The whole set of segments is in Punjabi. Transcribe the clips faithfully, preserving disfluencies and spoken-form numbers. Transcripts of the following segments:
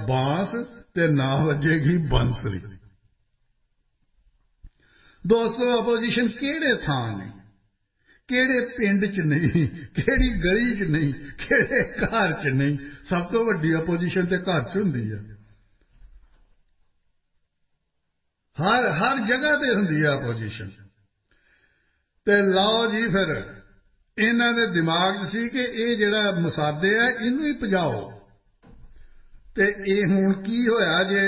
बांस ते ना वजेगी बंसरी। दोस्तों अपोजिशन किहड़े थां ने, किहड़े पिंड च नहीं, किहड़ी गली च नहीं, किहड़े घर च नहीं। सब तो वड्डी अपोजिशन ते घर च हुंदी है। हर हर जगह ते हुंदी है अपोजिशन। ते लाओ जी फिर इन्हां दे दिमाग च सी कि ये जिहड़ा मुसादे है इनू ही भजाओ। ते ये हुण की होया जे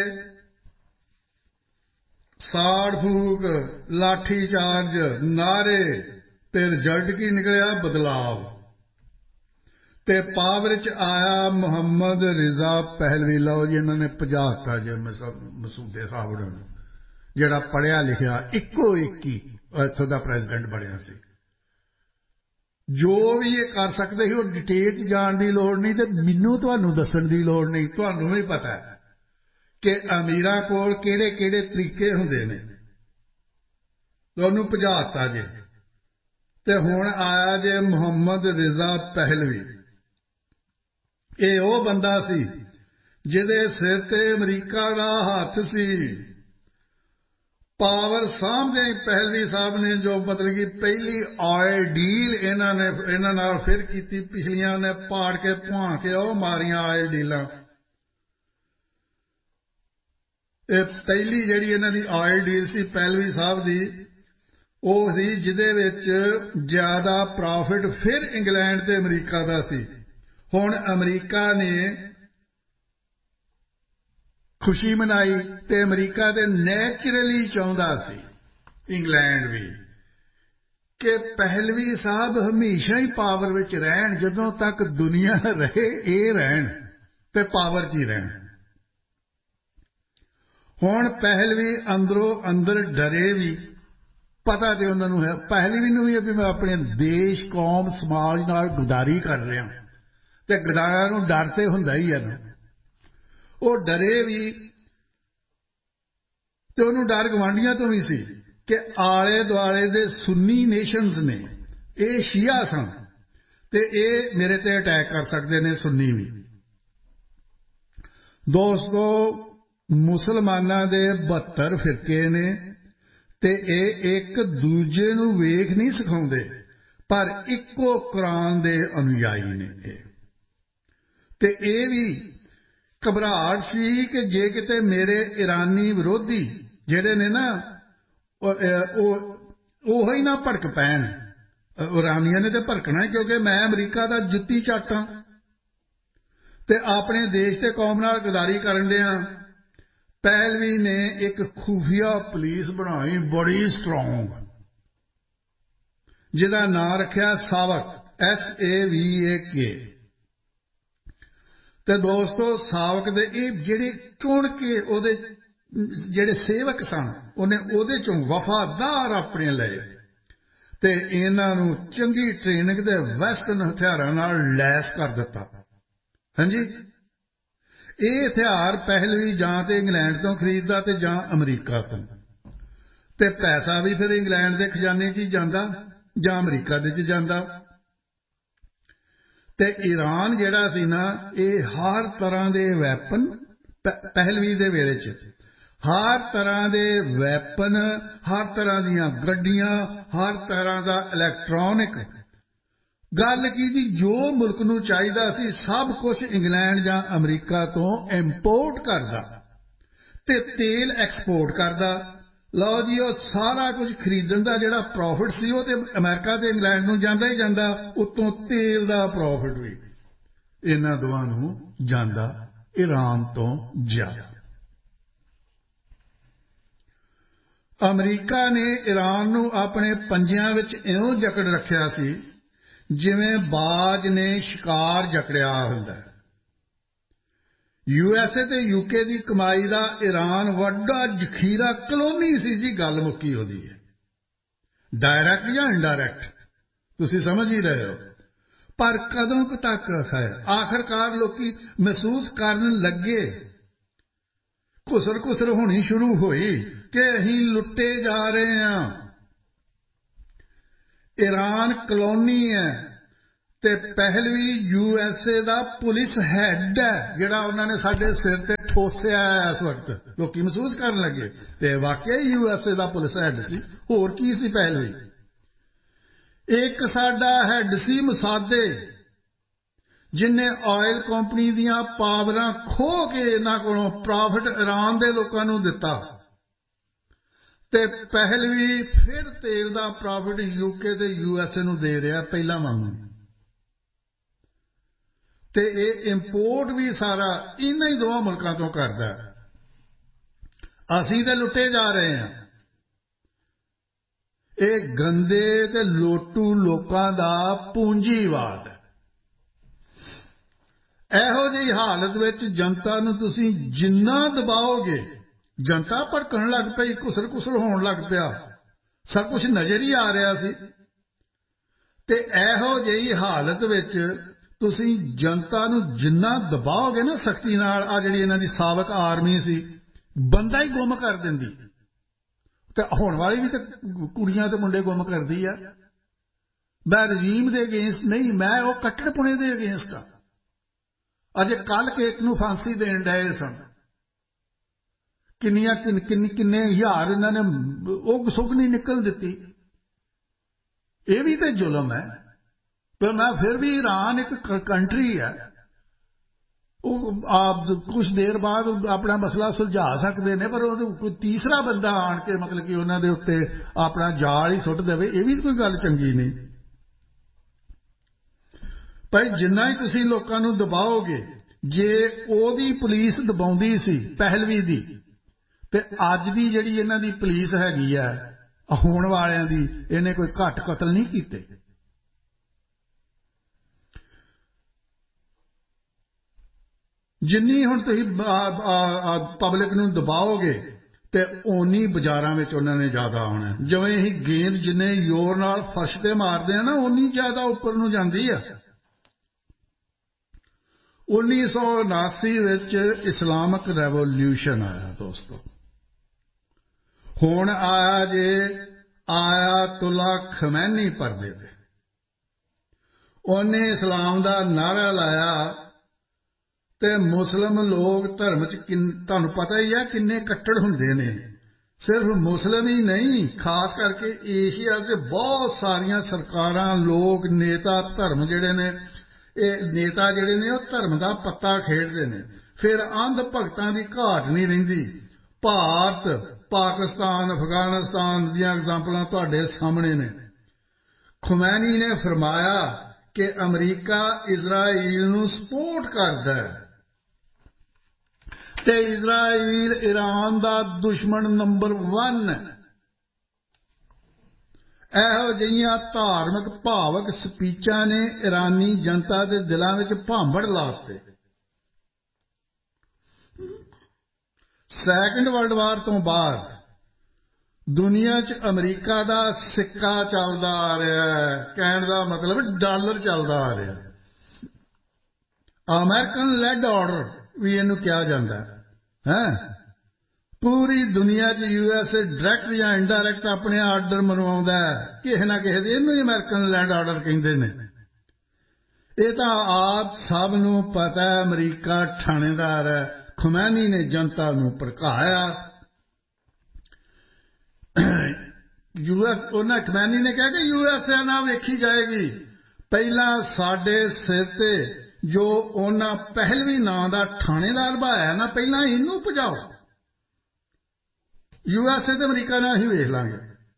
साड़ फूक, लाठी चार्ज, नारे ते रिजल्ट की निकलिया बदलाव। ते पावर च आया मुहम्मद रिजा पहलवी। लो जी इन्होंने भजाता जे मसूदे साहब ने जिहड़ा पढ़िया लिखिया इक्को एक ही इत्थों दा प्रेजिडेंट बनिया सी। जो भी ये कर सकते ही वो डिटेल च जाण दी लोड़ नहीं ते मैनू तुहानू दस्सण दी लोड़ नहीं। तुहानू भी पता है कि अमीरां कोल किहड़े किहड़े तरीके हुंदे ने। तुहानू भजाता जे ते हुण आया जे मुहम्मद रिजा पहलवी। ये वो बंदा सी जिहदे सिर ते अमरीका दा हथ सी। पावर सामने पहलवी साहब ने जो मतलब कि पहली ऑयल डील इन्हां ने इन्हां नाल फिर कीती, पिछलियां ने पाड़ के भुआ के ओ मारियां ऑयल डीलां। ये पहली जिहड़ी इन्हां दी ऑयल डील सी पहलवी साहब दी वो सी जिहदे विच ज्यादा प्रॉफिट फिर इंग्लैंड ते अमरीका दा सी। हुण अमरीका ने खुशी मनाई ते अमरीका ते नैचुरली चाहुंदा सी इंग्लैंड भी कि पहलवी साहब हमेशा ही पावर विच रहन, जदों तक दुनिया रहे ये रहन ते पावर च ही रहन। हुण पहलवी अंदरों अंदर डरे भी, पता ते उन्होंने है पहलवी नूं भी मैं अपने देश कौम समाज नाल गद्दारी कर रहा ते गद्दारां नूं डर ते हुंदा ही है ना। वो डरे भी ते उन्होंने डर गवांढियां तो भी सी कि आले दुआले दे सुन्नी नेशनस ने ये शिया सन ते ये मेरे ते अटैक कर सकते ने सुन्नी भी। दोस्तों मुसलमानां दे बहत्तर फिरके ने ते ये एक दूजे नूं वेख नहीं सिखाउंदे पर इक्को कुरान दे अनुयायी ने। ते ये भी घबराहट सी कि जे किते मेरे ईरानी विरोधी जिहड़े ने ना ओह ही ना भड़क पैण। ईरानियां ने तो भड़कना क्योंकि मैं अमरीका दा जुत्ती झट हां ते अपने देश ते कौम नाल गद्दारी करन दिया। पहलवी ने एक खुफिया पुलिस बनाई बड़ी स्ट्रोंग जिहदा नाम रखिया सावक, एस ए वी ए के। ते दोस्तों सावक दे ये जिहड़े चुन के ओदे जिहड़े सेवक सन उन्हें ओदे चों वफादार अपने लए ते इन्हां नूं चंगी ट्रेनिंग ते वैस्टर्न हथियारां नाल लैस कर दिता। हाँ जी, ये हथियार पहलवी जां ते इंग्लैंड तो खरीददा ते जां अमरीका तो, ते पैसा भी फिर इंग्लैंड के खजाने च जांदा जां अमरीका दे च जांदा। ते ईरान जिहड़ा सी ना ये हर तरह दे वैपन पहलवी दे वेले च हर तरह दे वैपन, हर तरह दियां गड्डियां, हर तरह दा इलैक्ट्रॉनिक गल की जी जो मुल्क नूं चाहीदा सी सब कुछ इंग्लैंड जां अमरीका तो इंपोर्ट करदा ते तेल एक्सपोर्ट करदा। लो जी वो सारा कुछ खरीदण दा जिहड़ा प्रॉफिट सी वो ते अमेरिका ते इंग्लैंड नूं जांदा ही जांदा, उत्तों तेल दा प्रॉफिट भी इन्हां दोवां नूं जांदा ईरान तो ज्यादा। अमरीका ने ईरान नूं अपने पंजियां विच इउं जकड़ रखिया सी जिवें बाज ने शिकार जकड़िया हुंदा है। यूएसए ते यूके की कमाई का ईरान वड्डा जखीरा कलोनी सी जी। गल मुक्की होती है डायरैक्ट या इनडायरैक्ट तुसी समझ ही रहे हो। पर कदों तक है आखिरकार लोग महसूस करन लगे, घुसर घुसर होनी शुरू हुई कि अहीं लुटे जा रहे हैं। ईरान कलोनी है ਤੇ ਪਹਿਲਵੀ U S A the police head ਹੈ ਜਿਹੜਾ ਉਹਨਾਂ ਨੇ ਸਾਡੇ ਸਿਰ ਤੇ ਠੋਸਿਆ ਇਸ ਵਕਤ ਲੋਕੀ ਮਹਿਸੂਸ ਕਰਨ ਲੱਗੇ ਤੇ ਵਾਕਿਆ U S A the police head ਸੀ ਹੋਰ ਕੀ ਸੀ ਪਹਿਲਵੀ ਇੱਕ ਸਾਡਾ ਹੈਡ ਸੀ ਮਸਾਦੇ ਜਿਨ੍ਹੇ ਆਇਲ ਕੰਪਨੀ ਦੀਆਂ ਪਾਵਰਾਂ ਖੋਹ ਕੇ ਇਹਨਾਂ ਕੋਲੋਂ ਪ੍ਰੋਫਿਟ ਇਰਾਨ ਦੇ ਲੋਕਾਂ ਨੂੰ ਦਿੱਤਾ ਤੇ ਪਹਿਲਵੀ ਫਿਰ ਤੇਲ ਦਾ ਪ੍ਰੋਫਿਟ ਯੂਕੇ ਤੇ ਯੂ ਐਸ ਏ ਨੂੰ ਦੇ ਰਿਹਾ ਪਹਿਲਾਂ ਵਾਂਗੂ ਤੇ ਇਹ ਇੰਪੋਰਟ ਵੀ ਸਾਰਾ ਇਹਨਾਂ ਹੀ ਦੋਵਾਂ ਮੁਲਕਾਂ ਤੋਂ ਕਰਦਾ ਅਸੀਂ ਤੇ ਲੁੱਟੇ ਜਾ ਰਹੇ ਹਾਂ ਇਹ ਗੰਦੇ ਤੇ ਲੋਟੂ ਲੋਕਾਂ ਦਾ ਪੂੰਜੀਵਾਦ ਹੈ ਇਹੋ ਜਿਹੀ ਹਾਲਤ ਵਿੱਚ ਜਨਤਾ ਨੂੰ ਤੁਸੀਂ ਜਿੰਨਾ ਦਬਾਓਗੇ ਜਨਤਾ ਭੜਕਣ ਲੱਗ ਪਈ ਘੁਸਰ ਘੁਸਰ ਹੋਣ ਲੱਗ ਪਿਆ ਸਭ ਕੁਝ ਨਜ਼ਰ ਹੀ ਆ ਰਿਹਾ ਸੀ ਤੇ ਇਹੋ ਜਿਹੀ ਹਾਲਤ ਵਿੱਚ ਤੁਸੀਂ ਜਨਤਾ ਨੂੰ ਜਿੰਨਾ ਦਬਾਓਗੇ ਨਾ ਸਖਤੀ ਨਾਲ ਆ ਜਿਹੜੀ ਇਹਨਾਂ ਦੀ ਸਾਬਕ ਆਰਮੀ ਸੀ ਬੰਦਾ ਹੀ ਗੁੰਮ ਕਰ ਦਿੰਦੀ ਤੇ ਹੋਣ ਵਾਲੀ ਵੀ ਤੇ ਕੁੜੀਆਂ ਤੇ ਮੁੰਡੇ ਗੁੰਮ ਕਰਦੀ ਆ ਮੈਂ ਰਜੀਮ ਦੇ ਅਗੇਂਸਟ ਨਹੀਂ ਮੈਂ ਉਹ ਕੱਟੜਪੁਣੇ ਦੇ ਅਗੇਂਸਟ ਆ ਅਜੇ ਕੱਲ ਕੇਕ ਨੂੰ ਫਾਂਸੀ ਦੇਣ ਡਏ ਸਨ ਕਿੰਨੀਆਂ ਕਿੰਨੇ ਕਿੰਨੇ ਹਜ਼ਾਰ ਇਹਨਾਂ ਨੇ ਉਹ ਸੁੱਖ ਨਹੀਂ ਨਿਕਲ ਦਿੱਤੀ ਇਹ ਵੀ ਤੇ ਜ਼ੁਲਮ ਹੈ ਪਰ ਮੈਂ ਫਿਰ ਵੀ ਈਰਾਨ ਇੱਕ ਕੰਟਰੀ ਹੈ ਉਹ ਆਪ ਕੁਝ ਦੇਰ ਬਾਅਦ ਆਪਣਾ ਮਸਲਾ ਸੁਲਝਾ ਸਕਦੇ ਨੇ ਪਰ ਉਹ ਕੋਈ ਤੀਸਰਾ ਬੰਦਾ ਆਣ ਕੇ ਮਤਲਬ ਕਿ ਉਹਨਾਂ ਦੇ ਉੱਤੇ ਆਪਣਾ ਜਾਲ ਹੀ ਸੁੱਟ ਦੇਵੇ ਇਹ ਵੀ ਕੋਈ ਗੱਲ ਚੰਗੀ ਨਹੀਂ ਪਰ ਜਿੰਨਾ ਹੀ ਤੁਸੀਂ ਲੋਕਾਂ ਨੂੰ ਦਬਾਓਗੇ ਜੇ ਉਹਦੀ ਪੁਲਿਸ ਦਬਾਉਂਦੀ ਸੀ ਪਹਿਲਵੀ ਦੀ ਤੇ ਅੱਜ ਦੀ ਜਿਹੜੀ ਇਹਨਾਂ ਦੀ ਪੁਲਿਸ ਹੈਗੀ ਆ ਹੋਣ ਵਾਲਿਆਂ ਦੀ ਇਹਨੇ ਕੋਈ ਘੱਟ ਕਤਲ ਨਹੀਂ ਕੀਤੇ ਜਿੰਨੀ ਹੁਣ ਤੁਸੀਂ ਪਬਲਿਕ ਨੂੰ ਦਬਾਓਗੇ ਤੇ ਓਨੀ ਬਾਜ਼ਾਰਾਂ ਵਿੱਚ ਉਹਨਾਂ ਨੇ ਜ਼ਿਆਦਾ ਆਉਣਾ ਜਿਵੇਂ ਅਸੀਂ ਗੇਂਦ ਜਿੰਨੇ ਜ਼ੋਰ ਨਾਲ ਫਰਸ਼ ਤੇ ਮਾਰਦੇ ਆ ਨਾ ਓਨੀ ਜ਼ਿਆਦਾ ਉੱਪਰ ਨੂੰ ਜਾਂਦੀ ਆ ਉੱਨੀ ਸੌ ਉਨਾਸੀ ਵਿੱਚ ਇਸਲਾਮਿਕ ਰੈਵੋਲਿਊਸ਼ਨ ਆਇਆ ਦੋਸਤੋ ਹੁਣ ਆਇਆ ਜੇ ਆਇਤੁੱਲਾ ਖਮੈਨੀ ਪਰਦੇ ਤੇ ਉਹਨੇ ਇਸਲਾਮ ਦਾ ਨਾਅਰਾ ਲਾਇਆ ਤੇ ਮੁਸਲਿਮ ਲੋਕ ਧਰਮ ਚ ਤੁਹਾਨੂੰ ਪਤਾ ਹੀ ਹੈ ਕਿੰਨੇ ਕੱਟੜ ਹੁੰਦੇ ਨੇ ਸਿਰਫ ਮੁਸਲਿਮ ਹੀ ਨਹੀਂ ਖਾਸ ਕਰਕੇ ਏਸ਼ੀਆ ਦੇ ਬਹੁਤ ਸਾਰੀਆਂ ਸਰਕਾਰਾਂ ਲੋਕ ਨੇਤਾ ਧਰਮ ਜਿਹੜੇ ਨੇ ਇਹ ਨੇਤਾ ਜਿਹੜੇ ਨੇ ਉਹ ਧਰਮ ਦਾ ਪੱਤਾ ਖੇਡਦੇ ਨੇ ਫਿਰ ਅੰਧ ਭਗਤਾਂ ਦੀ ਘਾਟ ਨਹੀਂ ਰਹਿੰਦੀ ਭਾਰਤ ਪਾਕਿਸਤਾਨ ਅਫਗਾਨਿਸਤਾਨ ਦੀਆਂ ਐਗਜ਼ਾਮਪਲਾਂ ਤੁਹਾਡੇ ਸਾਹਮਣੇ ਨੇ ਖੁਮੈਨੀ ਨੇ ਫਰਮਾਇਆ ਕਿ ਅਮਰੀਕਾ ਇਜ਼ਰਾਈਲ ਨੂੰ ਸਪੋਰਟ ਕਰਦਾ ਹੈ ਤੇ ਇਜ਼ਰਾਈਲ ਈਰਾਨ ਦਾ ਦੁਸ਼ਮਣ ਨੰਬਰ ਇੱਕ ਇਹੋ ਜਿਹੀਆਂ ਧਾਰਮਿਕ ਭਾਵਕ ਸਪੀਚਾਂ ਨੇ ਇਰਾਨੀ ਜਨਤਾ ਦੇ ਦਿਲਾਂ ਵਿੱਚ ਭਾਂਬੜ ਲਾ ਦਿੱਤੇ ਸੈਕੰਡ ਵਰਲਡ ਵਾਰ ਤੋਂ ਬਾਅਦ ਦੁਨੀਆ 'ਚ ਅਮਰੀਕਾ ਦਾ ਸਿੱਕਾ ਚੱਲਦਾ ਆ ਰਿਹਾ ਹੈ ਕਹਿਣ ਦਾ ਮਤਲਬ ਡਾਲਰ ਚੱਲਦਾ ਆ ਰਿਹਾ ਅਮਰੀਕਨ ਲੈਡ ਆਰਡਰ ਵੀ ਇਹਨੂੰ ਕਿਹਾ ਜਾਂਦਾ ਹੈ ਪੂਰੀ ਦੁਨੀਆ 'ਚ ਯੂ ਐਸ ਏ ਡਾਇਰੈਕਟ ਜਾਂ ਇਨਡਾਇਰੈਕਟ ਆਪਣੇ ਆਰਡਰ ਮਨਵਾਉਂਦਾ ਕਿਸੇ ਨਾ ਕਿਸੇ ਦੇ ਇਹਨੂੰ ਹੀ ਅਮਰੀਕਨ ਲੈਡ ਆਰਡਰ ਕਹਿੰਦੇ ਨੇ ਇਹ ਤਾਂ ਆਪ ਸਭ ਨੂੰ ਪਤਾ ਹੈ ਅਮਰੀਕਾ ਠਾਣੇਦਾਰ ਹੈ ਖੁਮੈਨੀ ਨੇ ਜਨਤਾ ਨੂੰ ਭੜਕਾਇਆ ਯੂਐਸ ਉਹਨਾਂ ਖੁਮੈਨੀ ਨੇ ਕਿਹਾ ਕਿ ਯੂ ਐਸ ਏ ਨਾਲ ਵੇਖੀ ਜਾਏਗੀ ਪਹਿਲਾਂ ਸਾਡੇ ਸਿਰ ਤੇ ਜੋ ਉਹਨਾਂ ਪਹਿਲਵੀ ਨਾਂ ਦਾ ਠਾਣੇਦਾਰ ਭਾਇਆ ਨਾ ਪਹਿਲਾਂ ਇਹਨੂੰ ਭਜਾਓ ਯੂ ਐਸ ਏ ਤੇ ਅਮਰੀਕਾ ਨਾਲ ਹੀ ਵੇਖ ਲਾਂਗੇ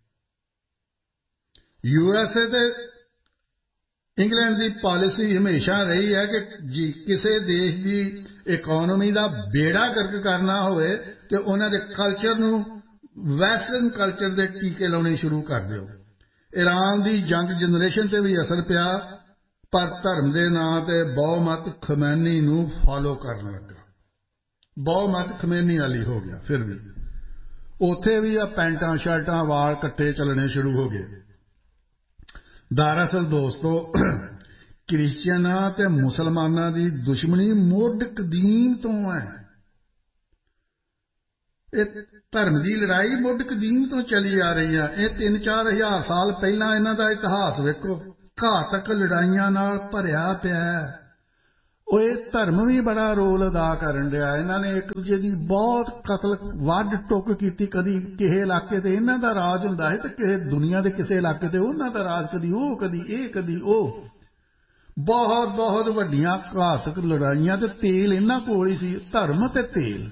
ਯੂ ਐਸ ਏ ਤੇ ਇੰਗਲੈਂਡ ਦੀ ਪਾਲਿਸੀ ਹਮੇਸ਼ਾ ਰਹੀ ਹੈ ਕਿ ਜੀ ਕਿਸੇ ਦੇਸ਼ ਦੀ ਇਕਨੋਮੀ ਦਾ ਬੇੜਾ ਗਰਕ ਕਰਨਾ ਹੋਵੇ ਤੇ ਉਹਨਾਂ ਦੇ ਕਲਚਰ ਨੂੰ ਵੈਸਟਰਨ ਕਲਚਰ ਦੇ ਟੀਕੇ ਲਾਉਣੇ ਸ਼ੁਰੂ ਕਰ ਦਿਓ ਈਰਾਨ ਦੀ ਯੰਗ ਜਨਰੇਸ਼ਨ ਤੇ ਵੀ ਅਸਰ ਪਿਆ ਪਰ ਧਰਮ ਦੇ ਨਾਂ ਤੇ ਬਹੁਮਤ ਖਮੈਨੀ ਨੂੰ ਫਾਲੋ ਕਰਨ ਲੱਗਾ ਬਹੁਮਤ ਖਮੈਨੀ ਵਾਲੀ ਹੋ ਗਿਆ ਫਿਰ ਵੀ ਉੱਥੇ ਵੀ ਆ ਪੈਂਟਾਂ ਸ਼ਰਟਾਂ ਵਾਲ ਕੱਟੇ ਚੱਲਣੇ ਸ਼ੁਰੂ ਹੋ ਗਏ ਦਰਅਸਲ ਦੋਸਤੋ ਕ੍ਰਿਸਚੀਅਨਾਂ ਤੇ ਮੁਸਲਮਾਨਾਂ ਦੀ ਦੁਸ਼ਮਣੀ ਮੁੱਢ ਕਦੀਮ ਤੋਂ ਹੈ ਇਹ ਧਰਮ ਦੀ ਲੜਾਈ ਮੁੱਢ ਕਦੀਮ ਤੋਂ ਚੱਲੀ ਆ ਰਹੀ ਹੈ ਇਹ ਤਿੰਨ ਚਾਰ ਹਜ਼ਾਰ ਸਾਲ ਪਹਿਲਾਂ ਇਹਨਾਂ ਦਾ ਇਤਿਹਾਸ ਵੇਖੋ ਘਾਤਕ ਲੜਾਈਆਂ ਨਾਲ ਭਰਿਆ ਪਿਆ। ਉਹ ਇਹ ਧਰਮ ਵੀ ਬੜਾ ਰੋਲ ਅਦਾ ਕਰਨ ਡਿਆ। ਇਹਨਾਂ ਨੇ ਇੱਕ ਦੂਜੇ ਦੀ ਬਹੁਤ ਕਤਲ ਵੱਢ ਟੁੱਕ ਕੀਤੀ। ਕਦੀ ਕਿਸੇ ਇਲਾਕੇ ਤੇ ਇਹਨਾਂ ਦਾ ਰਾਜ ਹੁੰਦਾ ਹੈ ਤੇ ਕਿਸੇ ਦੁਨੀਆ ਦੇ ਕਿਸੇ ਇਲਾਕੇ ਤੇ ਉਹਨਾਂ ਦਾ ਰਾਜ, ਕਦੀ ਉਹ ਕਦੀ ਇਹ ਕਦੀ ਉਹ। ਬਹੁਤ ਬਹੁਤ ਵੱਡੀਆਂ ਘਾਤਕ ਲੜਾਈਆਂ ਤੇ ਤੇਲ ਇਹਨਾਂ ਕੋਲ ਹੀ ਸੀ, ਧਰਮ ਤੇ ਤੇਲ।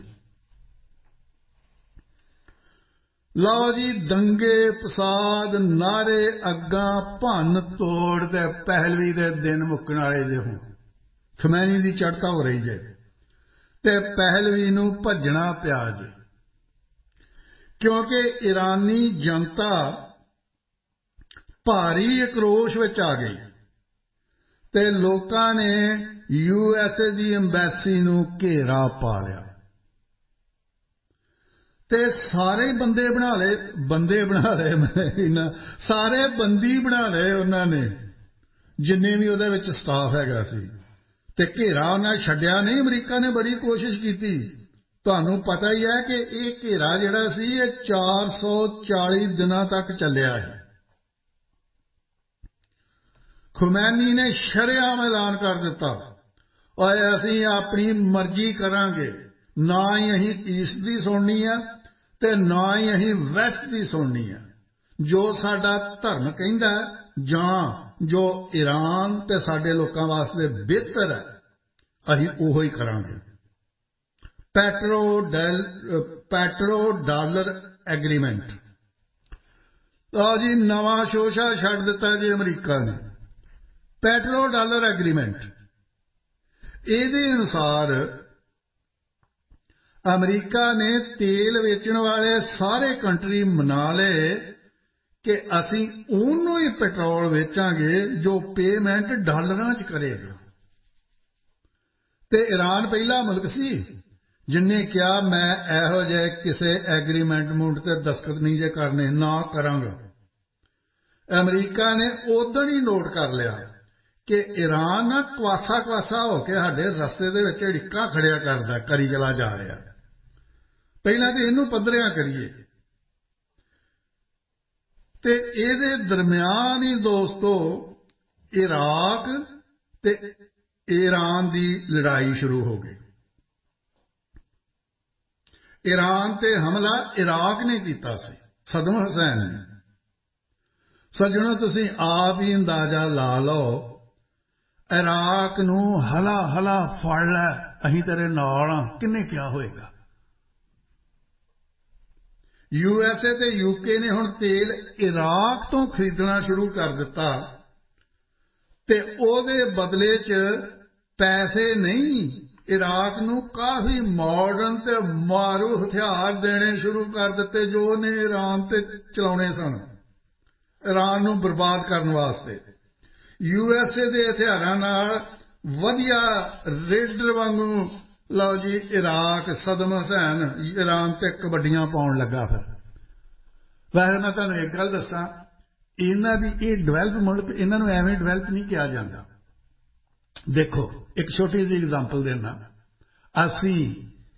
ਲਓ ਜੀ, ਦੰਗੇ ਫਸਾਦ, ਨਾਰੇ, ਅੱਗਾਂ, ਭੰਨ ਤੋੜ ਤੇ ਪਹਿਲਵੀ ਦੇ ਦਿਨ ਮੁੱਕਣ ਵਾਲੇ ਜੇ ਹੁਣ ਖਮੈਨੀ ਦੀ ਚੜ੍ਹਤਾ ਹੋ ਰਹੀ ਜੇ ਤੇ ਪਹਿਲਵੀ ਨੂੰ ਭੱਜਣਾ ਪਿਆ ਜੇ, ਕਿਉਂਕਿ ਇਰਾਨੀ ਜਨਤਾ ਭਾਰੀ ਆਕਰੋਸ਼ ਵਿੱਚ ਆ ਗਈ ਤੇ ਲੋਕਾਂ ਨੇ U S A the embassy ਨੂੰ ਘੇਰਾ ਪਾ ਲਿਆ ਤੇ ਸਾਰੇ ਬੰਦੇ ਬਣਾ ਲਏ। ਬੰਦੇ ਬਣਾ ਲਏ ਮੈਂ ਸਾਰੇ ਬੰਦੀ ਬਣਾ ਲਏ ਉਹਨਾਂ ਨੇ, ਜਿੰਨੇ ਵੀ ਉਹਦੇ ਵਿੱਚ ਸਟਾਫ ਹੈਗਾ ਸੀ। ਤੇ ਘੇਰਾ ਉਹਨਾਂ ਛੱਡਿਆ ਨਹੀਂ। ਅਮਰੀਕਾ ਨੇ ਬੜੀ ਕੋਸ਼ਿਸ਼ ਕੀਤੀ। ਤੁਹਾਨੂੰ ਪਤਾ ਹੀ ਹੈ ਕਿ ਇਹ ਘੇਰਾ ਜਿਹੜਾ ਸੀ ਇਹ ਚਾਰ ਸੌ ਚਾਲੀ ਦਿਨਾਂ ਤੱਕ ਚੱਲਿਆ ਹੈ। ਖੁਮੈਨੀ ਨੇ ਸ਼ਰੇਆਮ ਐਲਾਨ ਕਰ ਦਿੱਤਾ, ਓਏ ਅਸੀਂ ਆਪਣੀ ਮਰਜ਼ੀ ਕਰਾਂਗੇ, ਨਾ ਹੀ ਅਸੀਂ ਈਸਟ ਦੀ ਸੁਣਨੀ ਆ ਤੇ ਨਾ ਹੀ ਅਸੀਂ ਵੈਸਟ ਦੀ ਸੁਣਨੀ ਆ। ਜੋ ਸਾਡਾ ਧਰਮ ਕਹਿੰਦਾ ਜਾਂ ਜੋ ਈਰਾਨ ਤੇ ਸਾਡੇ ਲੋਕਾਂ ਵਾਸਤੇ ਬਿਹਤਰ ਹੈ ਅਸੀਂ ਉਹੋ ਹੀ ਕਰਾਂਗੇ। Petro Dell petro dollar agreement. ਲਓ ਜੀ, ਨਵਾਂ ਸ਼ੋਸ਼ਾ ਛੱਡ ਦਿੱਤਾ ਜੀ ਅਮਰੀਕਾ ਨੇ। ਪੈਟਰੋ ਡਾਲਰ ਐਗਰੀਮੈਂਟ, ਇਹਦੇ ਅਨੁਸਾਰ ਅਮਰੀਕਾ ਨੇ ਤੇਲ ਵੇਚਣ ਵਾਲੇ ਸਾਰੇ ਕੰਟਰੀ ਮਨਾ ਲਏ ਕਿ ਅਸੀਂ ਉਹਨੂੰ ਹੀ ਪੈਟਰੋਲ ਵੇਚਾਂਗੇ ਜੋ ਪੇਮੈਂਟ ਡਾਲਰਾਂ 'ਚ ਕਰੇਗਾ। ਤੇ ਈਰਾਨ ਪਹਿਲਾ ਮੁਲਕ ਸੀ ਜਿਨਨੇ ਕਿਹਾ ਮੈਂ ਇਹੋ ਜਿਹੇ ਕਿਸੇ ਐਗਰੀਮੈਂਟ ਮੂਡ ਤੇ ਦਸਤਖਤ ਨਹੀਂ ਜੇ ਕਰਨੇ, ਨਾ ਕਰਾਂਗਾ। ਅਮਰੀਕਾ ਨੇ ਉਦੋਂ ਹੀ ਨੋਟ ਕਰ ਲਿਆ ਕਿ ਈਰਾਨ ਨਾ ਕਵਾਸਾ ਕਵਾਸਾ ਹੋ ਕੇ ਸਾਡੇ ਰਸਤੇ ਦੇ ਵਿੱਚ ਢਿੱਕਾਂ ਖੜਿਆ ਕਰਦਾ, ਕਰੀ ਚਲਾ ਜਾ ਰਿਹਾ। ਪਹਿਲਾਂ ਤੇ ਇਹਨੂੰ ਪੱਧਰਿਆਂ ਕਰੀਏ। ਤੇ ਇਹਦੇ ਦਰਮਿਆਨ ਹੀ ਦੋਸਤੋ ਇਰਾਕ ਤੇ ਈਰਾਨ ਦੀ ਲੜਾਈ ਸ਼ੁਰੂ ਹੋ ਗਈ। ਈਰਾਨ ਤੇ ਹਮਲਾ ਇਰਾਕ ਨੇ ਕੀਤਾ ਸੀ, ਸਦਮ ਹੁਸੈਨ ਨੇ। ਸੱਜਣੋ, ਤੁਸੀਂ ਆਪ ਹੀ ਅੰਦਾਜ਼ਾ ਲਾ ਲਓ, ਇਰਾਕ ਨੂੰ ਹਲਾ ਹਲਾ ਫੜ ਲੈ, ਅਸੀਂ ਤੇਰੇ ਨਾਲ ਹਾਂ, ਕਿੰਨੇ ਕਿਹਾ ਹੋਏਗਾ। ਯੂ ਐਸ ਏ ਤੇ ਯੂ ਕੇ ਨੇ ਹੁਣ ਤੇਲ ਇਰਾਕ ਤੋਂ ਖਰੀਦਣਾ ਸ਼ੁਰੂ ਕਰ ਦਿੱਤਾ ਤੇ ਉਹਦੇ ਬਦਲੇ 'ਚ ਪੈਸੇ ਨਹੀਂ, ਇਰਾਕ ਨੂੰ ਕਾਫੀ ਮਾਡਰਨ ਤੇ ਮਾਰੂ ਹਥਿਆਰ ਦੇਣੇ ਸ਼ੁਰੂ ਕਰ ਦਿੱਤੇ ਜੋ ਉਹਨੇ ਈਰਾਨ ਤੇ ਚਲਾਉਣੇ ਸਨ, ਈਰਾਨ ਨੂੰ ਬਰਬਾਦ ਕਰਨ ਵਾਸਤੇ। ਯੂ ਐਸ ਏ ਦੇ ਹਥਿਆਰਾਂ ਨਾਲ ਵਧੀਆ ਰੇਡਰ ਵਾਂਗੂ ਲਓ ਜੀ ਇਰਾਕ, ਸਦਮ ਹੁਸੈਨ ਈਰਾਨ ਤੇ ਕਬੱਡੀਆਂ ਪਾਉਣ ਲੱਗਾ। ਫਿਰ ਵੈਸੇ ਮੈਂ ਤੁਹਾਨੂੰ ਇੱਕ ਗੱਲ ਦੱਸਾਂ, ਇਹਨਾਂ ਦੀ ਇਹ ਡਿਵੈਲਪ ਮੁਲਕ, ਇਹਨਾਂ ਨੂੰ ਐਵੇਂ ਡਿਵੈਲਪ ਨਹੀਂ ਕਿਹਾ ਜਾਂਦਾ। ਦੇਖੋ ਇੱਕ ਛੋਟੀ ਜਿਹੀ ਐਗਜ਼ਾਮਪਲ ਦੇਣਾ, ਅਸੀਂ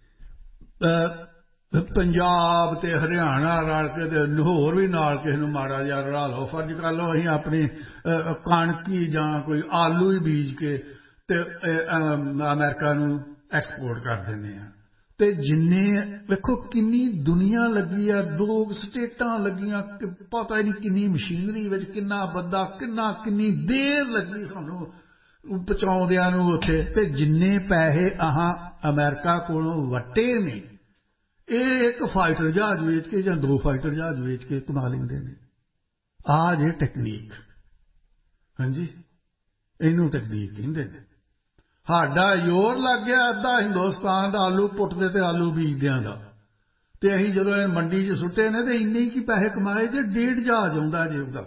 ਪੰਜਾਬ ਤੇ ਹਰਿਆਣਾ ਰਲ ਕੇ ਤੇ ਹੋਰ ਵੀ ਨਾਲ ਕਿਸੇ ਨੂੰ ਮਾੜਾ ਜਿਹਾ ਰਲਾ ਲਓ, ਫਰਜ਼ ਕਰ ਲਓ ਅਸੀਂ ਆਪਣੀ ਕਣਕ ਹੀ ਜਾਂ ਕੋਈ ਆਲੂ ਹੀ ਬੀਜ ਕੇ ਤੇ ਅਮਰੀਕਾ ਨੂੰ ਐਕਸਪੋਰਟ ਕਰ ਦਿੰਦੇ ਹਾਂ। ਤੇ ਜਿੰਨੇ ਵੇਖੋ ਕਿੰਨੀ ਦੁਨੀਆ ਲੱਗੀ ਆ, ਦੋ ਸਟੇਟਾਂ ਲੱਗੀਆਂ, ਪਤਾ ਹੀ ਨਹੀਂ ਕਿੰਨੀ ਮਸ਼ੀਨਰੀ ਵਿੱਚ ਕਿੰਨਾ ਬੰਦਾ, ਕਿੰਨਾ ਕਿੰਨੀ ਦੇਰ ਲੱਗੀ ਸਾਨੂੰ ਪਹੁੰਚਾਉਂਦਿਆਂ ਨੂੰ ਉੱਥੇ। ਤੇ ਜਿੰਨੇ ਪੈਸੇ ਆਹ ਅਮਰੀਕਾ ਕੋਲੋਂ ਵੱਟੇ ਨੇ, ਇਹ ਇੱਕ ਫਾਈਟਰ ਜਹਾਜ਼ ਵੇਚ ਕੇ ਜਾਂ ਦੋ ਫਾਈਟਰ ਜਹਾਜ਼ ਵੇਚ ਕੇ ਕਮਾ ਲੈਂਦੇ ਨੇ। ਆਹ ਜੇ ਟੈਕਨੀਕ, ਹਾਂਜੀ, ਇਹਨੂੰ ਟੈਕਨੀਕ ਕਹਿੰਦੇ ਨੇ। ਸਾਡਾ ਜ਼ੋਰ ਲੱਗ ਗਿਆ ਅੱਧਾ ਹਿੰਦੁਸਤਾਨ ਦਾ ਆਲੂ ਪੁੱਟਦੇ ਤੇ ਆਲੂ ਬੀਜਦਿਆਂ ਦਾ, ਤੇ ਅਸੀਂ ਜਦੋਂ ਇਹ ਮੰਡੀ 'ਚ ਸੁੱਟੇ ਨੇ ਤੇ ਇੰਨੇ ਕੀ ਪੈਸੇ ਕਮਾਏ ਜੇ ਡੇਢ ਜਹਾਜ਼ ਆਉਂਦਾ ਜੇ ਉਹਦਾ।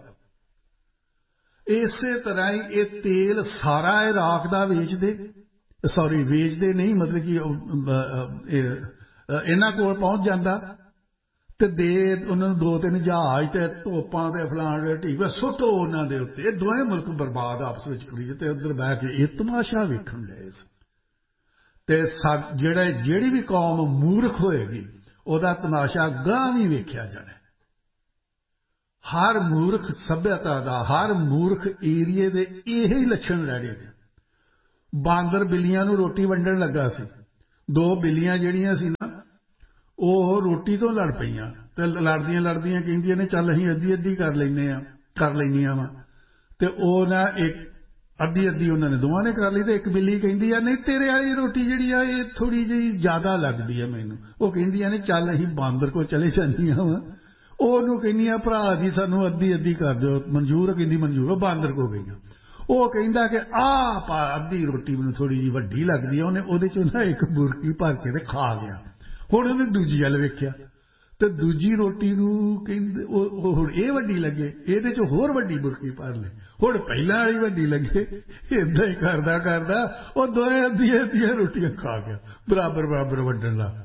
ਇਸੇ ਤਰ੍ਹਾਂ ਹੀ ਇਹ ਤੇਲ ਸਾਰਾ ਇਰਾਕ ਦਾ ਵੇਚਦੇ, ਸੌਰੀ ਵੇਚਦੇ ਨਹੀਂ, ਮਤਲਬ ਕਿ ਇਹਨਾਂ ਕੋਲ ਪਹੁੰਚ ਜਾਂਦਾ ਤੇ ਦੇ ਉਹਨਾਂ ਨੂੰ ਦੋ ਤਿੰਨ ਜਹਾਜ਼ ਤੇ ਤੋਪਾਂ ਤੇ ਫਲਾਣ ਢੀਵੇ ਸੁੱਟੋ ਉਹਨਾਂ ਦੇ ਉੱਤੇ। ਇਹ ਦੋਵੇਂ ਮੁਲਕ ਬਰਬਾਦ ਆਪਸ ਵਿੱਚ ਕਰੀ ਤੇ ਉੱਧਰ ਬਹਿ ਕੇ ਇਹ ਤਮਾਸ਼ਾ ਵੇਖਣ ਗਏ। ਤੇ ਜਿਹੜੇ ਜਿਹੜੀ ਵੀ ਕੌਮ ਮੂਰਖ ਹੋਏਗੀ ਉਹਦਾ ਤਮਾਸ਼ਾ ਗਾਂ ਵੀ ਵੇਖਿਆ ਜਾਣਾ। हर मूर्ख सभ्यता का हर मूर्ख एरिए के यही लक्षण रह गए ने। बांदर बिल्लियां नूं रोटी वंडण लगा सी, दो बिल्लियां जिहड़ियां सी ना ਉਹ रोटी तो लड़ पईयां ते लड़दियां लड़दियां कहिंदियां ने चल असीं अद्धी अद्धी कर लैने आ कर लैनियां वा ते ਉਹ ना एक अद्धी अद्धी उन्होंने दोवां ने कर ली ते एक बिल्ली कहिंदी आ नहीं तेरे वाली रोटी जिहड़ी आ ये थोड़ी जी ज्यादा लगदी है मैनूं। ਉਹ कहिंदियां ने चल असीं बांदर को चले जांदियां वा ਉਹਨੂੰ ਕਹਿੰਦੀਆਂ ਭਰਾ जी सानू अद्धी अद्धी कर दो मंजूर कहंदी मंजूर। ਉਹ बांदर को गईयां ਉਹ ਕਹਿੰਦਾ कि आ पा अद्धी रोटी मैनूं थोड़ी जी वड्डी लगदी है। ਉਹਨੇ ਉਹਦੇ चों ना एक बुरकी भर के ते खा गया। ਹੁਣ ਉਹਨੇ ਦੂਜੀ ਵੱਲ ਵੇਖਿਆ ਤੇ ਦੂਜੀ ਰੋਟੀ ਨੂੰ ਕਹਿੰਦੇ ਉਹ ਹੁਣ ਇਹ ਵੱਡੀ ਲੱਗੇ ਇਹਦੇ ਚ ਹੋਰ ਵੱਡੀ ਬੁਰਕੀ ਭਰ ਲੈ। ਹੁਣ ਪਹਿਲਾਂ ਵਾਲੀ ਵੱਡੀ ਲੱਗੇ ਏਦਾਂ ਹੀ ਕਰਦਾ ਕਰਦਾ ਉਹ ਦੋਏ ਅੱਧੀਆਂ ਅੱਧੀਆਂ ਰੋਟੀਆਂ ਖਾ ਗਿਆ ਬਰਾਬਰ ਬਰਾਬਰ ਵੰਡਣ ਲੱਗ।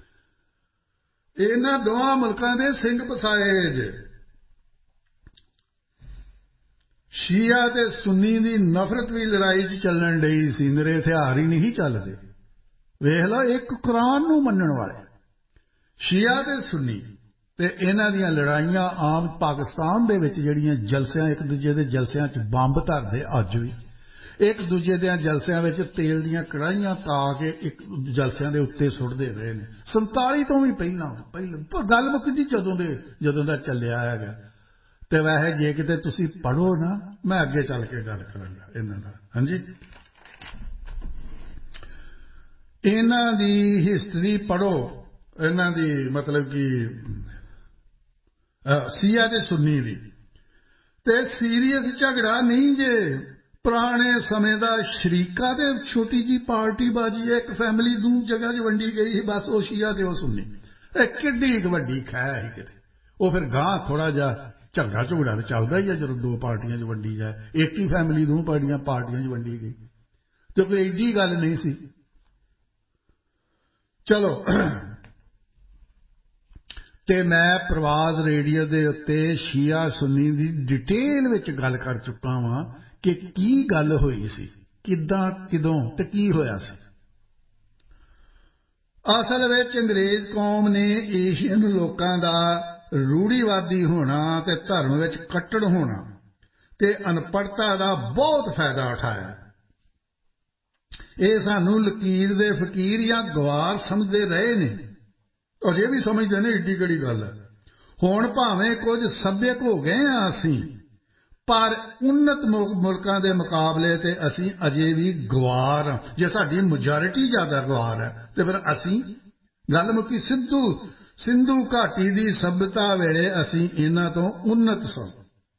ਇਹਨਾਂ ਦੋਵਾਂ ਮੁਲਕਾਂ ਦੇ ਸਿੰਘ ਪਸਾਏ ਜੇ। ਸ਼ੀਆ ਤੇ ਸੁन्नी ਦੀ ਨਫ਼ਰਤ ਵੀ ਲੜਾਈ 'ਚ ਚੱਲਣ ਡਈ ਸੀ। ਮੇਰੇ ਹਥਿਆਰ ਹੀ ਨਹੀਂ ਚੱਲਦੇ। ਵੇਖ ਲਓ ਇੱਕ ਕੁਰਾਨ ਨੂੰ ਮੰਨਣ ਵਾਲੇ ਸ਼ੀਆ ਤੇ ਸੁन्नी ਤੇ ਇਹਨਾਂ ਦੀਆਂ ਲੜਾਈਆਂ ਆਮ ਪਾਕਿਸਤਾਨ ਦੇ ਵਿੱਚ ਜਿਹੜੀਆਂ ਜਲਸਿਆਂ ਇੱਕ ਦੂਜੇ ਦੇ ਜਲਸਿਆਂ 'ਚ ਬੰਬ ਧਰਦੇ ਅੱਜ ਵੀ ਇੱਕ ਦੂਜੇ ਦੇ ਜਲਸਿਆਂ ਵਿੱਚ ਤੇਲ ਦੀਆਂ ਕੜਾਹੀਆਂ ਤਾ ਕੇ ਇੱਕ ਜਲਸਿਆਂ ਦੇ ਉੱਤੇ ਸੁੱਟਦੇ ਰਹੇ ਨੇ ਸੰਤਾਲੀ ਤੋਂ ਵੀ ਪਹਿਲਾਂ ਪਹਿਲਾਂ ਗੱਲ ਮੁੱਕਦੀ ਜਦੋਂ ਦੇ ਜਦੋਂ ਦਾ ਚੱਲਿਆ ਹੈਗਾ। ਤੇ ਵੈਸੇ ਜੇ ਕਿਤੇ ਤੁਸੀਂ ਪੜ੍ਹੋ ਨਾ ਮੈਂ ਅੱਗੇ ਚੱਲ ਕੇ ਗੱਲ ਕਰਾਂਗਾ ਇਹਨਾਂ ਨਾਲ। ਹਾਂਜੀ ਇਹਨਾਂ ਦੀ ਹਿਸਟਰੀ ਪੜ੍ਹੋ ਇਹਨਾਂ ਦੀ ਮਤਲਬ ਕਿ ਸ਼ੀਆ ਤੇ ਸੁन्नी ਦੀ ਤੇ ਸੀਰੀਅਸ ਝਗੜਾ ਨਹੀਂ ਜੇ ਪੁਰਾਣੇ ਸਮੇਂ ਦਾ ਸ਼ਰੀਕਾ ਤੇ ਛੋਟੀ ਜੀ ਪਾਰਟੀ ਬਾਜੀ ਇੱਕ ਫੈਮਿਲੀ ਦੂਰ ਜਗ੍ਹਾ 'ਚ ਵੰਡੀ ਗਈ ਸੀ ਬਸ ਉਹ ਸ਼ੀਆ ਤੇ ਉਹ ਸੁन्नी। ਇਹ ਕਿੱਡੀ ਇੱਕ ਵੱਡੀ ਖੈਰ ਸੀ ਕਿਤੇ। ਉਹ ਫਿਰ ਗਾਂ ਥੋੜਾ ਜਿਹਾ ਝਗੜਾ ਝੁਗੜਾ ਤਾਂ ਚੱਲਦਾ ਹੀ ਆ ਜਦੋਂ ਦੋ ਪਾਰਟੀਆਂ 'ਚ ਵੰਡੀ ਜਾਏ। ਇੱਕ ਹੀ ਫੈਮਿਲੀ ਦੋ ਪਾਰਟੀਆਂ ਪਾਰਟੀਆਂ 'ਚ ਵੰਡੀ ਗਈ ਤੇ ਕੋਈ ਐਡੀ ਗੱਲ ਨਹੀਂ ਸੀ। ਚਲੋ ਤੇ ਮੈਂ ਪ੍ਰਵਾਜ਼ ਰੇਡੀਓ ਦੇ ਉੱਤੇ ਸ਼ੀਆ ਸੁन्नी ਦੀ ਡਿਟੇਲ ਵਿੱਚ ਗੱਲ ਕਰ ਚੁੱਕਾ ਵਾਂ ਕਿ ਕੀ ਗੱਲ ਹੋਈ ਸੀ ਕਿੱਦਾਂ ਕਿਦੋਂ ਤੇ ਕੀ ਹੋਇਆ ਸੀ। ਅਸਲ ਵਿੱਚ ਅੰਗਰੇਜ਼ ਕੌਮ ਨੇ ਏਸ਼ੀਅਨ ਲੋਕਾਂ ਦਾ ਰੂੜੀਵਾਦੀ ਹੋਣਾ ਤੇ ਧਰਮ ਵਿੱਚ ਕੱਟੜ ਹੋਣਾ ਤੇ ਅਨਪੜ੍ਹਤਾ ਦਾ ਬਹੁਤ ਫਾਇਦਾ ਉਠਾਇਆ। ਇਹ ਸਾਨੂੰ ਲਕੀਰ ਦੇ ਫਕੀਰ ਜਾਂ ਗਵਾਰ ਸਮਝਦੇ ਰਹੇ ਨੇ ਅਜੇ ਵੀ ਸਮਝਦੇ ਨੇ ਏਡੀ ਕਿਹੜੀ ਗੱਲ ਹੈ। ਹੁਣ ਭਾਵੇਂ ਕੁਝ ਸੱਭਿਅਕ ਹੋ ਗਏ ਹਾਂ ਅਸੀਂ ਪਰ ਉੱਨਤ ਮੁਲਕਾਂ ਦੇ ਮੁਕਾਬਲੇ ਤੇ ਅਸੀਂ ਅਜੇ ਵੀ ਗਵਾਰ ਹਾਂ। ਜੇ ਸਾਡੀ ਮੈਜੋਰਿਟੀ ਜ਼ਿਆਦਾ ਗਵਾਰ ਹੈ ਤੇ ਫਿਰ ਅਸੀਂ ਗੱਲ ਮੁੱਕੀ ਸਿੱਧੂ ਸਿੰਧੂ ਘਾਟੀ ਦੀ ਸਭਿਅਤਾ ਵੇਲੇ ਅਸੀਂ ਇਹਨਾਂ ਤੋਂ ਉੱਨਤ ਸਾਂ।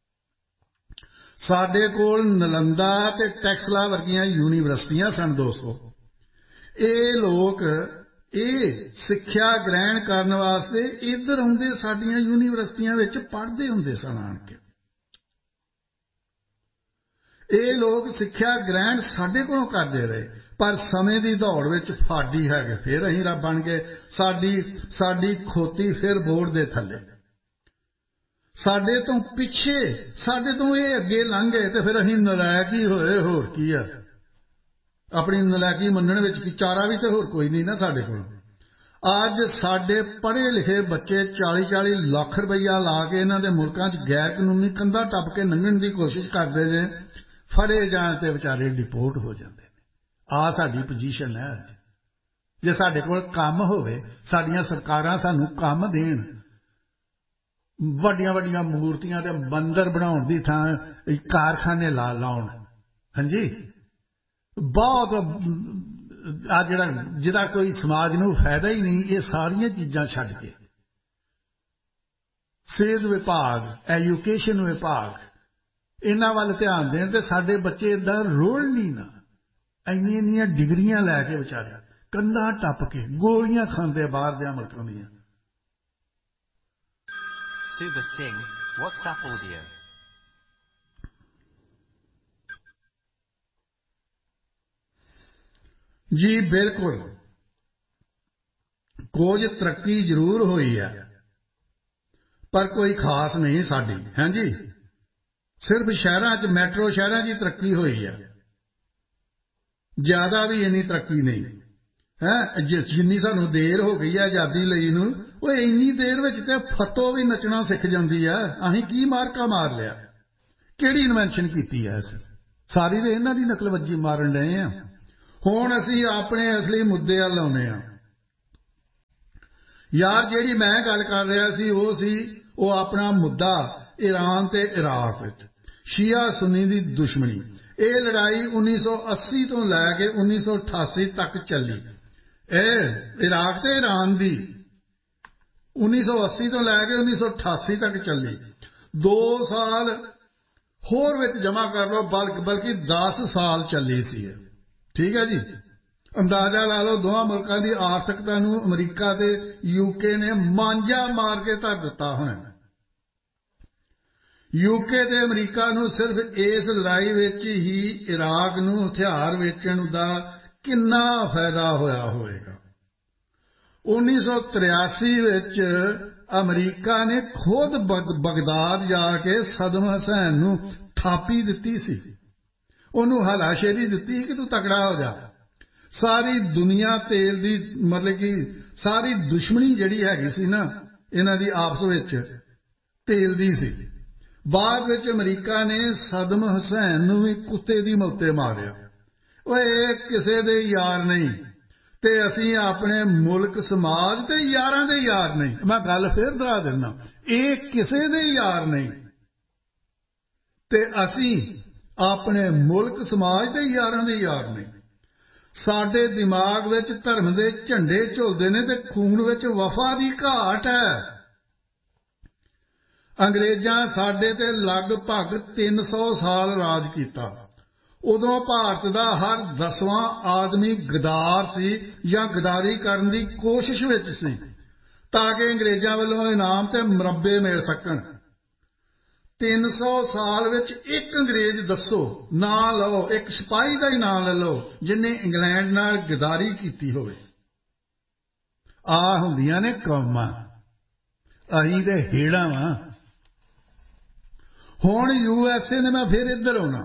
ਸਾਡੇ ਕੋਲ ਨਲੰਦਾ ਤੇ ਟੈਕਸਲਾ ਵਰਗੀਆਂ ਯੂਨੀਵਰਸਿਟੀਆਂ ਸਨ ਦੋਸਤੋ। ਇਹ ਲੋਕ ਇਹ ਸਿੱਖਿਆ ਗ੍ਰਹਿਣ ਕਰਨ ਵਾਸਤੇ ਇੱਧਰ ਆਉਂਦੇ ਸਾਡੀਆਂ ਯੂਨੀਵਰਸਿਟੀਆਂ ਵਿੱਚ ਪੜ੍ਹਦੇ ਹੁੰਦੇ ਸਨ ਆਣ ਕੇ। ਇਹ ਲੋਕ ਸਿੱਖਿਆ ਗ੍ਰਹਿਣ ਸਾਡੇ ਕੋਲੋਂ ਕਰਦੇ ਰਹੇ ਪਰ ਸਮੇਂ ਦੀ ਦੌੜ ਵਿੱਚ ਫਾਡੀ ਹੈਗੇ ਫਿਰ ਅਸੀਂ ਰੱਬ ਬਣ ਗਏ। ਸਾਡੀ ਸਾਡੀ ਖੋਤੀ ਫਿਰ ਬੋਰਡ ਦੇ ਥੱਲੇ ਸਾਡੇ ਤੋਂ ਪਿੱਛੇ ਸਾਡੇ ਤੋਂ ਇਹ ਅੱਗੇ ਲੰਘ ਗਏ ਤੇ ਫਿਰ ਅਸੀਂ ਨਲਾਇਕ ਹੀ ਹੋਏ ਹੋਰ ਕੀ ਆ। ਆਪਣੀ ਨਲਾਇਕੀ ਮੰਨਣ ਵਿੱਚ ਕੀ ਚਾਰਾ ਵੀ ਤੇ ਹੋਰ ਕੋਈ ਨਹੀਂ ਨਾ ਸਾਡੇ ਕੋਲ। ਅੱਜ ਸਾਡੇ ਪੜ੍ਹੇ ਲਿਖੇ ਬੱਚੇ ਚਾਲੀ ਚਾਲੀ ਲੱਖ ਰੁਪਈਆ ਲਾ ਕੇ ਇਹਨਾਂ ਦੇ ਮੁਲਕਾਂ 'ਚ ਗੈਰ ਕਾਨੂੰਨੀ ਕੰਧਾਂ ਟੱਪ ਕੇ ਲੰਘਣ ਦੀ ਕੋਸ਼ਿਸ਼ ਕਰਦੇ ਨੇ ਫੜੇ ਜਾਣ ਤੇ ਵਿਚਾਰੇ ਡਿਪੋਰਟ ਹੋ ਜਾਂਦੇ ਨੇ। ਆਹ ਸਾਡੀ ਪੋਜੀਸ਼ਨ ਹੈ ਅੱਜ। ਜੇ ਸਾਡੇ ਕੋਲ ਕੰਮ ਹੋਵੇ ਸਾਡੀਆਂ ਸਰਕਾਰਾਂ ਸਾਨੂੰ ਕੰਮ ਦੇਣ ਵੱਡੀਆਂ ਵੱਡੀਆਂ ਮੂਰਤੀਆਂ ਤੇ ਮੰਦਰ ਬਣਾਉਣ ਦੀ ਥਾਂ ਕਾਰਖਾਨੇ ਲਾ ਲਾਉਣ। ਹਾਂਜੀ ਬਹੁਤ ਆ ਜਿਹੜਾ ਜਿਹਦਾ ਕੋਈ ਸਮਾਜ ਨੂੰ ਫਾਇਦਾ ਹੀ ਨਹੀਂ ਇਹ ਸਾਰੀਆਂ ਚੀਜ਼ਾਂ ਛੱਡ ਕੇ ਸਿਹਤ ਵਿਭਾਗ ਐਜੂਕੇਸ਼ਨ ਵਿਭਾਗ ਇਹਨਾਂ ਵੱਲ ਧਿਆਨ ਦੇਣ ਤੇ ਸਾਡੇ ਬੱਚੇ ਏਦਾਂ ਰੋਲ ਨਹੀਂ ਨਾ ਇੰਨੀਆਂ ਇੰਨੀਆਂ ਡਿਗਰੀਆਂ ਲੈ ਕੇ ਵਿਚਾਰੇ ਕੰਧਾਂ ਟੱਪ ਕੇ ਗੋਲੀਆਂ ਖਾਂਦੇ ਬਾਹਰ ਦੇ ਮੁਲਕਾਂ ਦੀਆਂ। Suba Singh, WhatsApp audio. ਜੀ ਬਿਲਕੁਲ ਕੁਝ ਤਰੱਕੀ ਜ਼ਰੂਰ ਹੋਈ ਹੈ ਪਰ ਕੋਈ ਖਾਸ ਨਹੀਂ ਸਾਡੀ। ਹਾਂਜੀ ਸਿਰਫ ਸ਼ਹਿਰਾਂ 'ਚ ਮੈਟਰੋ ਸ਼ਹਿਰਾਂ 'ਚ ਤਰੱਕੀ ਹੋਈ ਹੈ ਜ਼ਿਆਦਾ ਵੀ ਇੰਨੀ ਤਰੱਕੀ ਨਹੀਂ। ਹੈ ਜਿੰਨੀ ਸਾਨੂੰ ਦੇਰ ਹੋ ਗਈ ਹੈ ਆਜ਼ਾਦੀ ਲਈ ਨੂੰ, ਉਹ ਇੰਨੀ ਦੇਰ ਵਿੱਚ ਤੇ ਫੱਤੋ ਵੀ ਨੱਚਣਾ ਸਿੱਖ ਜਾਂਦੀ ਹੈ। ਅਸੀਂ ਕੀ ਮਾਰਕਾ ਮਾਰ ਲਿਆ, ਕਿਹੜੀ ਇਨਵੈਂਸ਼ਨ ਕੀਤੀ ਹੈ ਅਸੀਂ? ਸਾਰੀ ਤੇ ਇਹਨਾਂ ਦੀ ਨਕਲਵੱਜੀ ਮਾਰਨ ਡਏ ਹਾਂ। ਹੁਣ ਅਸੀਂ ਆਪਣੇ ਅਸਲੀ ਮੁੱਦੇ ਵੱਲ ਆਉਂਦੇ ਹਾਂ। ਯਾਰ ਜਿਹੜੀ ਮੈਂ ਗੱਲ ਕਰ ਰਿਹਾ ਸੀ ਉਹ ਸੀ ਉਹ ਆਪਣਾ ਮੁੱਦਾ ਈਰਾਨ ਤੇ ਇਰਾਕ ਵਿੱਚ ਸ਼ੀਆ ਸੁੰਨੀ ਦੀ ਦੁਸ਼ਮਣੀ। ਇਹ ਲੜਾਈ ਉੱਨੀ ਸੌ ਅੱਸੀ ਤੋਂ ਲੈ ਕੇ ਉੱਨੀ ਸੌ ਅਠਾਸੀ ਤੱਕ ਚੱਲੀ। ਇਹ ਇਰਾਕ ਤੇ ਈਰਾਨ ਦੀ ਉੱਨੀ ਸੌ ਅੱਸੀ ਤੋਂ ਲੈ ਕੇ ਉੱਨੀ ਸੌ ਅਠਾਸੀ ਤੱਕ ਚੱਲੀ। ਦੋ ਸਾਲ ਹੋਰ ਵਿੱਚ ਜਮ੍ਹਾਂ ਕਰ ਲਓ, ਬਲਕਿ ਬਲਕਿ ਦਸ ਸਾਲ ਚੱਲੀ ਸੀ। ਠੀਕ ਹੈ ਜੀ, ਅੰਦਾਜ਼ਾ ਲਾ ਲਓ ਦੋਵਾਂ ਮੁਲਕਾਂ ਦੀ ਆਰਥਿਕਤਾ ਨੂੰ ਅਮਰੀਕਾ ਤੇ ਯੂਕੇ ਨੇ ਮਾਂਜਾ ਮਾਰ ਕੇ ਧਰ ਦਿੱਤਾ ਹੋਣਾ। ਯੂਕੇ ਤੇ ਅਮਰੀਕਾ ਨੂੰ ਸਿਰਫ ਇਸ ਲੜਾਈ ਵਿੱਚ ਹੀ ਇਰਾਕ ਨੂੰ ਹਥਿਆਰ ਵੇਚਣ ਦਾ ਕਿੰਨਾ ਫਾਇਦਾ ਹੋਇਆ ਹੋਵੇਗਾ। ਉੱਨੀ ਸੌ ਤਰਿਆਸੀ ਵਿੱਚ ਅਮਰੀਕਾ ਨੇ ਖੁਦ ਬਗਦਾਦ ਜਾ ਕੇ ਸਦਮ ਹੁਸੈਨ ਨੂੰ ਥਾਪੀ ਦਿੱਤੀ ਸੀ, ਉਹਨੂੰ ਹਲਾਸ਼ੇਰੀ ਦਿੱਤੀ ਕਿ ਤੂੰ ਤਕੜਾ ਹੋ ਜਾ। ਸਾਰੀ ਦੁਨੀਆ ਤੇਲ ਦੀ ਮਤਲਬ ਕਿ ਸਾਰੀ ਦੁਸ਼ਮਣੀ ਜਿਹੜੀ ਹੈਗੀ ਸੀ ਨਾ ਇਹਨਾਂ ਦੀ ਆਪਸ ਵਿੱਚ ਤੇਲ ਦੀ ਸੀ। ਬਾਅਦ ਵਿੱਚ ਅਮਰੀਕਾ ਨੇ ਸਦਮ ਹੁਸੈਨ ਨੂੰ ਵੀ ਕੁੱਤੇ ਦੀ ਮੌਤੇ ਮਾਰਿਆ। ਉਹ ਇਹ ਕਿਸੇ ਦੇ ਯਾਰ ਨਹੀਂ ਤੇ ਅਸੀਂ ਆਪਣੇ ਮੁਲਕ ਸਮਾਜ ਤੇ ਯਾਰਾਂ ਦੇ ਯਾਰ ਨਹੀਂ। ਮੈਂ ਗੱਲ ਫਿਰ ਦੁਹਰਾ ਦਿੰਦਾ, ਇਹ ਕਿਸੇ ਦੇ ਯਾਰ ਨਹੀਂ ਤੇ ਅਸੀਂ ਆਪਣੇ ਮੁਲਕ ਸਮਾਜ ਤੇ ਯਾਰਾਂ ਦੇ ਯਾਰ ਨਹੀਂ। ਸਾਡੇ ਦਿਮਾਗ ਵਿੱਚ ਧਰਮ ਦੇ ਝੰਡੇ ਝੁਲਦੇ ਨੇ ਤੇ ਖੂਨ ਵਿੱਚ ਵਫਾ ਦੀ ਘਾਟ ਹੈ। ਅੰਗਰੇਜ਼ਾਂ ਸਾਡੇ ਤੇ ਲਗਭਗ ਤਿੰਨ ਸੌ ਸਾਲ ਰਾਜ ਕੀਤਾ। ਉਦੋਂ ਭਾਰਤ ਦਾ ਹਰ ਦਸਵਾਂ ਆਦਮੀ ਗਦਾਰ ਸੀ ਜਾਂ ਗਦਾਰੀ ਕਰਨ ਦੀ ਕੋਸ਼ਿਸ਼ ਵਿੱਚ ਸੀ ਤਾਂ ਕਿ ਅੰਗਰੇਜ਼ਾਂ ਵੱਲੋਂ ਇਨਾਮ ਤੇ ਮੁਰੱਬੇ ਮਿਲ ਸਕਣ। ਤਿੰਨ ਸੌ ਸਾਲ ਵਿੱਚ ਇੱਕ ਅੰਗਰੇਜ਼ ਦੱਸੋ, ਨਾਂ ਲਓ, ਇੱਕ ਸਿਪਾਹੀ ਦਾ ਹੀ ਨਾਂ ਲੈ ਲਓ ਜਿਹਨੇ ਇੰਗਲੈਂਡ ਨਾਲ ਗਦਾਰੀ ਕੀਤੀ ਹੋਵੇ। ਆ ਹੁੰਦੀਆਂ ਨੇ ਕੌਮਾਂ, ਅਸੀਂ ਤੇ ਹੇੜਾਂ ਵਾਂ। ਹੁਣ ਯੂ ਐਸ ਏ ਨੇ ਮੈਂ ਫਿਰ ਇੱਧਰ ਆਉਣਾ।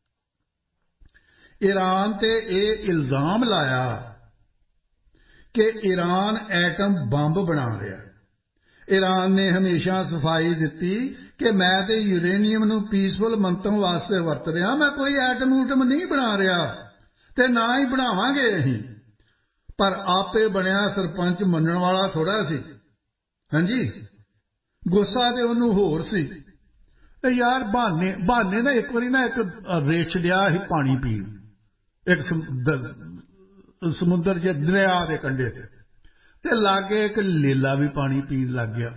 ਈਰਾਨ ਤੇ ਇਹ ਇਲਜ਼ਾਮ ਲਾਇਆ ਕਿ ਈਰਾਨ ਐਟਮ ਬੰਬ ਬਣਾ ਰਿਹਾ। ਈਰਾਨ ਨੇ ਹਮੇਸ਼ਾ ਸਫਾਈ ਦਿੱਤੀ ਕਿ ਮੈਂ ਤੇ ਯੂਰੇਨੀਅਮ ਨੂੰ ਪੀਸਫੁਲ ਮੰਤਵ ਵਾਸਤੇ ਵਰਤ ਰਿਹਾ, ਮੈਂ ਕੋਈ ਐਟਮ ਊਟਮ ਨਹੀਂ ਬਣਾ ਰਿਹਾ ਤੇ ਨਾ ਹੀ ਬਣਾਵਾਂਗੇ ਅਸੀਂ। ਪਰ ਆਪੇ ਬਣਿਆ ਸਰਪੰਚ ਮੰਨਣ ਵਾਲਾ ਥੋੜਾ ਸੀ। ਹਾਂਜੀ, ਗੁੱਸਾ ਤੇ ਉਹਨੂੰ ਹੋਰ ਸੀ। ਤੇ ਯਾਰ ਬਹਾਨੇ ਬਹਾਨੇ ਨਾ ਇੱਕ ਵਾਰੀ ਨਾ ਇੱਕ ਰੇਛ ਡਿਆ ਸੀ ਪਾਣੀ ਪੀਣ ਇੱਕ ਸਮੁੰਦਰ ਜੇ ਦਰਿਆ ਦੇ ਕੰਢੇ ਤੇ ਤੇ ਲਾਗੇ ਇੱਕ ਲੇਲਾ ਵੀ ਪਾਣੀ ਪੀਣ ਲੱਗ ਗਿਆ।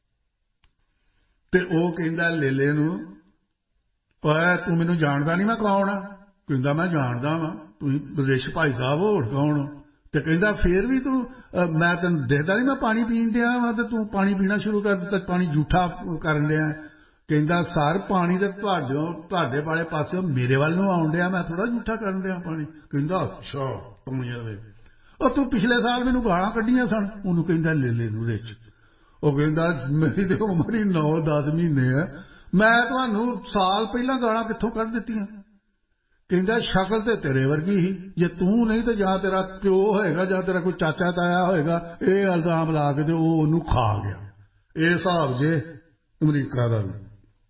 ਤੇ ਉਹ ਕਹਿੰਦਾ ਲੇਲੇ ਨੂੰ, ਓਏ ਤੂੰ ਮੈਨੂੰ ਜਾਣਦਾ ਨਹੀਂ, ਮੈਂ ਕੌਣ ਆ? ਕਹਿੰਦਾ ਮੈਂ ਜਾਣਦਾ ਵਾਂ, ਤੁਸੀਂ ਰਿਸ਼ ਭਾਈ ਸਾਹਿਬ ਹੋਰ ਕੌਣ? ਤੇ ਕਹਿੰਦਾ ਫੇਰ ਵੀ ਤੂੰ ਮੈਂ ਤੈਨੂੰ ਦੇਖਦਾ ਨਹੀਂ, ਮੈਂ ਪਾਣੀ ਪੀਣ ਡਿਆ ਵਾਂ ਤੇ ਤੂੰ ਪਾਣੀ ਪੀਣਾ ਸ਼ੁਰੂ ਕਰ ਦਿੱਤਾ, ਪਾਣੀ ਝੂਠਾ ਕਰਨ ਡਿਆ। ਕਹਿੰਦਾ ਸਰ ਪਾਣੀ ਤੇ ਤੁਹਾਡੇ ਤੁਹਾਡੇ ਵਾਲੇ ਪਾਸਿਓਂ ਮੇਰੇ ਵੱਲ ਨੂੰ ਆਉਣ ਡਿਆ, ਮੈਂ ਥੋੜਾ ਝੂਠਾ ਕਰਨ ਡਿਆ ਪਾਣੀ। ਕਹਿੰਦਾ ਅੱਛਾ ਕਮੀਆਂ, ਉਹ ਤੂੰ ਪਿਛਲੇ ਸਾਲ ਮੈਨੂੰ ਗਾਲਾਂ ਕੱਢੀਆਂ ਸਨ। ਉਹਨੂੰ ਕਹਿੰਦਾ ਲੇਲੇ ਨੂੰ ਰਿਚ। ਉਹ ਕਹਿੰਦਾ ਮੇਰੀ ਤੇ ਉਮਰ ਹੀ ਨੌ ਦਸ ਮਹੀਨੇ ਹੈ, ਮੈਂ ਤੁਹਾਨੂੰ ਸਾਲ ਪਹਿਲਾਂ ਗਾਲਾਂ ਕਿੱਥੋਂ ਕੱਢ ਦਿੱਤੀਆਂ? ਕਹਿੰਦਾ ਸ਼ਕਲ ਤੇ ਤੇਰੇ ਵਰਗੀ ਹੀ, ਜੇ ਤੂੰ ਨਹੀਂ ਤੇ ਜਾਂ ਤੇਰਾ ਪਿਓ ਹੋਏਗਾ ਜਾਂ ਤੇਰਾ ਕੋਈ ਚਾਚਾ ਤਾਇਆ ਹੋਏਗਾ। ਇਹ ਇਲਜ਼ਾਮ ਲਾ ਕੇ ਤੇ ਉਹ ਉਹਨੂੰ ਖਾ ਗਿਆ। ਇਹ ਹਿਸਾਬ ਜੇ ਅਮਰੀਕਾ ਦਾ ਵੀ।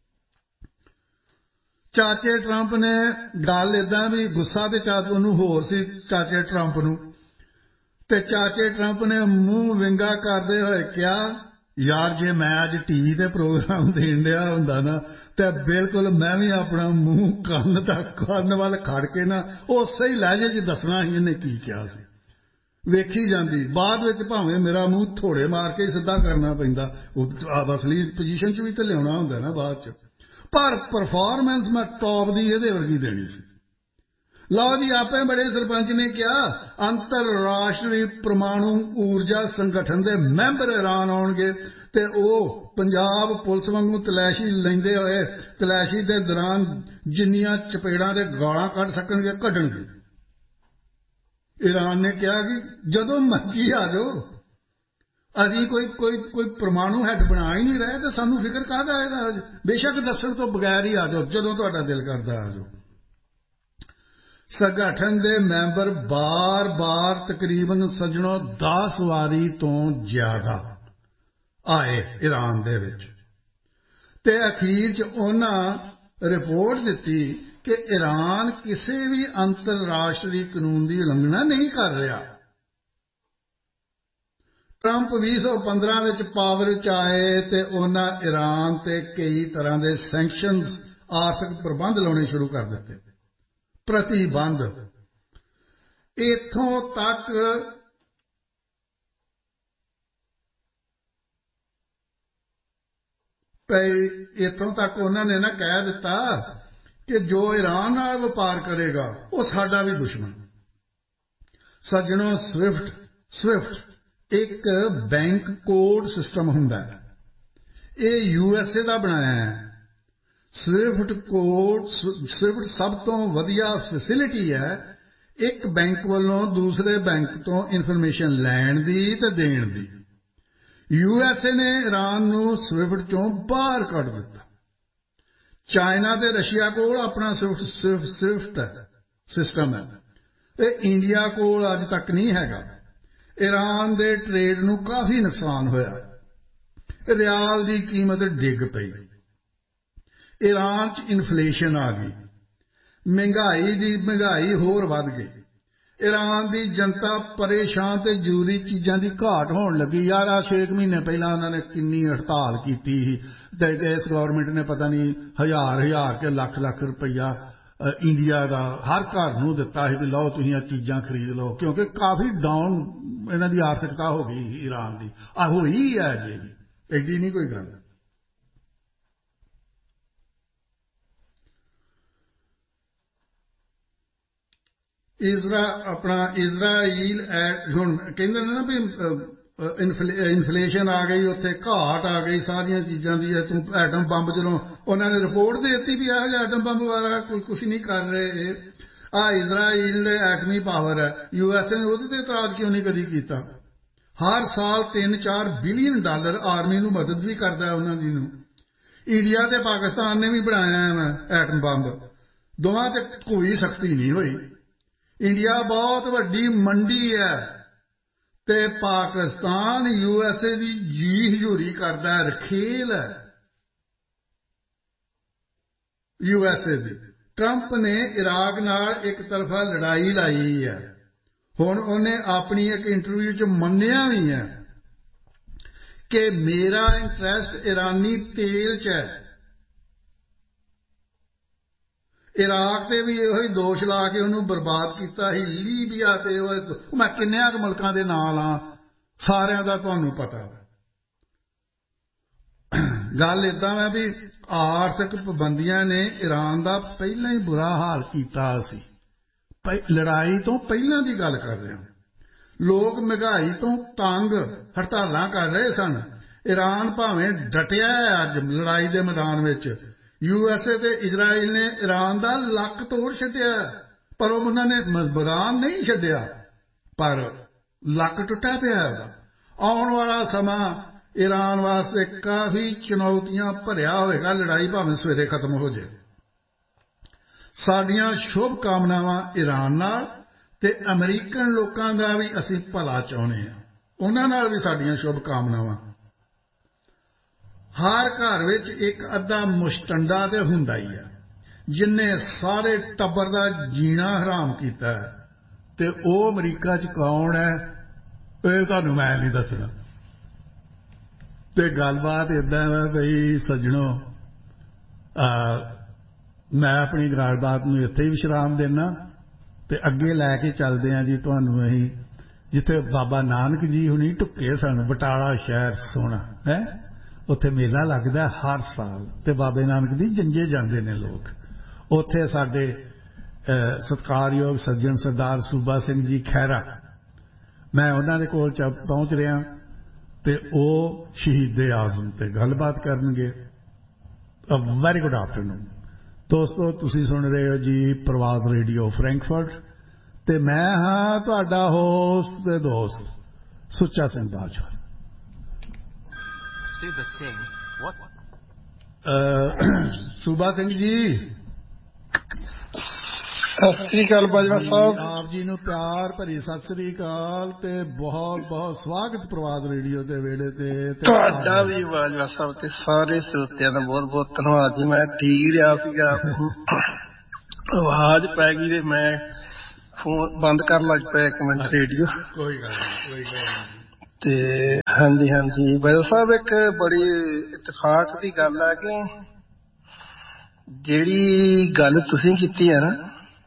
ਚਾਚੇ ਟਰੰਪ ਨੇ ਗੱਲ ਏਦਾਂ ਵੀ ਗੁੱਸਾ ਤੇ ਚਾਚੇ ਉਹਨੂੰ ਹੋਰ ਸੀ ਚਾਚੇ ਟਰੰਪ ਨੂੰ, ਤੇ ਚਾਚੇ ਟਰੰਪ ਨੇ ਮੂੰਹ ਵਿੰਗਾ ਕਰਦੇ ਹੋਏ ਕਿਹਾ ਯਾਰ ਜੇ ਮੈਂ ਅੱਜ ਟੀਵੀ ਤੇ ਪ੍ਰੋਗਰਾਮ ਦੇਣ ਡਿਆ ਹੁੰਦਾ ਨਾ ਤੇ ਬਿਲਕੁਲ ਮੈਂ ਵੀ ਆਪਣਾ ਮੂੰਹ ਕੰਨ ਤੱਕ ਕੰਨ ਵੱਲ ਖੜ ਕੇ ਨਾ ਉਸੇ ਹੀ ਲਹਿਜੇ 'ਚ ਦੱਸਣਾ ਸੀ ਇਹਨੇ ਕੀ ਕਿਹਾ ਸੀ। ਵੇਖੀ ਜਾਂਦੀ, ਬਾਅਦ ਵਿੱਚ ਭਾਵੇਂ ਮੇਰਾ ਮੂੰਹ ਥੋੜੇ ਮਾਰ ਕੇ ਸਿੱਧਾ ਕਰਨਾ ਪੈਂਦਾ, ਉਹ ਅਸਲੀ ਪੋਜੀਸ਼ਨ 'ਚ ਵੀ ਤੇ ਲਿਆਉਣਾ ਹੁੰਦਾ ਨਾ ਬਾਅਦ 'ਚ, ਪਰ ਪਰਫਾਰਮੈਂਸ ਮੈਂ ਟੌਪ ਦੀ ਇਹਦੇ ਵਰਗੀ ਦੇਣੀ ਸੀ। ਲਓ ਜੀ, ਆਪੇ ਬੜੇ ਸਰਪੰਚ ਨੇ ਕਿਹਾ ਅੰਤਰਰਾਸ਼ਟਰੀ ਪਰਮਾਣੂ ਊਰਜਾ ਸੰਗਠਨ ਦੇ ਮੈਂਬਰ ਈਰਾਨ ਆਉਣਗੇ ਤੇ ਉਹ ਪੰਜਾਬ ਪੁਲਿਸ ਵਾਂਗੂ ਤਲਾਸ਼ੀ ਲੈਂਦੇ ਹੋਏ ਤਲਾਸ਼ੀ ਦੇ ਦੌਰਾਨ ਜਿੰਨੀਆਂ ਚਪੇੜਾਂ ਤੇ ਗਾਲਾਂ ਕੱਢ ਸਕਣਗੇ ਕੱਢਣਗੇ। ਈਰਾਨ ਨੇ ਕਿਹਾ ਕਿ ਜਦੋਂ ਮਰਜ਼ੀ ਆ ਜਾਓ, ਅਸੀਂ ਕੋਈ ਕੋਈ ਕੋਈ ਪਰਮਾਣੂ ਹੈਡ ਬਣਾ ਹੀ ਨਹੀਂ ਰਹੇ ਤੇ ਸਾਨੂੰ ਫਿਕਰ ਕਾਹਦਾ ਇਹਦਾ? ਬੇਸ਼ੱਕ ਦੱਸਣ ਤੋਂ ਬਗੈਰ ਹੀ ਆ ਜਾਓ, ਜਦੋਂ ਤੁਹਾਡਾ ਦਿਲ ਕਰਦਾ ਆ ਜਾਓ। संगठन के मैंबर बार बार तकरीबन सज्जनों दस वारी तो ज्यादा आए ईरान दे विच ते अखीर च उन्हां रिपोर्ट दिती कि ईरान किसी भी अंतरराष्ट्रीय कानून की उलंघना नहीं कर रहा। ट्रंप बीस सौ पंद्रह विच पावर च आए ते उन्हां ईरान ते कई तरह के सैंक्शनस आर्थिक प्रबंध लाने शुरू कर दिते, प्रतिबंध। इथों तक इथों तक उन्होंने ना कह दिता कि जो ईरान नाल व्यापार करेगा वो साडा भी दुश्मन। सज्जनों, स्विफ्ट स्विफ्ट एक बैंक कोड सिस्टम हुंदा है, ये यूएसए का बनाया है। स्विफ्ट कोड स्विफ्ट सब तो वधिया फैसिलिटी है एक बैंक वालों दूसरे बैंक तो इन्फॉर्मेशन लैण दी ते देण दी। यूएसए ने ईरान नूं स्विफ्ट चों बाहर कढ दिता। चाइना ते रशिया कोल अपना स्विफ्ट स्विफ्ट स्विफ्ट सिस्टम है, ते इंडिया कोल अज तक नहीं हैगा। ईरान दे ट्रेड नूं काफी नुकसान होया, रियाल दी कीमत डिग पई, ईरान च इन्फ्लेशन आ गई, महंगाई दी महंगाई होर वध गई, ईरान दी जनता परेशान ते जरूरी चीज़ां दी घाट होण लगी। यार आ छे महीने पहला उन्होंने किन्नी हड़ताल की थी ते इस गवर्नमेंट ने पता नहीं हजार हजार के लख लख रुपया इंडिया का हर घर नूं दिता है कि लो तुसीं आ चीज़ां खरीद लो, क्योंकि काफ़ी डाउन इन्हां दी आर्थिकता हो गई ईरान दी। आ होई है जी, एडी नहीं कोई गल। इजरा अपना इजराइल हुण कहंदे ने ना भी इन्फ्लेशन आ गई, उत्थे घाट आ गई सारिया चीज़ों की, तू एटम बंब चलो उन्होंने रिपोर्ट दे दी भी आ एटम बंब वाला कोई कुछ नहीं कर रहे। आ इजराइल ने एटमी पावर है, यूएसए ने उहदे ते इतराज क्यों नहीं कदी कीता। हर साल तीन चार बिलियन डॉलर आर्मी नूं मदद भी करता है उन्होंने नूं। इंडिया ते पाकिस्तान ने भी बनाया है एटम बंब, दोवां ते कोई सख्ती नहीं हुई। इंडिया बहुत वड्डी मंडी है ते पाकिस्तान यूएसए की जी हजूरी करता है, रखेल है यूएसए की। ट्रंप ने इराक नाल एक तरफा लड़ाई लाई है, हुण उन्हें अपनी एक इंटरव्यू च मन्निया भी है कि मेरा इंटरेस्ट ईरानी तेल च है। इराक ते भी यही दोष ला के उन्होंने बर्बाद किया ही, लीबिया ते मैं किन्नियां क मुल्कां दे नां लां, सारियां दा तुहानूं पता। गल इदां है भी आर्थिक पाबंदियां ने ईरान का पहला ही बुरा हाल किया सी। लड़ाई तो पहलां दी गल कर रहे हैं। लोग महंगाई तो तंग हड़तालां कर रहे सन। ईरान भावें डटिया है अज लड़ाई के मैदान में। यूएसए ते इजराइल ने ईरान का लक तोड़ छड्डिया, पर उन्होंने मैदान नहीं छड्डिया, पर लक टुटा पिया। आने वाला समा ईरान वास्ते काफी चुनौतियां भरिया होएगा। लड़ाई भावें सवेरे खत्म हो जाए। साडियां शुभ कामनावां ईरान नाल ते अमरीकन लोकां दा भी असीं भला चाहुंदे हां, उन्हां नाल भी साडियां शुभ कामनावां। हर घर विच एक अद्धा मुश्तंडा ते हुंदा ही है जिन्हें सारे टब्बर दा जीना हराम कीता है, ते ओह अमरीका च कौन है ये तुहानूं मैं नहीं दसना। ते गलबात इदां है बई सज्जणों, मैं अपनी गलबात नूं इत्थे ही विश्राम देना ते अगे लैके चलदे हां जी तुहानूं असीं जिथे बाबा नानक जी हुणी ढुके सन, बटाला शहर सोहना है, उत्थे मेला लगदा हर साल ते बाबे नानक दी जंजे जांदे ने लोग। उत्थे साडे सत्कारयोग सज्जन सरदार सूबा सिंह जी खैरा, मैं उन्हां दे कोल पहुंच रहा ते ओह शहीदे आज़म ते गलबात करनगे। वेरी गुड आफ्टरनून दोस्तों, तुसीं सुन रहे हो जी प्रवास रेडियो फ्रैंकफर्ट ते मैं हाँ तुहाडा होस्ट ते दोस्त Sucha Singh Bajwa. Suba Singh, what? सूबा सिंह जी ਸਤਿ ਸ੍ਰੀ ਅਕਾਲ ਬਾਜਵਾ ਸਾਹਿਬ। ਆਪ ਜੀ ਨੂੰ ਪਿਆਰ ਭਰੀ ਸਤਿ ਸ੍ਰੀ ਅਕਾਲ ਤੇ ਬਹੁਤ ਬਹੁਤ ਸਵਾਗਤ ਪ੍ਰਵਾਦ ਰੇਡੀਓ ਦੇ ਵਿਹੜੇ ਤੇ। ਤੁਹਾਡਾ ਵੀ ਬਾਜਵਾ ਸਾਹਿਬ ਤੇ ਸਾਰੇ ਸਰੋਤਿਆਂ ਦਾ ਬਹੁਤ ਬਹੁਤ ਧੰਨਵਾਦ ਜੀ। ਮੈਂ ਠੀਕ ਰਿਹਾ ਸੀਗਾ, ਆਵਾਜ਼ ਪੈ ਗਈ ਤੇ ਮੈਂ ਫੋਨ ਬੰਦ ਕਰਨ ਲੱਗ ਪਿਆ ਇੱਕ ਮਿੰਟ ਰੇਡੀਓ। ਕੋਈ ਗੱਲ ਨਹੀਂ, ਕੋਈ ਗੱਲ ਨਹੀਂ। ਤੇ ਹਾਂਜੀ ਹਾਂਜੀ ਬਾਜਵਾ ਸਾਹਿਬ, ਇੱਕ ਬੜੀ ਇਤਫਾਕ ਦੀ ਗੱਲ ਆ ਕਿ ਜਿਹੜੀ ਗੱਲ ਤੁਸੀਂ ਕੀਤੀ ਹੈ ਨਾ,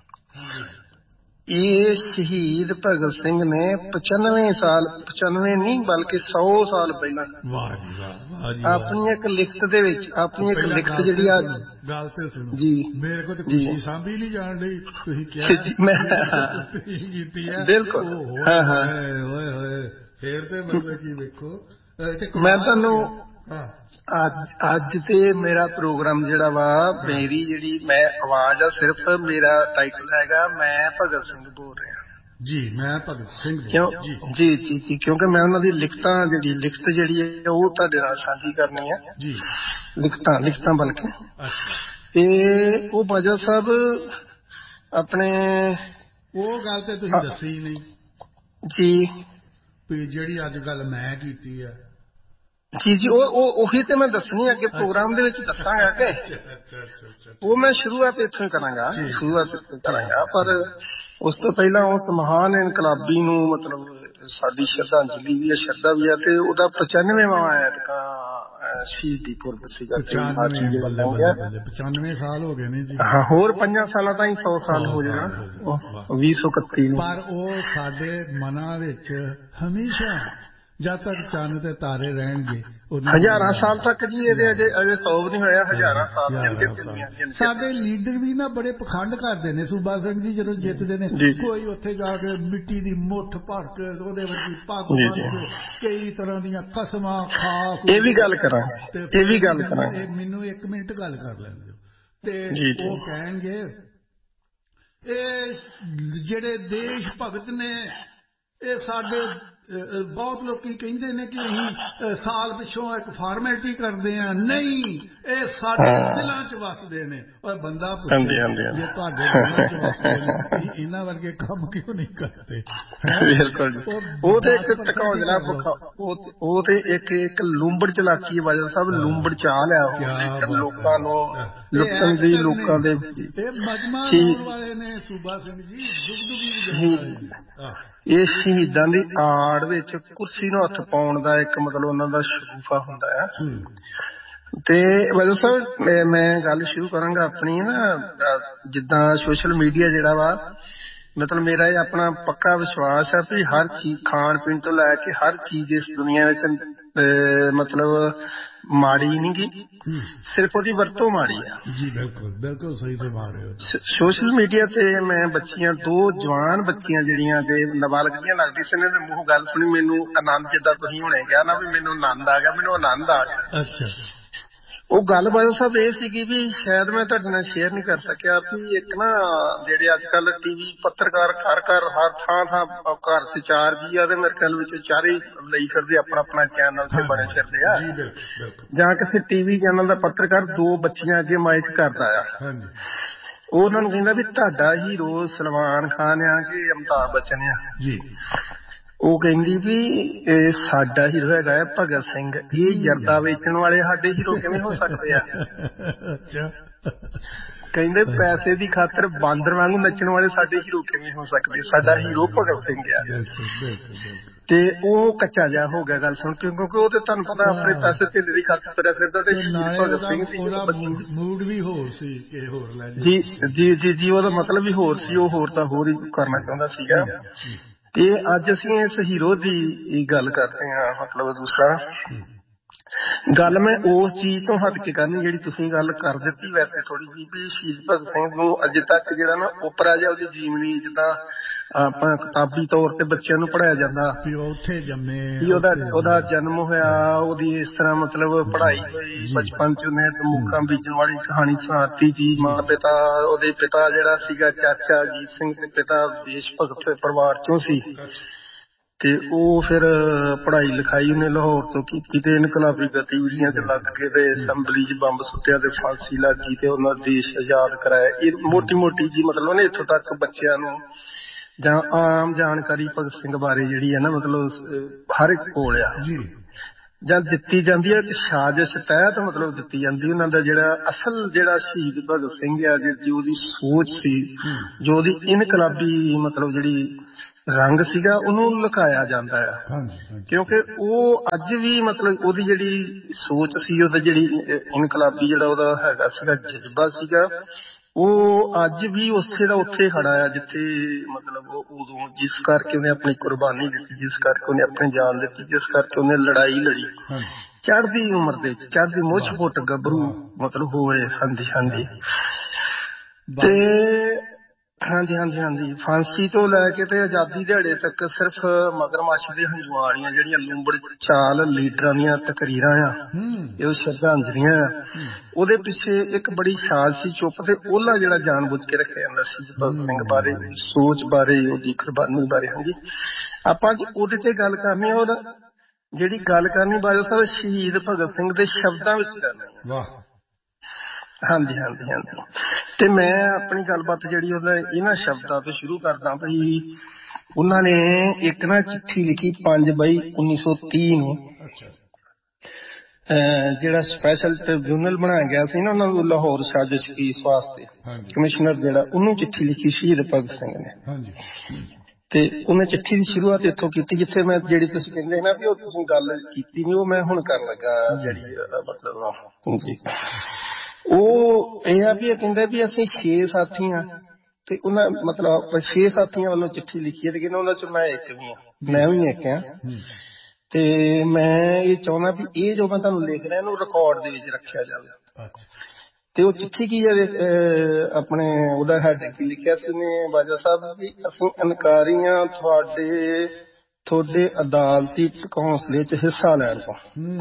ਇਹ ਸ਼ਹੀਦ ਭਗਤ ਸਿੰਘ ਨੇ ਪਚਾਨਵੇਂ ਸਾਲ ਪਚਾਨਵੇਂ ਨਹੀਂ ਬਲਕਿ ਸੌ ਸਾਲ ਪਹਿਲਾਂ ਵਾਹ ਜੀ ਵਾਹ ਆਪਣੀ ਇੱਕ ਲਿਖਤ ਦੇ ਵਿੱਚ ਆਪਣੀ ਇੱਕ ਲਿਖਤ ਜਿਹੜੀ ਅੱਜ ਗੱਲ ਤੇ ਸੁਣੋ ਜੀ, ਮੇਰੇ ਕੋਲ ਤੇ ਕੋਈ ਸਾਂਭੀ ਨਹੀਂ ਜਾਣ ਡਈ। ਤੁਸੀਂ ਕਿਹਾ ਮੈਂ ਕੀਤੀ ਹੈ ਬਿਲਕੁਲ। ਹਾਂ ਹਾਂ ਓਏ ਹੋਏ ਫੇਰ ਤੇ ਮਤਲਬ ਕੀ ਵੇਖੋ, ਮੈਂ ਤੁਹਾਨੂੰ ਅੱਜ ਅੱਜ ਤੇ ਮੇਰਾ ਪ੍ਰੋਗਰਾਮ ਜਿਹੜਾ ਵਾ, ਮੇਰੀ ਜਿਹੜੀ ਮੈਂ ਆਵਾਜ਼ ਆ, ਸਿਰਫ ਮੇਰਾ ਟਾਈਟਲ ਹੈਗਾ ਮੈਂ ਭਗਤ ਸਿੰਘ ਬੋਲ ਰਿਹਾ ਜੀ। ਮੈਂ ਭਗਤ ਸਿੰਘ ਕਿਉਂ ਜੀ ਜੀ ਜੀ ਕਿਉਂਕਿ ਮੈਂ ਉਹਨਾਂ ਦੀ ਲਿਖਤਾਂ ਜਿਹੜੀ ਲਿਖਤ ਜਿਹੜੀ ਹੈ ਉਹ ਤੁਹਾਡੇ ਨਾਲ ਸਾਂਝੀ ਕਰਨੀ ਹੈ ਜੀ। ਲਿਖਤਾਂ ਲਿਖਤਾਂ ਬਲਕਿ ਤੇ ਉਹ ਬਾਜਵਾ ਸਾਹਿਬ ਆਪਣੇ ਉਹ ਗੱਲ ਤੇ ਤੁਸੀਂ ਦੱਸੀ ਨਹੀਂ ਜੀ ਵੀ ਜਿਹੜੀ ਅੱਜ ਗੱਲ ਮੈਂ ਕੀਤੀ ਆ ਜੀ ਜੀ ਉਹ ਉਹੀ ਤੇ ਮੈਂ ਦੱਸਣੀ ਅੱਗੇ ਪ੍ਰੋਗਰਾਮ ਦੇ ਵਿੱਚ ਦੱਸਾਂਗਾ ਕਿ ਉਹ ਮੈਂ ਸ਼ੁਰੂਆਤ ਇੱਥੋਂ ਹੀ ਕਰਾਂਗਾ ਸ਼ੁਰੂਆਤ ਇੱਥੋਂ ਕਰਾਂਗਾ ਪਰ ਉਸ ਤੋਂ ਪਹਿਲਾਂ ਉਸ ਮਹਾਨ ਇਨਕਲਾਬੀ ਨੂੰ ਮਤਲਬ ਸਾਡੀ ਸ਼ਰਧਾਂਜਲੀ ਵੀ ਹੈ, ਸ਼ਰਧਾ ਵੀ ਹੈ ਤੇ ਉਹਦਾ ਪਚਾਨਵੇਵਾਂ ਐਤਕਾਂ ਸ਼ਹੀਦੀ ਪੁਰਬ ਸੀਗਾ। ਪਚਾਨਵੇਂ ਸਾਲ ਹੋ ਗਏ ਨੇ ਜੀ। ਹਾਂ, ਹੋਰ ਪੰਜਾਂ ਸਾਲਾਂ ਤਾਈਂ ਸੌ ਸਾਲ ਹੋ ਜਾਣਾ ਵੀਹ ਸੌ ਇਕੱਤੀ ਨੂੰ। ਪਰ ਉਹ ਸਾਡੇ ਮਨਾਂ ਵਿੱਚ ਹਮੇਸ਼ਾ ਜਦ ਤੱਕ ਚੰਨ ਤੇ ਤਾਰੇ ਰਹਿਣਗੇ ਹਜ਼ਾਰਾਂ ਸਾਲ ਤੱਕ ਜੀ। ਇਹਦੇ ਅਜੇ ਅਜੇ ਸੌ ਨਹੀਂ ਹੋਇਆ, ਹਜ਼ਾਰਾਂ ਸਾਲ। ਸਾਡੇ ਲੀਡਰ ਵੀ ਨਾ ਬੜੇ ਪਖੰਡ ਕਰਦੇ ਨੇ। ਸੂਬਾ ਸਿੰਘ ਜੀ ਜਦੋਂ ਜਿੱਤਦੇ ਨੇ ਕੋਈ ਉੱਥੇ ਜਾ ਕੇ ਮਿੱਟੀ ਦੀ ਮੁੱਠ ਭਰ ਕੇ ਉਹਦੇ ਵਿੱਚ ਪੱਗ ਬੰਨ ਕੇ ਕਈ ਤਰ੍ਹਾਂ ਦੀਆਂ ਕਸਮਾਂ ਖਾ। ਇਹ ਵੀ ਗੱਲ ਕਰਾਂ ਇਹ ਵੀ ਗੱਲ ਕਰਾਂ ਮੈਨੂੰ ਇੱਕ ਮਿੰਟ ਗੱਲ ਕਰ ਲੈਣ ਦਿਓ। ਤੇ ਉਹ ਕਹਿਣਗੇ ਇਹ ਜਿਹੜੇ ਦੇਸ਼ ਭਗਤ ਨੇ ਇਹ ਸਾਡੇ ਬਹੁਤ ਲੋਕੀ ਕਹਿੰਦੇ ਨੇ ਕਿ ਅਸੀਂ ਸਾਲ ਪਿੱਛੋਂ ਇੱਕ ਫਾਰਮੈਲਿਟੀ ਕਰਦੇ ਹਾਂ। ਨਹੀਂ, ਇਹ ਸਾਡੇ ਦਿਲਾਂ ਚ ਵਸਦੇ ਨੇ। ਔਰ ਬੰਦਾ ਪੁੱਛੇ ਜੇ ਤੁਹਾਡੇ ਦਿਲਾਂ ਚ ਵਸਦੇ ਨੇ ਤੁਸੀਂ ਇਹਨਾਂ ਵਰਗੇ ਕੰਮ ਕਿਉਂ ਨਹੀਂ ਕਰਦੇ? ਬਿਲਕੁਲ। ਉਹ ਤੇ ਇੱਕ ਟਕਾਉਣਾ ਉਹ ਤੇ ਇੱਕ ਇੱਕ ਲੂੰਬੜ ਚਲਾਕੀ ਵਜ੍ਹਾ ਸਭ ਲੂੰਬੜ ਚਾਲ ਆ ਲੋਕਾਂ ਨੂੰ ਲੁੱਟਣ ਦੀ। ਲੋਕਾਂ ਦੇ ਇਹ ਮਜਮਾ ਲਾਉਣ ਵਾਲੇ ਨੇ ਸੂਬਾ ਸਿੰਘ ਜੀ, ਦੁਗਦੁਗੀ। ਇਹ ਸ਼ਹੀਦਾਂ ਦੀ ਆੜ ਵਿੱਚ ਕੁਰਸੀ ਨੂੰ ਹੱਥ ਪਾਉਣ ਦਾ ਇੱਕ ਮਤਲਬ ਉਹਨਾਂ ਦਾ ਸ਼ਗੂਫਾ ਹੁੰਦਾ ਹੈ। ਤੇ ਵਜ੍ਹਾ ਸਾਹਿਬ ਮੈਂ ਗੱਲ ਸ਼ੁਰੂ ਕਰਾਂਗਾ ਆਪਣੀ ਨਾ, ਜਿੱਦਾਂ ਸੋਸ਼ਲ ਮੀਡੀਆ ਜਿਹੜਾ ਵਾ, ਮਤਲਬ ਮੇਰਾ ਇਹ ਆਪਣਾ ਪੱਕਾ ਵਿਸ਼ਵਾਸ ਹੈ ਵੀ ਹਰ ਚੀਜ਼ ਖਾਣ ਪੀਣ ਤੋਂ ਲੈ ਕੇ ਹਰ ਚੀਜ਼ ਇਸ ਦੁਨੀਆ ਵਿੱਚ ਮਤਲਬ ਮਾੜੀ ਨਹੀਂ ਗੀ, ਸਿਰਫ ਉਹਦੀ ਵਰਤੋਂ ਮਾੜੀ ਆ ਜੀ। ਬਿਲਕੁਲ ਬਿਲਕੁਲ ਸਹੀ ਫਰਮਾ ਰਹੇ ਹੋ। ਸੋਸ਼ਲ ਮੀਡੀਆ ਤੇ ਮੈਂ ਬੱਚੀਆਂ ਦੋ ਜਵਾਨ ਬੱਚੀਆਂ ਜਿਹੜੀਆਂ ਤੇ ਨਾਬਾਲਗ ਦੀਆਂ ਲੱਗਦੀ ਸੀ, ਇਹਨਾਂ ਦੇ ਮੂੰਹ ਗੱਲ ਸੁਣੀ ਮੈਨੂੰ ਆਨੰਦ, ਜਿੱਦਾਂ ਤੁਸੀਂ ਹੁਣੇ ਕਿਹਾ ਨਾ ਵੀ ਮੈਨੂੰ ਆਨੰਦ ਆ ਗਿਆ, ਮੈਨੂੰ ਆਨੰਦ ਆ ਗਿਆ। ਅੱਛਾ। ਉਹ ਗੱਲ ਬਾਜਵਾ ਸਾਹਿਬ ਇਹ ਸੀਗੀ ਵੀ ਸ਼ਾਇਦ ਮੈਂ ਤੁਹਾਡੇ ਨਾਲ ਸ਼ੇਅਰ ਨਹੀਂ ਕਰ ਸਕਿਆ ਵੀ ਇੱਕ ਨਾ ਜਿਹੜੇ ਅੱਜ ਕੱਲ ਟੀਵੀ ਪੱਤਰਕਾਰ ਘਰ ਘਰ ਹਰ ਥਾਂ ਥਾਂ ਘਰ ਚ ਚਾਰ ਜੀ ਆ ਤੇ ਮੇਰੇ ਖਿਆਲ ਵਿੱਚ ਚਾਰੇ ਲਈ ਫਿਰਦੇ ਆਪਣਾ ਆਪਣਾ ਚੈਨਲ ਤੇ ਬਣੇ ਫਿਰਦੇ ਆ, ਜਾਂ ਕਿਸੇ ਟੀਵੀ ਚੈਨਲ ਦਾ ਪੱਤਰਕਾਰ ਦੋ ਬੱਚੀਆਂ ਅੱਗੇ ਮਾਈਕ ਕਰਦਾ ਆ, ਉਹ ਉਹਨਾਂ ਨੂੰ ਕਹਿੰਦਾ ਵੀ ਤੁਹਾਡਾ ਹੀਰੋ ਸਲਮਾਨ ਖਾਨ ਆ ਕਿ ਅਮਿਤਾਭ ਬੱਚਨ ਆ ਜੀ? ਉਹ ਕਹਿੰਦੀ ਵੀ ਇਹ ਸਾਡਾ ਹੀਰੋ ਹੈਗਾ ਹੈ ਭਗਤ ਸਿੰਘ। ਇਹ ਜਰਦਾ ਵੇਚਣ ਵਾਲੇ ਸਾਡੇ ਹੀਰੋ ਕਿਵੇਂ ਹੋ ਸਕਦੇ ਆ? ਕਹਿੰਦੇ ਪੈਸੇ ਦੀ ਖਾਤਰ ਬਾਂਦਰ ਵਾਂਗੂ ਨੱਚਣ ਵਾਲੇ ਸਾਡੇ ਹੀਰੋ ਕਿਵੇਂ ਹੋ ਸਕਦੇ? ਸਾਡਾ ਹੀਰੋ ਭਗਤ ਸਿੰਘ ਆ। ਤੇ ਉਹ ਕੱਚਾ ਜਿਹਾ ਹੋ ਗਿਆ ਗੱਲ ਸੁਣ ਕੇ, ਕਿਉਂਕਿ ਉਹ ਤੇ ਤੁਹਾਨੂੰ ਪਤਾ ਆਪਣੇ ਪੈਸੇ ਢਿੱਲੇ ਦੀ ਖਾਤਰ ਤੁਰਿਆ ਫਿਰਦਾ ਤੇ ਭਗਤ ਸਿੰਘ ਸੀ। ਮੂਡ ਵੀ ਹੋਰ ਸੀ ਕਿ ਹੋਰ ਲੈ ਜੀ ਜੀ ਜੀ ਜੀ ਉਹਦਾ ਮਤਲਬ ਵੀ ਹੋਰ ਸੀ, ਉਹ ਹੋਰ ਤਾਂ ਹੋਰ ਹੀ ਕਰਨਾ ਚਾਹੁੰਦਾ ਸੀਗਾ। ਤੇ ਅੱਜ ਅਸੀਂ ਇਸ ਹੀਰੋ ਦੀ ਗੱਲ ਕਰਦੇ ਹਾਂ। ਮਤਲਬ ਦੂਸਰਾ ਗੱਲ ਮੈਂ ਉਸ ਚੀਜ਼ ਤੋਂ ਹਟ ਕੇ ਕਰਨੀ ਜਿਹੜੀ ਤੁਸੀਂ ਗੱਲ ਕਰ ਦਿੱਤੀ ਵੈਸੇ ਥੋੜੀ ਜਿਹੀ, ਵੀ ਸ਼ਹੀਦ ਭਗਤ ਸਿੰਘ ਨੂੰ ਅਜੇ ਤੱਕ ਜਿਹੜਾ ਨਾ ਓਪਰਾ ਜਿਹਾ ਉਹਦੀ ਜੀਵਨੀ ਜਿੱਦਾਂ ਆਪਾਂ ਕਿਤਾਬੀ ਤੌਰ ਤੇ ਬੱਚਿਆਂ ਨੂੰ ਪੜ੍ਹਾਇਆ ਜਾਂਦਾ ਵੀ ਉੱਥੇ ਜੰਮੇ, ਉਹਦਾ ਉਹਦਾ ਜਨਮ ਹੋਇਆ, ਉਹਦੀ ਇਸ ਤਰ੍ਹਾਂ ਮਤਲਬ ਪੜ੍ਹਾਈ ਹੋਈ, ਬਚਪਨ ਚ ਉਹਨੇ ਮੁੱਖਾਂ ਬੀਜਣ ਵਾਲੀ ਕਹਾਣੀ ਸੁਣਾਤੀ ਜੀ। ਮਾਂ ਪਿਤਾ ਉਹਦੇ ਪਿਤਾ ਜਿਹੜਾ ਸੀਗਾ ਚਾਚਾ ਅਜੀਤ ਸਿੰਘ ਤੇ ਪਿਤਾ ਦੇਸ਼ ਭਗਤ ਪਰਿਵਾਰ ਚੋਂ ਸੀ। ਤੇ ਉਹ ਫਿਰ ਪੜ੍ਹਾਈ ਲਿਖਾਈ ਉਹਨੇ ਲਾਹੌਰ ਤੋਂ ਕੀਤੀ ਤੇ ਇਨਕਲਾਬੀ ਗਤੀਵਿਧੀਆਂ ਚ ਲੱਗ ਕੇ ਤੇ ਅਸੈਂਬਲੀ ਚ ਬੰਬ ਸੁੱਟਿਆ ਤੇ ਫਾਂਸੀ ਲੱਗ ਗਈ ਤੇ ਉਹਨਾਂ ਦੇਸ਼ ਆਜ਼ਾਦ ਕਰਾਇਆ। ਇਹ ਮੋਟੀ ਮੋਟੀ ਜੀ ਮਤਲਬ ਉਹਨੇ ਇੱਥੋਂ ਤੱਕ ਬੱਚਿਆਂ ਨੂੰ ਜਾਂ ਆਮ ਜਾਣਕਾਰੀ ਭਗਤ ਸਿੰਘ ਬਾਰੇ ਜਿਹੜੀ ਹੈ ਨਾ ਮਤਲਬ ਹਰ ਇੱਕ ਕੋਲ ਆ ਜਾਂ ਦਿੱਤੀ ਜਾਂਦੀ ਹੈ। ਇੱਕ ਸਾਜ਼ਿਸ਼ ਤਹਿਤ ਮਤਲਬ ਦਿੱਤੀ ਜਾਂਦੀ। ਉਹਨਾਂ ਦਾ ਜਿਹੜਾ ਅਸਲ ਜਿਹੜਾ ਸ਼ਹੀਦ ਭਗਤ ਸਿੰਘ ਆ ਜੋ ਉਹਦੀ ਸੋਚ ਸੀ, ਜੋ ਉਹਦੀ ਇਨਕਲਾਬੀ ਮਤਲਬ ਜਿਹੜੀ ਰੰਗ ਸੀਗਾ, ਉਹਨੂੰ ਲੁਕਾਇਆ ਜਾਂਦਾ ਆ। ਕਿਉਂਕਿ ਉਹ ਅੱਜ ਵੀ ਮਤਲਬ ਉਹਦੀ ਜਿਹੜੀ ਸੋਚ ਸੀ, ਉਹਦਾ ਜਿਹੜੀ ਇਨਕਲਾਬੀ ਜਿਹੜਾ ਉਹਦਾ ਹੈਗਾ ਸੀਗਾ ਜਜ਼ਬਾ ਸੀਗਾ, ਉਹ ਅੱਜ ਵੀ ਉੱਥੇ ਦਾ ਉੱਥੇ ਖੜਾ ਆ ਜਿੱਥੇ ਮਤਲਬ ਉਦੋਂ ਜਿਸ ਕਰਕੇ ਉਹਨੇ ਆਪਣੀ ਕੁਰਬਾਨੀ ਦਿੱਤੀ, ਜਿਸ ਕਰਕੇ ਉਹਨੇ ਆਪਣੀ ਜਾਨ ਦਿੱਤੀ, ਜਿਸ ਕਰਕੇ ਉਹਨੇ ਲੜਾਈ ਲੜੀ ਚੜ੍ਹਦੀ ਉਮਰ ਦੇ ਵਿੱਚ, ਚੜ੍ਹਦੀ ਮੁੱਛ ਫੁੱਟ ਗੱਭਰੂ ਮਤਲਬ ਹੋਏ। ਹਾਂਜੀ ਹਾਂਜੀ ਤੇ ਹਾਂਜੀ ਹਾਂਜੀ ਹਾਂਜੀ ਫਾਂਸੀ ਤੋਂ ਲੈ ਕੇ ਤੇ ਆਜ਼ਾਦੀ ਦਿਹਾੜੇ ਤੱਕ ਸਿਰਫ ਮਗਰਮੱਛ ਦੇ ਹੰਝੂਆਂ ਵਾਲੀਆਂ ਜਿਹੜੀਆਂ ਲੂੰਬੜ ਚਾਲ ਲੀਡਰਾਂ ਦੀਆਂ ਤਕਰੀਰਾਂ ਆ, ਇਹ ਸ਼ਰਧਾਂਜਲੀਆਂ ਆ, ਉਹਦੇ ਪਿੱਛੇ ਇੱਕ ਬੜੀ ਸਾਜ਼ਿਸ਼ੀ ਚੁੱਪ ਤੇ ਉਹਲਾ ਜਿਹੜਾ ਜਾਣ ਬੁੱਝ ਕੇ ਰੱਖਿਆ ਜਾਂਦਾ ਸੀ ਭਗਤ ਸਿੰਘ ਬਾਰੇ, ਉਹਦੀ ਸੋਚ ਬਾਰੇ, ਉਹਦੀ ਕੁਰਬਾਨੀ ਬਾਰੇ। ਹਾਂਜੀ ਆਪਾਂ ਅੱਜ ਉਹਦੇ ਤੇ ਗੱਲ ਕਰਨੀ ਆ, ਔਰ ਜਿਹੜੀ ਗੱਲ ਕਰਨੀ ਬਾਜਵਾ ਸਾਹਿਬ ਸ਼ਹੀਦ ਭਗਤ ਸਿੰਘ ਦੇ ਸ਼ਬਦਾਂ ਵਿੱਚ ਕਰਨੀ ਆ। ਹਾਂਜੀ ਹਾਂਜੀ ਹਾਂਜੀ ਤੇ ਮੈਂ ਆਪਣੀ ਗੱਲਬਾਤ ਜਿਹੜੀ ਉਹਦਾ ਇਹਨਾਂ ਸ਼ਬਦਾਂ ਤੋਂ ਸ਼ੁਰੂ ਕਰਦਾ ਬਈ ਉਹਨਾਂ ਨੇ ਇੱਕ ਨਾ ਚਿੱਠੀ ਲਿਖੀ ਪੰਜ ਬਈ ਉੱਨੀ ਸੌ ਤੀਹ ਨੂੰ, ਜਿਹੜਾ ਸਪੈਸ਼ਲ ਟ੍ਰਿਬਿਊਨਲ ਬਣਾਇਆ ਗਿਆ ਸੀ ਨਾ ਉਹਨਾਂ ਨੂੰ ਲਾਹੌਰ ਸਾਜ਼ਿਸ਼ ਕੇਸ ਵਾਸਤੇ, ਕਮਿਸ਼ਨਰ ਜਿਹੜਾ, ਉਹਨੂੰ ਚਿੱਠੀ ਲਿਖੀ ਸ਼ਹੀਦ ਭਗਤ ਸਿੰਘ ਨੇ। ਤੇ ਉਹਨੇ ਚਿੱਠੀ ਦੀ ਸ਼ੁਰੂਆਤ ਇੱਥੋਂ ਕੀਤੀ ਜਿੱਥੇ ਮੈਂ ਜਿਹੜੀ ਤੁਸੀਂ ਕਹਿੰਦੇ ਨਾ ਵੀ ਉਹ ਤੁਸੀਂ ਗੱਲ ਕੀਤੀ ਨੀ, ਉਹ ਮੈਂ ਹੁਣ ਕਰਨ ਲੱਗਾ ਜਿਹੜੀ ਮਤਲਬ ਜੀ ਉਹ ਇਹ ਆ ਵੀ ਇਹ ਕਹਿੰਦੇ ਵੀ ਅਸੀਂ ਛੇ ਸਾਥੀ ਆ ਤੇ ਉਹਨਾਂ ਮਤਲਬ ਛੇ ਸਾਥੀਆਂ ਵੱਲੋਂ ਚਿੱਠੀ ਲਿਖੀ ਹੈ ਤੇ ਕਹਿੰਦੇ ਉਹਨਾਂ ਚ ਮੈਂ ਇੱਕ ਵੀ ਆ, ਮੈਂ ਵੀ ਇੱਕ ਆ। ਤੇ ਮੈਂ ਇਹ ਚਾਹੁੰਦਾ ਵੀ ਇਹ ਜੋ ਮੈਂ ਤੁਹਾਨੂੰ ਲਿਖ ਰਿਹਾ ਇਹਨੂੰ ਰਿਕਾਰਡ ਦੇ ਵਿੱਚ ਰੱਖਿਆ ਜਾਵੇ। ਤੇ ਉਹ ਚਿੱਠੀ ਕੀ ਹੈ ਆਪਣੇ ਉਹਦਾ ਹੈਡ ਕੀ ਲਿਖਿਆ ਸੀ ਉਹਨੇ ਬਾਜਵਾ ਸਾਹਿਬ ਵੀ ਅਸੀਂ ਇਨਕਾਰੀ ਹਾਂ ਤੁਹਾਡੇ ਤੁਹਾਡੇ ਅਦਾਲਤੀ ਹੌਸਲੇ ਚ ਹਿੱਸਾ ਲੈਣ ਤੋਂ,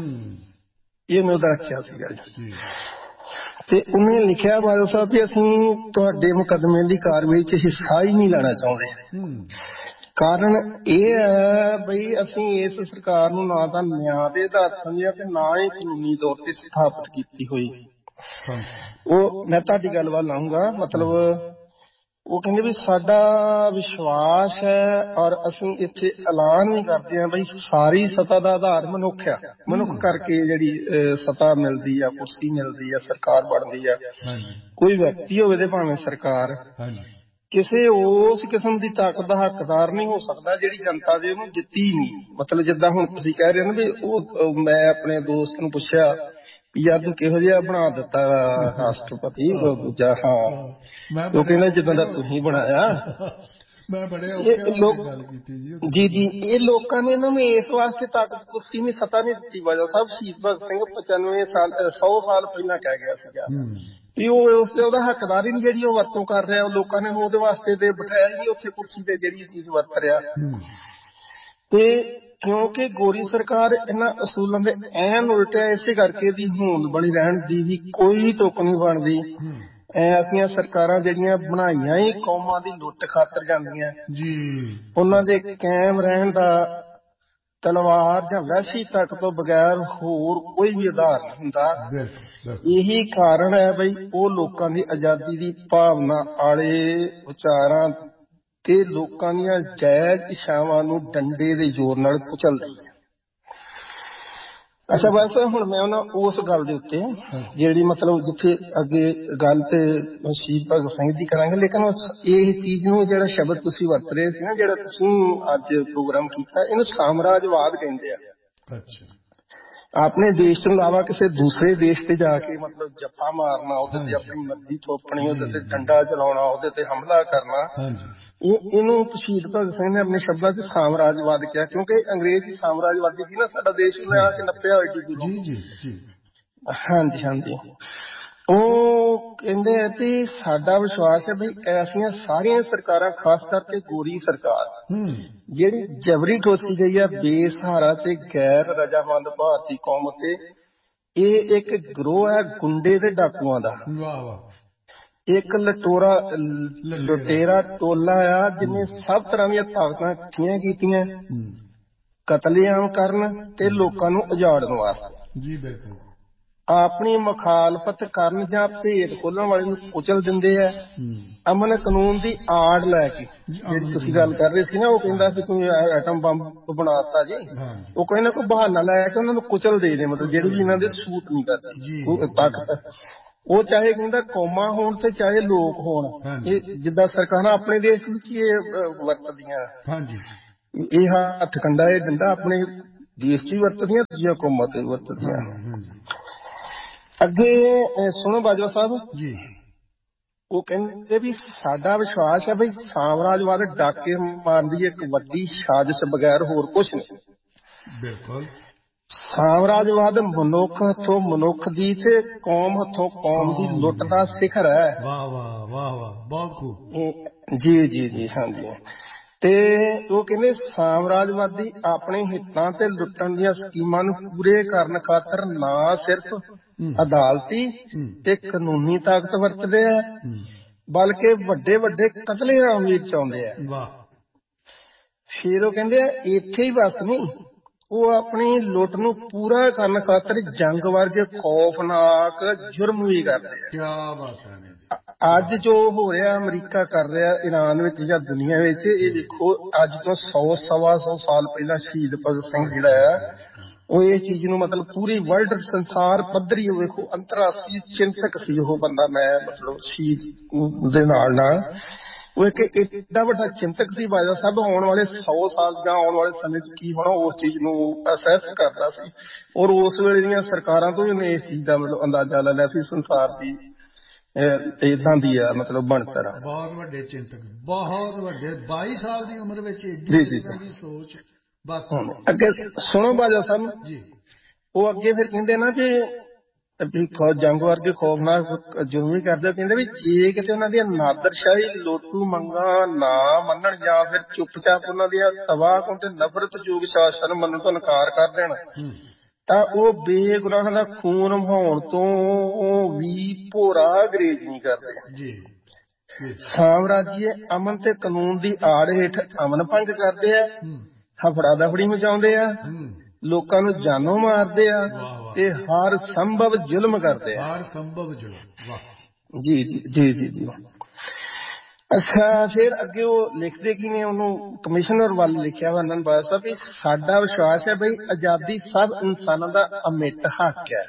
ਇਹ ਮੈਂ ਉਹਦਾ ਰੱਖਿਆ ਸੀਗਾ ਜੀ। ਤੇ ਉਹਨੇ ਲਿਖਿਆ ਬਾਜਵਾ ਸਾਹਿਬ ਵੀ ਅਸੀਂ ਤੁਹਾਡੇ ਮੁਕੱਦਮੇ ਦੀ ਕਾਰਵਾਈ ਚ ਹਿੱਸਾ ਹੀ ਨਹੀਂ ਲੈਣਾ ਚਾਹੁੰਦੇ। ਕਾਰਨ ਇਹ ਹੈ ਬਈ ਅਸੀਂ ਇਸ ਸਰਕਾਰ ਨੂੰ ਨਾ ਤਾਂ ਨਿਆਂ ਦੇ ਆਧਾਰ ਸਮਝਿਆ ਤੇ ਨਾ ਹੀ ਕਾਨੂੰਨੀ ਤੌਰ ਤੇ ਸਥਾਪਿਤ ਕੀਤੀ ਹੋਈ। ਉਹ ਮੈਂ ਤੁਹਾਡੀ ਗੱਲ ਵੱਲ ਆਊਂਗਾ। ਮਤਲਬ ਉਹ ਕਹਿੰਦੇ ਵੀ ਸਾਡਾ ਵਿਸ਼ਵਾਸ ਹੈ ਔਰ ਅਸੀਂ ਇੱਥੇ ਐਲਾਨ ਵੀ ਕਰਦੇ ਹਾਂ ਬਈ ਸਾਰੀ ਸੱਤਾ ਦਾ ਆਧਾਰ ਮਨੁੱਖ ਆ, ਮਨੁੱਖ ਕਰਕੇ ਜਿਹੜੀ ਸੱਤਾ ਮਿਲਦੀ ਆ, ਕੁਰਸੀ ਮਿਲਦੀ ਆ, ਸਰਕਾਰ ਬਣਦੀ ਆ। ਕੋਈ ਵਿਅਕਤੀ ਹੋਵੇ ਤੇ ਭਾਵੇਂ ਸਰਕਾਰ, ਕਿਸੇ ਉਸ ਕਿਸਮ ਦੀ ਤਾਕਤ ਦਾ ਹੱਕਦਾਰ ਨਹੀਂ ਹੋ ਸਕਦਾ ਜਿਹੜੀ ਜਨਤਾ ਦੇ ਉਹਨੂੰ ਦਿੱਤੀ ਨਹੀਂ। ਮਤਲਬ ਜਿੱਦਾਂ ਹੁਣ ਤੁਸੀਂ ਕਹਿ ਰਹੇ ਹੋ ਨਾ ਵੀ ਉਹ ਮੈਂ ਆਪਣੇ ਦੋਸਤ ਨੂੰ ਪੁੱਛਿਆ ਵੀ ਯਾਰ ਤੂੰ ਕਿਹੋ ਜਿਹਾ ਬਣਾ ਦਿੱਤਾ ਰਾਸ਼ਟਰਪਤੀ ਦੂਜਾ, ਹਾਂ ਉਹ ਕਹਿੰਦਾ ਜਿੱਦਾਂ ਦਾ ਤੁਸੀਂ ਬਣਾਇਆ। ਮੈਂ ਬੜੇ ਔਖੇ ਹੋ ਕੇ ਗੱਲ ਕੀਤੀ ਜੀ। ਜੀ ਜੀ ਇਹ ਲੋਕਾਂ ਨੇ ਇਹਨਾਂ ਨੂੰ ਇਸ ਵਾਸਤੇ ਤਾਕਤ ਕੁਰਸੀ ਨਹੀਂ ਸੱਤਾ ਨਹੀਂ ਦਿੱਤੀ। ਬਾਜਵਾ ਸਾਹਿਬ ਸ਼ਹੀਦ ਭਗਤ ਸਿੰਘ ਪਚਾਨਵੇਂ ਸਾਲ ਸੌ ਸਾਲ ਪਹਿਲਾਂ ਕਹਿ ਗਿਆ ਸੀਗਾ ਵੀ ਉਹ ਉਸ ਉਹਦਾ ਹੱਕਦਾਰ ਹੀ ਨਹੀਂ ਜਿਹੜੀ ਉਹ ਵਰਤੋਂ ਕਰ ਰਿਹਾ। ਉਹ ਲੋਕਾਂ ਨੇ ਉਹਦੇ ਵਾਸਤੇ ਤੇ ਬਿਠਾਇਆ ਹੀ ਨਹੀਂ ਉੱਥੇ ਕੁਰਸੀ ਤੇ ਜਿਹੜੀ ਚੀਜ਼ ਵਰਤ ਰਿਹਾ। ਤੇ ਕਿਉਂਕਿ ਗੋਰੀ ਸਰਕਾਰ ਇਹਨਾਂ ਅਸੂਲਾਂ ਦੇ ਐਨ ਉਲਟਿਆ, ਇਸੇ ਕਰਕੇ ਇਹਦੀ ਹੋਂਦ ਬਣੀ ਰਹਿਣ ਦੀ ਵੀ ਕੋਈ ਤੁੱਕ ਨਹੀਂ ਬਣਦੀ। ਐਸੀਆਂ ਸਰਕਾਰਾਂ ਜਿਹੜੀਆਂ ਬਣਾਈਆਂ ਹੀ ਕੌਮਾਂ ਦੀ ਲੁੱਟ ਖਾਤਰ ਜਾਂਦੀਆਂ ਜੀ, ਉਹਨਾਂ ਦੇ ਕਾਇਮ ਰਹਿਣ ਦਾ ਤਲਵਾਰ ਜਾਂ ਵੈਸੀ ਤੱਕ ਤੋਂ ਬਗੈਰ ਹੋਰ ਕੋਈ ਵੀ ਆਧਾਰ ਨਹੀਂ ਹੁੰਦਾ। ਇਹੀ ਕਾਰਨ ਹੈ ਬਈ ਉਹ ਲੋਕਾਂ ਦੀ ਆਜ਼ਾਦੀ ਦੀ ਭਾਵਨਾ ਵਾਲੇ ਵਿਚਾਰਾਂ ਤੇ ਲੋਕਾਂ ਦੀਆਂ ਜਾਇਜ਼ ਇੱਛਾਵਾਂ ਨੂੰ ਡੰਡੇ ਦੇ ਜ਼ੋਰ ਨਾਲ ਕੁਚਲਦੀ ਹੈ। ਅੱਛਾ ਬਸ ਹੁਣ ਮੈਂ ਉਹਨਾਂ ਉਸ ਗੱਲ ਦੇ ਉੱਤੇ ਜਿਹੜੀ ਮਤਲਬ ਜਿੱਥੇ ਅੱਗੇ ਗੱਲ ਤੇ ਸ਼ਹੀਦ ਭਗਤ ਸਿੰਘ ਦੀ ਕਰਾਂਗੇ, ਲੇਕਿਨ ਇਹ ਚੀਜ਼ ਨੂੰ ਜਿਹੜਾ ਸ਼ਬਦ ਤੁਸੀਂ ਵਰਤ ਰਹੇ ਸੀ ਨਾ, ਜਿਹੜਾ ਤੁਸੀਂ ਅੱਜ ਪ੍ਰੋਗਰਾਮ ਕੀਤਾ, ਇਹਨੂੰ ਸਾਮਰਾਜਵਾਦ ਕਹਿੰਦੇ ਆ। ਅੱਛਾ, ਆਪਣੇ ਦੇਸ਼ ਤੋਂ ਇਲਾਵਾ ਕਿਸੇ ਦੂਸਰੇ ਦੇਸ਼ ਤੇ ਜਾ ਕੇ ਮਤਲਬ ਜੱਫਾ ਮਾਰਨਾ, ਉਹਦੇ ਤੇ ਆਪਣੀ ਮਰਜ਼ੀ ਥੋਪਣੀ, ਉਹਦੇ ਤੇ ਡੰਡਾ ਚਲਾਉਣਾ, ਉਹਦੇ ਤੇ ਹਮਲਾ ਕਰਨਾ, ਇਹ ਇਹਨੂੰ ਸ਼ਹੀਦ ਭਗਤ ਸਿੰਘ ਨੇ ਆਪਣੇ ਸ਼ਬਦਾਂ ਚ ਸਾਮਰਾਜਵਾਦ ਕਿਹਾ। ਕਿਉਂਕਿ ਅੰਗਰੇਜ਼ ਸਾਮਰਾਜਵਾਦੀ ਸੀ ਨਾ, ਸਾਡਾ ਦੇਸ਼ ਉਹਨੇ ਆ ਕੇ ਨੱਪਿਆ ਹੋਇਆ ਜੀ। ਹਾਂਜੀ ਹਾਂਜੀ ਉਹ ਕਹਿੰਦੇ ਆ ਵੀ ਸਾਡਾ ਵਿਸ਼ਵਾਸ ਹੈ ਬਈ ਐਸੀਆਂ ਸਾਰੀਆਂ ਸਰਕਾਰਾਂ, ਖਾਸ ਕਰਕੇ ਗੋਰੀ ਸਰਕਾਰ ਜਿਹੜੀ ਜਬਰੀ ਠੋਸੀ ਗਈ ਆ ਬੇਸਹਾਰਾ ਤੇ ਗੈਰ ਰਜਾਮੰਦ ਭਾਰਤੀ ਕੌਮ ਉੱਤੇ, ਇਹ ਇੱਕ ਗਰੋਹ ਹੈ ਗੁੰਡੇ ਤੇ ਡਾਕੂਆਂ ਦਾ। ਇੱਕ ਲਟੋਰਾ ਲੁਟੇਰਾ ਟੋਲਾ ਆ ਜਿਹਨੇ ਸਭ ਤਰ੍ਹਾਂ ਦੀਆਂ ਤਾਕਤਾਂ ਇਕੱਠੀਆਂ ਕੀਤੀਆਂ ਕਤਲੇਆਮ ਕਰਨ ਤੇ ਲੋਕਾਂ ਨੂੰ ਉਜਾੜਨ ਵਾਸਤੇ ਜੀ ਬਿਲਕੁਲ ਆਪਣੀ ਮੁਖਾਲਫਤ ਕਰਨ ਜਾਂ ਭੇਦ ਖੋਲਣ ਵਾਲੇ ਨੂੰ ਕੁਚਲ ਦਿੰਦੇ ਆ। ਅਮਨ ਕਾਨੂੰਨ ਦੀ ਆੜ ਲੈ ਕੇ ਜਿਹੜੀ ਤੁਸੀਂ ਗੱਲ ਕਰ ਰਹੇ ਸੀ ਨਾ, ਉਹ ਕਹਿੰਦਾ ਵੀ ਕੋਈ ਐਟਮ ਬੰਬ ਬਣਾਤਾ ਜੀ, ਉਹ ਕੋਈ ਨਾ ਕੋਈ ਬਹਾਨਾ ਲੈ ਕੇ ਉਹਨਾਂ ਨੂੰ ਕੁਚਲ ਦੇ ਦੇ, ਮਤਲਬ ਜਿਹੜੀ ਵੀ ਇਹਨਾਂ ਦੇ ਸੂਟ ਨਹੀਂ ਕਰਦੀ ਤਾਕਤ, ਉਹ ਚਾਹੇ ਕਹਿੰਦਾ ਕੌਮਾਂ ਹੋਣ ਤੇ ਚਾਹੇ ਲੋਕ ਹੋਣ। ਇਹ ਜਿੱਦਾਂ ਸਰਕਾਰਾਂ ਆਪਣੇ ਦੇਸ਼ ਵਿੱਚ ਹੀ ਇਹ ਵਰਤਦੀਆਂ, ਇਹ ਹੱਥ ਕੰਡਾ ਇਹ ਡੰਡਾ ਆਪਣੇ ਦੇਸ਼ ਚ ਹੀ ਵਰਤਦੀਆਂ, ਦੂਜੀਆਂ ਕੌਮਾਂ ਤੇ ਵਰਤਦੀਆਂ। ਅੱਗੇ ਸੁਣੋ ਬਾਜਵਾ ਸਾਹਿਬ ਜੀ, ਉਹ ਕਹਿੰਦੇ ਵੀ ਸਾਡਾ ਵਿਸ਼ਵਾਸ ਹੈ ਬਈ ਸਾਮਰਾਜਵਾਦ ਡਾਕੇ ਮਾਰਨ ਦੀ ਇੱਕ ਵੱਡੀ ਸਾਜ਼ਿਸ਼ ਬਗੈਰ ਹੋਰ ਕੁਛ ਨਹੀਂ। ਬਿਲਕੁਲ ਸਾਮਰਾਜਵਾਦ ਮਨੁੱਖ ਹੱਥੋਂ ਮਨੁੱਖ ਦੀ ਤੇ ਕੌਮ ਹੱਥੋਂ ਕੌਮ ਦੀ ਲੁੱਟ ਦਾ ਸਿਖਰ ਹੈ। ਵਾਹ ਵਾਹ ਵਾਹ ਵਾਹ, ਬਹੁਤ ਖੂਬ। ਜੀ ਜੀ ਜੀ ਹਾਂਜੀ। ਤੇ ਉਹ ਕਹਿੰਦੇ ਸਾਮਰਾਜਵਾਦੀ ਆਪਣੇ ਹਿੱਤਾਂ ਤੇ ਲੁੱਟਣ ਦੀਆਂ ਸਕੀਮਾਂ ਨੂੰ ਪੂਰੇ ਕਰਨ ਖਾਤਰ ਨਾ ਸਿਰਫ ਅਦਾਲਤੀ ਤੇ ਕਾਨੂੰਨੀ ਤਾਕਤ ਵਰਤਦੇ ਆ, ਬਲਕਿ ਵੱਡੇ ਵੱਡੇ ਕਤਲੇਆਮ ਵੀ ਚਾਹੁੰਦੇ ਆ। ਫਿਰ ਉਹ ਕਹਿੰਦੇ ਆ ਇੱਥੇ ਹੀ ਬਸ ਨਹੀਂ, ਉਹ ਆਪਣੀ ਲੁੱਟ ਨੂੰ ਪੂਰਾ ਕਰਨ ਖਾਤਰ ਜੰਗ ਵਰਗੇ ਖੌਫਨਾਕ ਜੁਰਮ ਵੀ ਕਰਦੇ ਆ। ਕਿਆ ਬਾਤ ਹੈ। ਅੱਜ ਜੋ ਹੋ ਰਿਹਾ ਅਮਰੀਕਾ ਕਰ ਰਿਹਾ ਈਰਾਨ ਵਿੱਚ ਜਾਂ ਦੁਨੀਆ ਵਿੱਚ, ਇਹ ਦੇਖੋ ਅੱਜ ਤੋਂ ਸੌ ਸਵਾ ਸੌ ਸਾਲ ਪਹਿਲਾਂ ਸ਼ਹੀਦ ਭਗਤ ਸਿੰਘ ਜਿਹੜਾ ਆ, ਉਹ ਇਹ ਚੀਜ਼ ਨੂੰ ਮਤਲਬ ਪੂਰੀ ਵਰਲਡ ਸੰਸਾਰ ਪੱਧਰੀ ਵੇਖੋ ਅੰਤਰਰਾਸ਼ਟਰੀ ਚਿੰਤਕ ਸੀ ਉਹ ਬੰਦਾ। ਮੈਂ ਮਤਲਬ ਸ਼ਹੀਦ ਦੇ ਨਾਲ ਨਾਲ ਉਹ ਇੱਕ ਏਡਾ ਵੱਡਾ ਚਿੰਤਕ ਸੀ ਬਾਜਵਾ ਸਾਹਿਬ। ਆਉਣ ਵਾਲੇ ਸੌ ਸਾਲ ਜਾਂ ਆਉਣ ਵਾਲੇ ਸਮੇਂ ਚ ਕੀ ਹੋਣਾ ਉਸ ਚੀਜ਼ ਨੂੰ ਅਸੈਸ ਕਰਦਾ ਸੀ, ਔਰ ਉਸ ਵੇਲੇ ਦੀਆਂ ਸਰਕਾਰਾਂ ਤੋਂ ਵੀ ਉਹਨੇ ਇਸ ਚੀਜ਼ ਦਾ ਮਤਲਬ ਅੰਦਾਜ਼ਾ ਲੈ ਲਿਆ ਸੀ ਸੰਸਾਰ ਦੀ ਏਦਾਂ ਦੀ ਆ ਮਤਲਬ ਬਣਤਰ। ਬਹੁਤ ਵੱਡੇ ਚਿੰਤਕ, ਬਹੁਤ ਵੱਡੇ, ਬਾਈ ਸਾਲ ਦੀ ਉਮਰ ਵਿੱਚ ਏਡੀ ਸੋਚ। ਬਸ ਅੱਗੇ ਸੁਣੋ ਬਾਜਵਾ ਸਾਹਿਬ ਜੀ, ਉਹ ਅੱਗੇ ਫਿਰ ਕਹਿੰਦੇ ਨਾ ਕਿ ਜੰਗ ਵਰਗੇ ਖੌਫਨਾਕ ਜੋ ਵੀ ਕਰਦੇ, ਕਹਿੰਦੇ ਵੀ ਜੇ ਕਿਤੇ ਉਹਨਾਂ ਦੀਆਂ ਨਾਦਰਸ਼ਾਹੀ ਲੋਟੂ ਮੰਗਾਂ ਨਾ ਮੰਨਣ ਜਾਂ ਫਿਰ ਚੁੱਪਚਾਪ ਉਹਨਾਂ ਦੀਆਂ ਤਬਾਹ ਤੇ ਨਫ਼ਰਤਯੋਗ ਸ਼ਾਸਨ ਮੰਨਣ ਤੋਂ ਇਨਕਾਰ ਕਰ ਦੇਣ, ਤਾਂ ਉਹ ਬੇਗੁਨਾਹਾਂ ਦਾ ਖੂਨ ਵਹਾਉਣ ਤੋਂ ਵੀ ਭੋਰਾ ਗਰੇਜ ਨਹੀਂ ਕਰਦੇ। ਸਾਮਰਾਜੀ ਅਮਨ ਤੇ ਕਾਨੂੰਨ ਦੀ ਆੜ ਹੇਠ ਅਮਨ ਭੰਗ ਕਰਦੇ ਆ, ਹਫੜਾ ਦਫੜੀ ਮਚਾਉਂਦੇ ਆ, ਲੋਕਾਂ ਨੂੰ ਜਾਨੋਂ ਮਾਰਦੇ ਆ ਤੇ ਹਰ ਸੰਭਵ ਜ਼ੁਲਮ ਕਰਦੇ ਆ। ਹਰ ਸੰਭਵ ਜ਼ੁਲਮ। ਵਾਹ ਜੀ ਜੀ ਜੀ ਜੀ ਜੀ। ਅੱਛਾ ਫਿਰ ਅੱਗੇ ਉਹ ਲਿਖਦੇ ਕੀ ਨੇ, ਉਹਨੂੰ ਕਮਿਸ਼ਨਰ ਵੱਲ ਲਿਖਿਆ ਵਾ ਅਨੰਦ ਬਾਜਵਾ ਸਾਹਿਬ ਵੀ ਸਾਡਾ ਵਿਸ਼ਵਾਸ ਹੈ ਬਈ ਆਜ਼ਾਦੀ ਸਭ ਇਨਸਾਨਾਂ ਦਾ ਅਮਿੱਟ ਹੱਕ ਹੈ।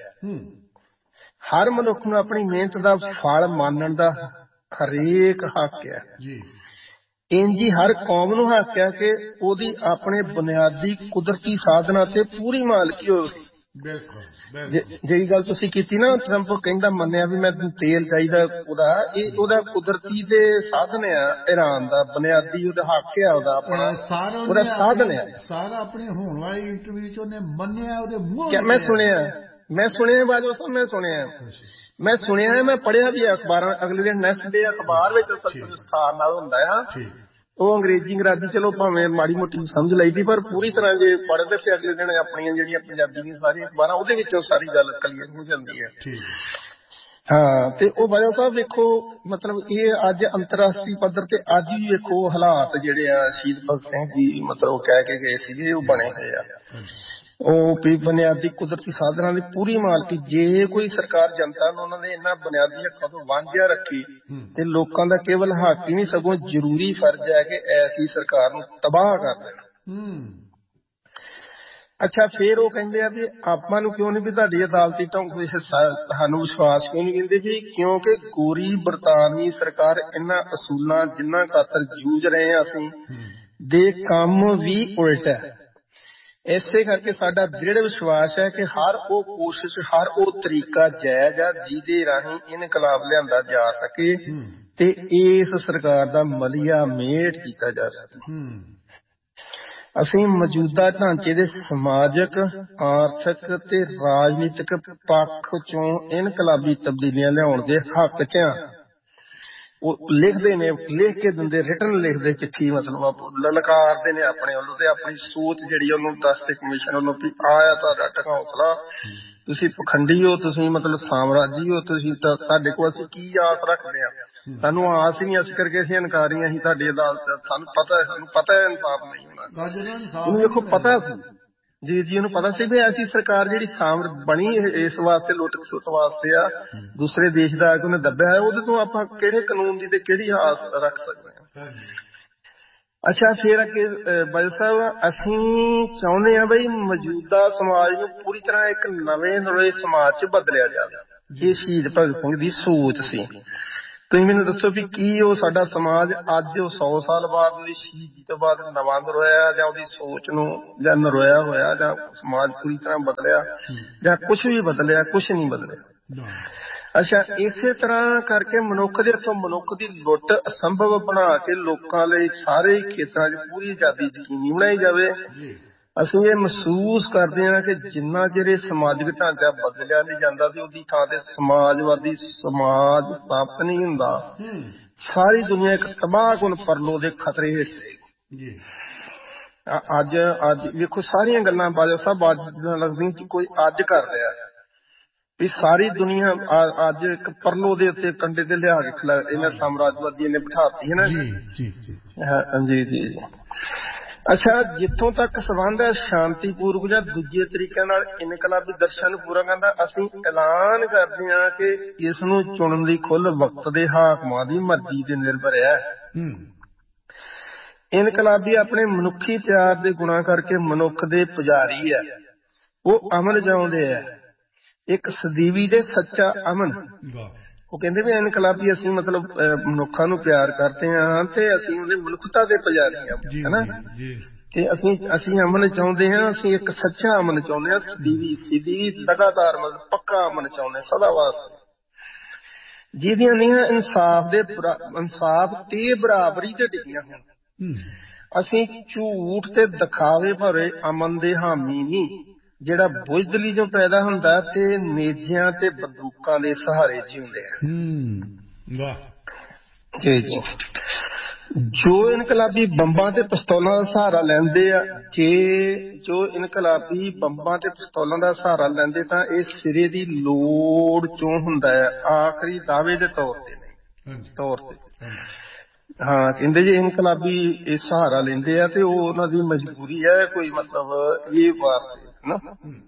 ਹਰ ਮਨੁੱਖ ਨੂੰ ਆਪਣੀ ਮਿਹਨਤ ਦਾ ਫਲ ਮਾਣਨ ਦਾ ਹਰੇਕ ਹੱਕ ਹੈ। ਇੰਝ ਹੀ ਹਰ ਕੌਮ ਨੂੰ ਹੱਕ ਹੈ ਕਿ ਉਹਦੀ ਆਪਣੇ ਬੁਨਿਆਦੀ ਕੁਦਰਤੀ ਸਾਧਨਾਂ ਤੇ ਪੂਰੀ ਮਾਲਕੀ ਹੋਵੇ। ਬਿਲਕੁਲ ਜਿਹੜੀ ਗੱਲ ਤੁਸੀਂ ਕੀਤੀ ਨਾ, ਟਰੰਪ ਕਹਿੰਦਾ ਮੰਨਿਆ ਵੀ ਮੈਨੂੰ ਤੇਲ ਚਾਹੀਦਾ, ਉਹਦਾ ਇਹ ਉਹਦਾ ਕੁਦਰਤੀ ਤੇ ਸਾਧਨ ਆ, ਈਰਾਨ ਦਾ ਬੁਨਿਆਦੀ ਉਹਦਾ ਹੱਕ ਆ, ਉਹਦਾ ਆਪਣਾ ਉਹਦਾ ਸਾਧਨ ਆ ਸਾਰਾ। ਆਪਣੇ ਹੋਣ ਵਾਲੀ ਇੰਟਰਵਿਊ ਚ ਉਹਨੇ ਮੰਨਿਆ, ਉਹਦੇ ਮੂੰਹ ਮੈਂ ਸੁਣਿਆ ਮੈਂ ਸੁਣਿਆ ਬਾਜਵਾ ਸਾਹਿਬ, ਮੈਂ ਸੁਣਿਆ ਮੈਂ ਸੁਣਿਆ ਮੈਂ ਪੜ੍ਹਿਆ ਵੀ ਅਖਬਾਰਾਂ। ਅਗਲੇ ਦਿਨ ਨੈਕਸਟ ਡੇ ਅਖਬਾਰ ਵਿੱਚ ਵਿਸਥਾਰ ਨਾਲ ਹੁੰਦਾ ਆ। ਉਹ ਅੰਗਰੇਜ਼ੀ ਅੰਗਰਾਜੀ ਚਲੋ ਭਾਵੇਂ ਮਾੜੀ ਮੋਟੀ ਸਮਝ ਲਈਦੀ, ਪਰ ਪੂਰੀ ਤਰ੍ਹਾਂ ਜੇ ਪੜ੍ਹਦੇ ਤੇ ਅਗਲੇ ਦਿਨ ਆਪਣੀਆਂ ਜਿਹੜੀਆਂ ਪੰਜਾਬੀ ਦੀਆਂ ਸਾਰੀਆਂ ਅਖਬਾਰਾਂ ਉਹਦੇ ਵਿੱਚੋਂ ਸਾਰੀ ਗੱਲ ਕਲੀਅਰ ਹੋ ਜਾਂਦੀ ਹੈ। ਹਾਂ ਤੇ ਉਹ ਬਾਜਵਾ ਸਾਹਿਬ ਵੇਖੋ ਮਤਲਬ ਇਹ ਅੱਜ ਅੰਤਰਰਾਸ਼ਟਰੀ ਪੱਧਰ ਤੇ ਅੱਜ ਵੀ ਵੇਖੋ ਹਾਲਾਤ ਜਿਹੜੇ ਆ ਸ਼ਹੀਦ ਭਗਤ ਸਿੰਘ ਜੀ ਮਤਲਬ ਕਹਿ ਕੇ ਗਏ ਸੀਗੇ ਉਹ ਬਣੇ ਹੋਏ ਆ। ਉਹ ਵੀ ਬੁਨਿਆਦੀ ਕੁਦਰਤੀ ਸਾਧਨਾਂ ਦੀ ਪੂਰੀ ਮਾਲਕੀ, ਜੇ ਕੋਈ ਸਰਕਾਰ ਜਨਤਾ ਨੂੰ ਉਹਨਾਂ ਦੇ ਇਹਨਾਂ ਬੁਨਿਆਦੀ ਹੱਕਾਂ ਤੋਂ ਵਾਂਝਿਆ ਰੱਖੀ ਤੇ ਲੋਕਾਂ ਦਾ ਕੇਵਲ ਹੱਕ ਹੀ ਨਹੀਂ ਸਗੋਂ ਜ਼ਰੂਰੀ ਫਰਜ਼ ਹੈ ਕਿ ਐਸੀ ਸਰਕਾਰ ਨੂੰ ਤਬਾਹ ਕਰ ਦੇਣਾ। ਅੱਛਾ ਫਿਰ ਉਹ ਕਹਿੰਦੇ ਆ ਵੀ ਆਪਾਂ ਨੂੰ ਕਿਉਂ ਨਹੀਂ ਵੀ ਤੁਹਾਡੀ ਅਦਾਲਤੀ ਢੰਗ ਵਿੱਚ ਸਾਨੂੰ ਵਿਸ਼ਵਾਸ ਕਿਉਂ ਨਹੀਂ ਕਹਿੰਦੇ ਵੀ ਕਿਉਂਕਿ ਗੋਰੀ ਬਰਤਾਨਵੀ ਸਰਕਾਰ ਇਹਨਾਂ ਅਸੂਲਾਂ ਜਿਨ੍ਹਾਂ ਖਾਤਰ ਜੂਝ ਰਹੇ ਹਾਂ ਅਸੀਂ ਦੇ ਕੰਮ ਵੀ ਉਲਟ ਹੈ। ਇਸੇ ਕਰਕੇ ਸਾਡਾ ਦ੍ਰਿੜ ਵਿਸ਼ਵਾਸ ਹੈ ਕਿ ਹਰ ਉਹ ਕੋਸ਼ਿਸ਼ ਹਰ ਉਹ ਤਰੀਕਾ ਜਾਇਜ਼ ਆ ਜਿਹਦੇ ਰਾਹੀਂ ਇਨਕਲਾਬ ਲਿਆਂਦਾ ਜਾ ਸਕੇ ਤੇ ਇਸ ਸਰਕਾਰ ਦਾ ਮਲੀਆ ਮੇਟ ਕੀਤਾ ਜਾ ਸਕੇ। ਅਸੀਂ ਮੌਜੂਦਾ ਢਾਂਚੇ ਦੇ ਸਮਾਜਿਕ ਆਰਥਿਕ ਤੇ ਰਾਜਨੀਤਿਕ ਪੱਖ ਚੋਂ ਇਨਕਲਾਬੀ ਤਬਦੀਲੀਆਂ ਲਿਆਉਣ ਦੇ ਹੱਕ ਚ ਆ। ਉਹ ਲਿਖਦੇ ਨੇ, ਲਿਖ ਕੇ ਦਿੰਦੇ, ਰਿਟਨ ਲਿਖਦੇ ਚਿੱਠੀ, ਮਤਲਬ ਲਲਕਾਰਦੇ ਨੇ ਆਪਣੇ ਵੱਲੋਂ ਤੇ ਆਪਣੀ ਸੋਚ ਜਿਹੜੀ ਉਹਨੂੰ ਦੱਸਦੇ ਕਮਿਸ਼ਨ ਵੱਲੋਂ ਵੀ ਆਇਆ ਤੁਹਾਡਾ ਢਕੌਂਸਲਾ, ਤੁਸੀਂ ਪਖੰਡੀ ਹੋ, ਤੁਸੀਂ ਮਤਲਬ ਸਾਮਰਾਜੀ ਹੋ, ਤੁਸੀਂ ਤੁਹਾਡੇ ਕੋਲ ਅਸੀਂ ਕੀ ਆਸ ਰੱਖਦੇ ਹਾਂ। ਸਾਨੂੰ ਆਸ ਹੀ ਨਹੀਂ, ਇਸ ਕਰਕੇ ਅਸੀਂ ਇਨਕਾਰੀਆਂ ਸੀ ਤੁਹਾਡੀ ਅਦਾਲਤ। ਸਾਨੂੰ ਪਤਾ ਸਾਨੂੰ ਪਤਾ ਹੈ ਇਨਸਾਫ ਨਹੀਂ ਹੋਣਾ। ਉਹਨੂੰ ਵੇਖੋ ਪਤਾ ਸੀ ਜੀ ਜੀ ਉਹਨੂੰ ਪਤਾ ਸੀ ਵੀ ਐਸੀ ਸਰਕਾਰ ਜਿਹੜੀ ਸਾਮਰ ਬਣੀ ਇਸ ਵਾਸਤੇ ਲੁੱਟ ਖਸੁੱਟ ਵਾਸਤੇ ਆ, ਦੂਸਰੇ ਦੇਸ਼ ਦਾ ਆ ਕੇ ਉਹਨੇ ਦੱਬਿਆ ਹੈ, ਉਹਦੇ ਤੋਂ ਆਪਾਂ ਕਿਹੜੇ ਕਾਨੂੰਨ ਦੀ ਤੇ ਕਿਹੜੀ ਆਸ ਰੱਖ ਸਕਦੇ ਹਾਂ। ਅੱਛਾ ਫਿਰ ਅੱਗੇ ਬਾਜਵਾ ਸਾਹਿਬ, ਅਸੀਂ ਚਾਹੁੰਦੇ ਹਾਂ ਬਈ ਮੌਜੂਦਾ ਸਮਾਜ ਨੂੰ ਪੂਰੀ ਤਰ੍ਹਾਂ ਇੱਕ ਨਵੇਂ ਨਵੇਂ ਸਮਾਜ ਚ ਬਦਲਿਆ ਜਾਵੇ। ਇਹ ਸ਼ਹੀਦ ਭਗਤ ਸਿੰਘ ਦੀ ਸੋਚ ਸੀ। ਤੁਸੀਂ ਮੈਨੂੰ ਦੱਸੋ ਵੀ ਕੀ ਉਹ ਸਾਡਾ ਸਮਾਜ ਅੱਜ ਉਹ ਸੌ ਸਾਲ ਬਾਅਦ ਉਹਦੀ ਸ਼ਹੀਦੀ ਤੋਂ ਬਾਅਦ ਨਵਾਂ ਨਰੋਇਆ, ਜਾਂ ਉਹਦੀ ਸੋਚ ਨੂੰ ਜਾਂ ਨਰੋਇਆ ਹੋਇਆ, ਜਾਂ ਸਮਾਜ ਪੂਰੀ ਤਰ੍ਹਾਂ ਬਦਲਿਆ, ਜਾਂ ਕੁਛ ਵੀ ਬਦਲਿਆ? ਕੁਛ ਨਹੀਂ ਬਦਲਿਆ। ਅੱਛਾ ਇਸੇ ਤਰ੍ਹਾਂ ਕਰਕੇ ਮਨੁੱਖ ਦੇ ਹੱਥੋਂ ਮਨੁੱਖ ਦੀ ਲੁੱਟ ਅਸੰਭਵ ਬਣਾ ਕੇ ਲੋਕਾਂ ਲਈ ਸਾਰੇ ਖੇਤਰਾਂ 'ਚ ਪੂਰੀ ਆਜ਼ਾਦੀ ਯਕੀਨੀ ਬਣਾਈ ਜਾਵੇ। ਅਸੀਂ ਇਹ ਮਹਿਸੂਸ ਕਰਦੇ ਹਾਂ ਕਿ ਜਿੰਨਾ ਚਿਰ ਇਹ ਸਮਾਜਿਕ ਢਾਂਚਾ ਬਦਲਿਆ ਨਹੀਂ ਜਾਂਦਾ ਤੇ ਉਹਦੀ ਥਾਂ ਤੇ ਸਮਾਜਵਾਦੀ ਸਮਾਜ ਸਥਾਪਿਤ ਨਹੀਂ ਹੁੰਦਾ, ਸਾਰੀ ਦੁਨੀਆ ਇੱਕ ਤਬਾਹਕੁਨ ਪਰਲੋ ਦੇ ਖਤਰੇ ਹੇਠ ਰਹੇਗੀ। ਅੱਜ ਅੱਜ ਵੇਖੋ ਸਾਰੀਆਂ ਗੱਲਾਂ ਬਾਜਵਾ ਸਾਹਿਬ ਅੱਜ ਲੱਗਦੀਆਂ ਕਿ ਕੋਈ ਅੱਜ ਕਰ ਰਿਹਾ ਵੀ ਸਾਰੀ ਦੁਨੀਆ ਅੱਜ ਇੱਕ ਪਰਲੋ ਦੇ ਉੱਤੇ ਕੰਡੇ ਤੇ ਲਿਆ ਕੇ ਖਿਲਾ ਇਹਨਾਂ ਸਾਮਰਾਜਵਾਦੀਆਂ ਨੇ ਬਿਠਾਤੀ ਹੈ ਨਾ। ਜੀ ਜੀ ਜੀ ਅੱਛਾ ਜਿੱਥੋਂ ਤੱਕ ਸੰਬੰਧ ਹੈ ਸ਼ਾਂਤੀਪੂਰਵਕ ਜਾਂ ਦੂਜੇ ਤਰੀਕਿਆਂ ਨਾਲ ਇਨਕਲਾਬੀ ਦਰਸ਼ਨ ਨੂੰ ਪੂਰਾ ਕਰਦਾ, ਅਸੀਂ ਐਲਾਨ ਕਰਦੇ ਹਾਂ ਕਿ ਇਸ ਨੂੰ ਚੁਣਨ ਦੀ ਖੁੱਲ੍ਹ ਵਕਤ ਦੇ ਹਾਕਮਾਂ ਦੀ ਮਰਜ਼ੀ ਤੇ ਨਿਰਭਰ ਹੈ। ਇਨਕਲਾਬੀ ਆਪਣੇ ਮਨੁੱਖੀ ਪਿਆਰ ਦੇ ਗੁਣਾਂ ਕਰਕੇ ਮਨੁੱਖ ਦੇ ਪੁਜਾਰੀ ਹੈ। ਉਹ ਅਮਨ ਚਾਹੁੰਦੇ ਹੈ, ਇੱਕ ਸਦੀਵੀ ਤੇ ਸੱਚਾ ਅਮਨ। ਉਹ ਕਹਿੰਦੇ ਵੀ ਇਨਕਲਾਬੀ ਅਸੀਂ ਮਤਲਬ ਮਨੁੱਖਾਂ ਨੂੰ ਪਿਆਰ ਕਰਦੇ ਹਾਂ ਤੇ ਅਸੀਂ ਉਹਦੇ ਮਨੁੱਖਤਾ ਦੇ ਪੁਜਾਰੀ ਹਾਂ, ਹਨਾ। ਤੇ ਅਸੀਂ ਅਸੀਂ ਅਮਨ ਚਾਹੁੰਦੇ ਹਾਂ, ਅਸੀਂ ਇੱਕ ਸੱਚਾ ਅਮਨ ਚਾਹੁੰਦੇ ਹਾਂ, ਸਦੀਵੀ ਸਦੀਵੀ ਲਗਾਤਾਰ ਮਤਲਬ ਪੱਕਾ ਅਮਨ ਚਾਹੁੰਦੇ ਹਾਂ ਸਦਾ ਵਾਸਤੇ, ਜਿਹਦੀਆਂ ਨੀਹਾਂ ਇਨਸਾਫ ਦੇ ਇਨਸਾਫ ਤੇ ਬਰਾਬਰੀ ਤੇ ਡਿੱਗੀਆਂ ਹੋਣ। ਅਸੀਂ ਝੂਠ ਤੇ ਦਿਖਾਵੇ ਭਰੇ ਅਮਨ ਦੇ ਹਾਮੀ ਨਹੀਂ, ਜਿਹੜਾ ਬੁਜ਼ਦਿਲੀ ਜੋ ਪੈਦਾ ਹੁੰਦਾ ਤੇ ਨੇਜਿਆਂ ਤੇ ਬੰਦੂਕਾਂ ਦੇ ਸਹਾਰੇ ਜਿਉਂਦੇ ਆ। ਜੀ ਜੀ ਜੋ ਇਨਕਲਾਬੀ ਬੰਬਾਂ ਤੇ ਪਿਸਤੌਲਾਂ ਦਾ ਸਹਾਰਾ ਲੈਂਦੇ ਆ, ਜੇ ਜੋ ਇਨਕਲਾਬੀ ਬੰਬਾਂ ਤੇ ਪਿਸਤੌਲਾਂ ਦਾ ਸਹਾਰਾ ਲੈਂਦੇ ਤਾਂ ਇਹ ਸਿਰੇ ਦੀ ਲੋੜ ਚੋਂ ਹੁੰਦਾ ਹੈ, ਆਖਰੀ ਦਾਅਵੇ ਦੇ ਤੌਰ ਤੇ ਨਹੀਂ ਤੌਰ ਤੇ। ਹਾਂ ਕਹਿੰਦੇ ਜੇ ਇਨਕਲਾਬੀ ਇਹ ਸਹਾਰਾ ਲੈਂਦੇ ਆ ਤੇ ਉਹ ਉਹਨਾਂ ਦੀ ਮਜਬੂਰੀ ਹੈ, ਕੋਈ ਮਤਲਬ ਇਹ ਵਾਸਤੇ ਨਾ।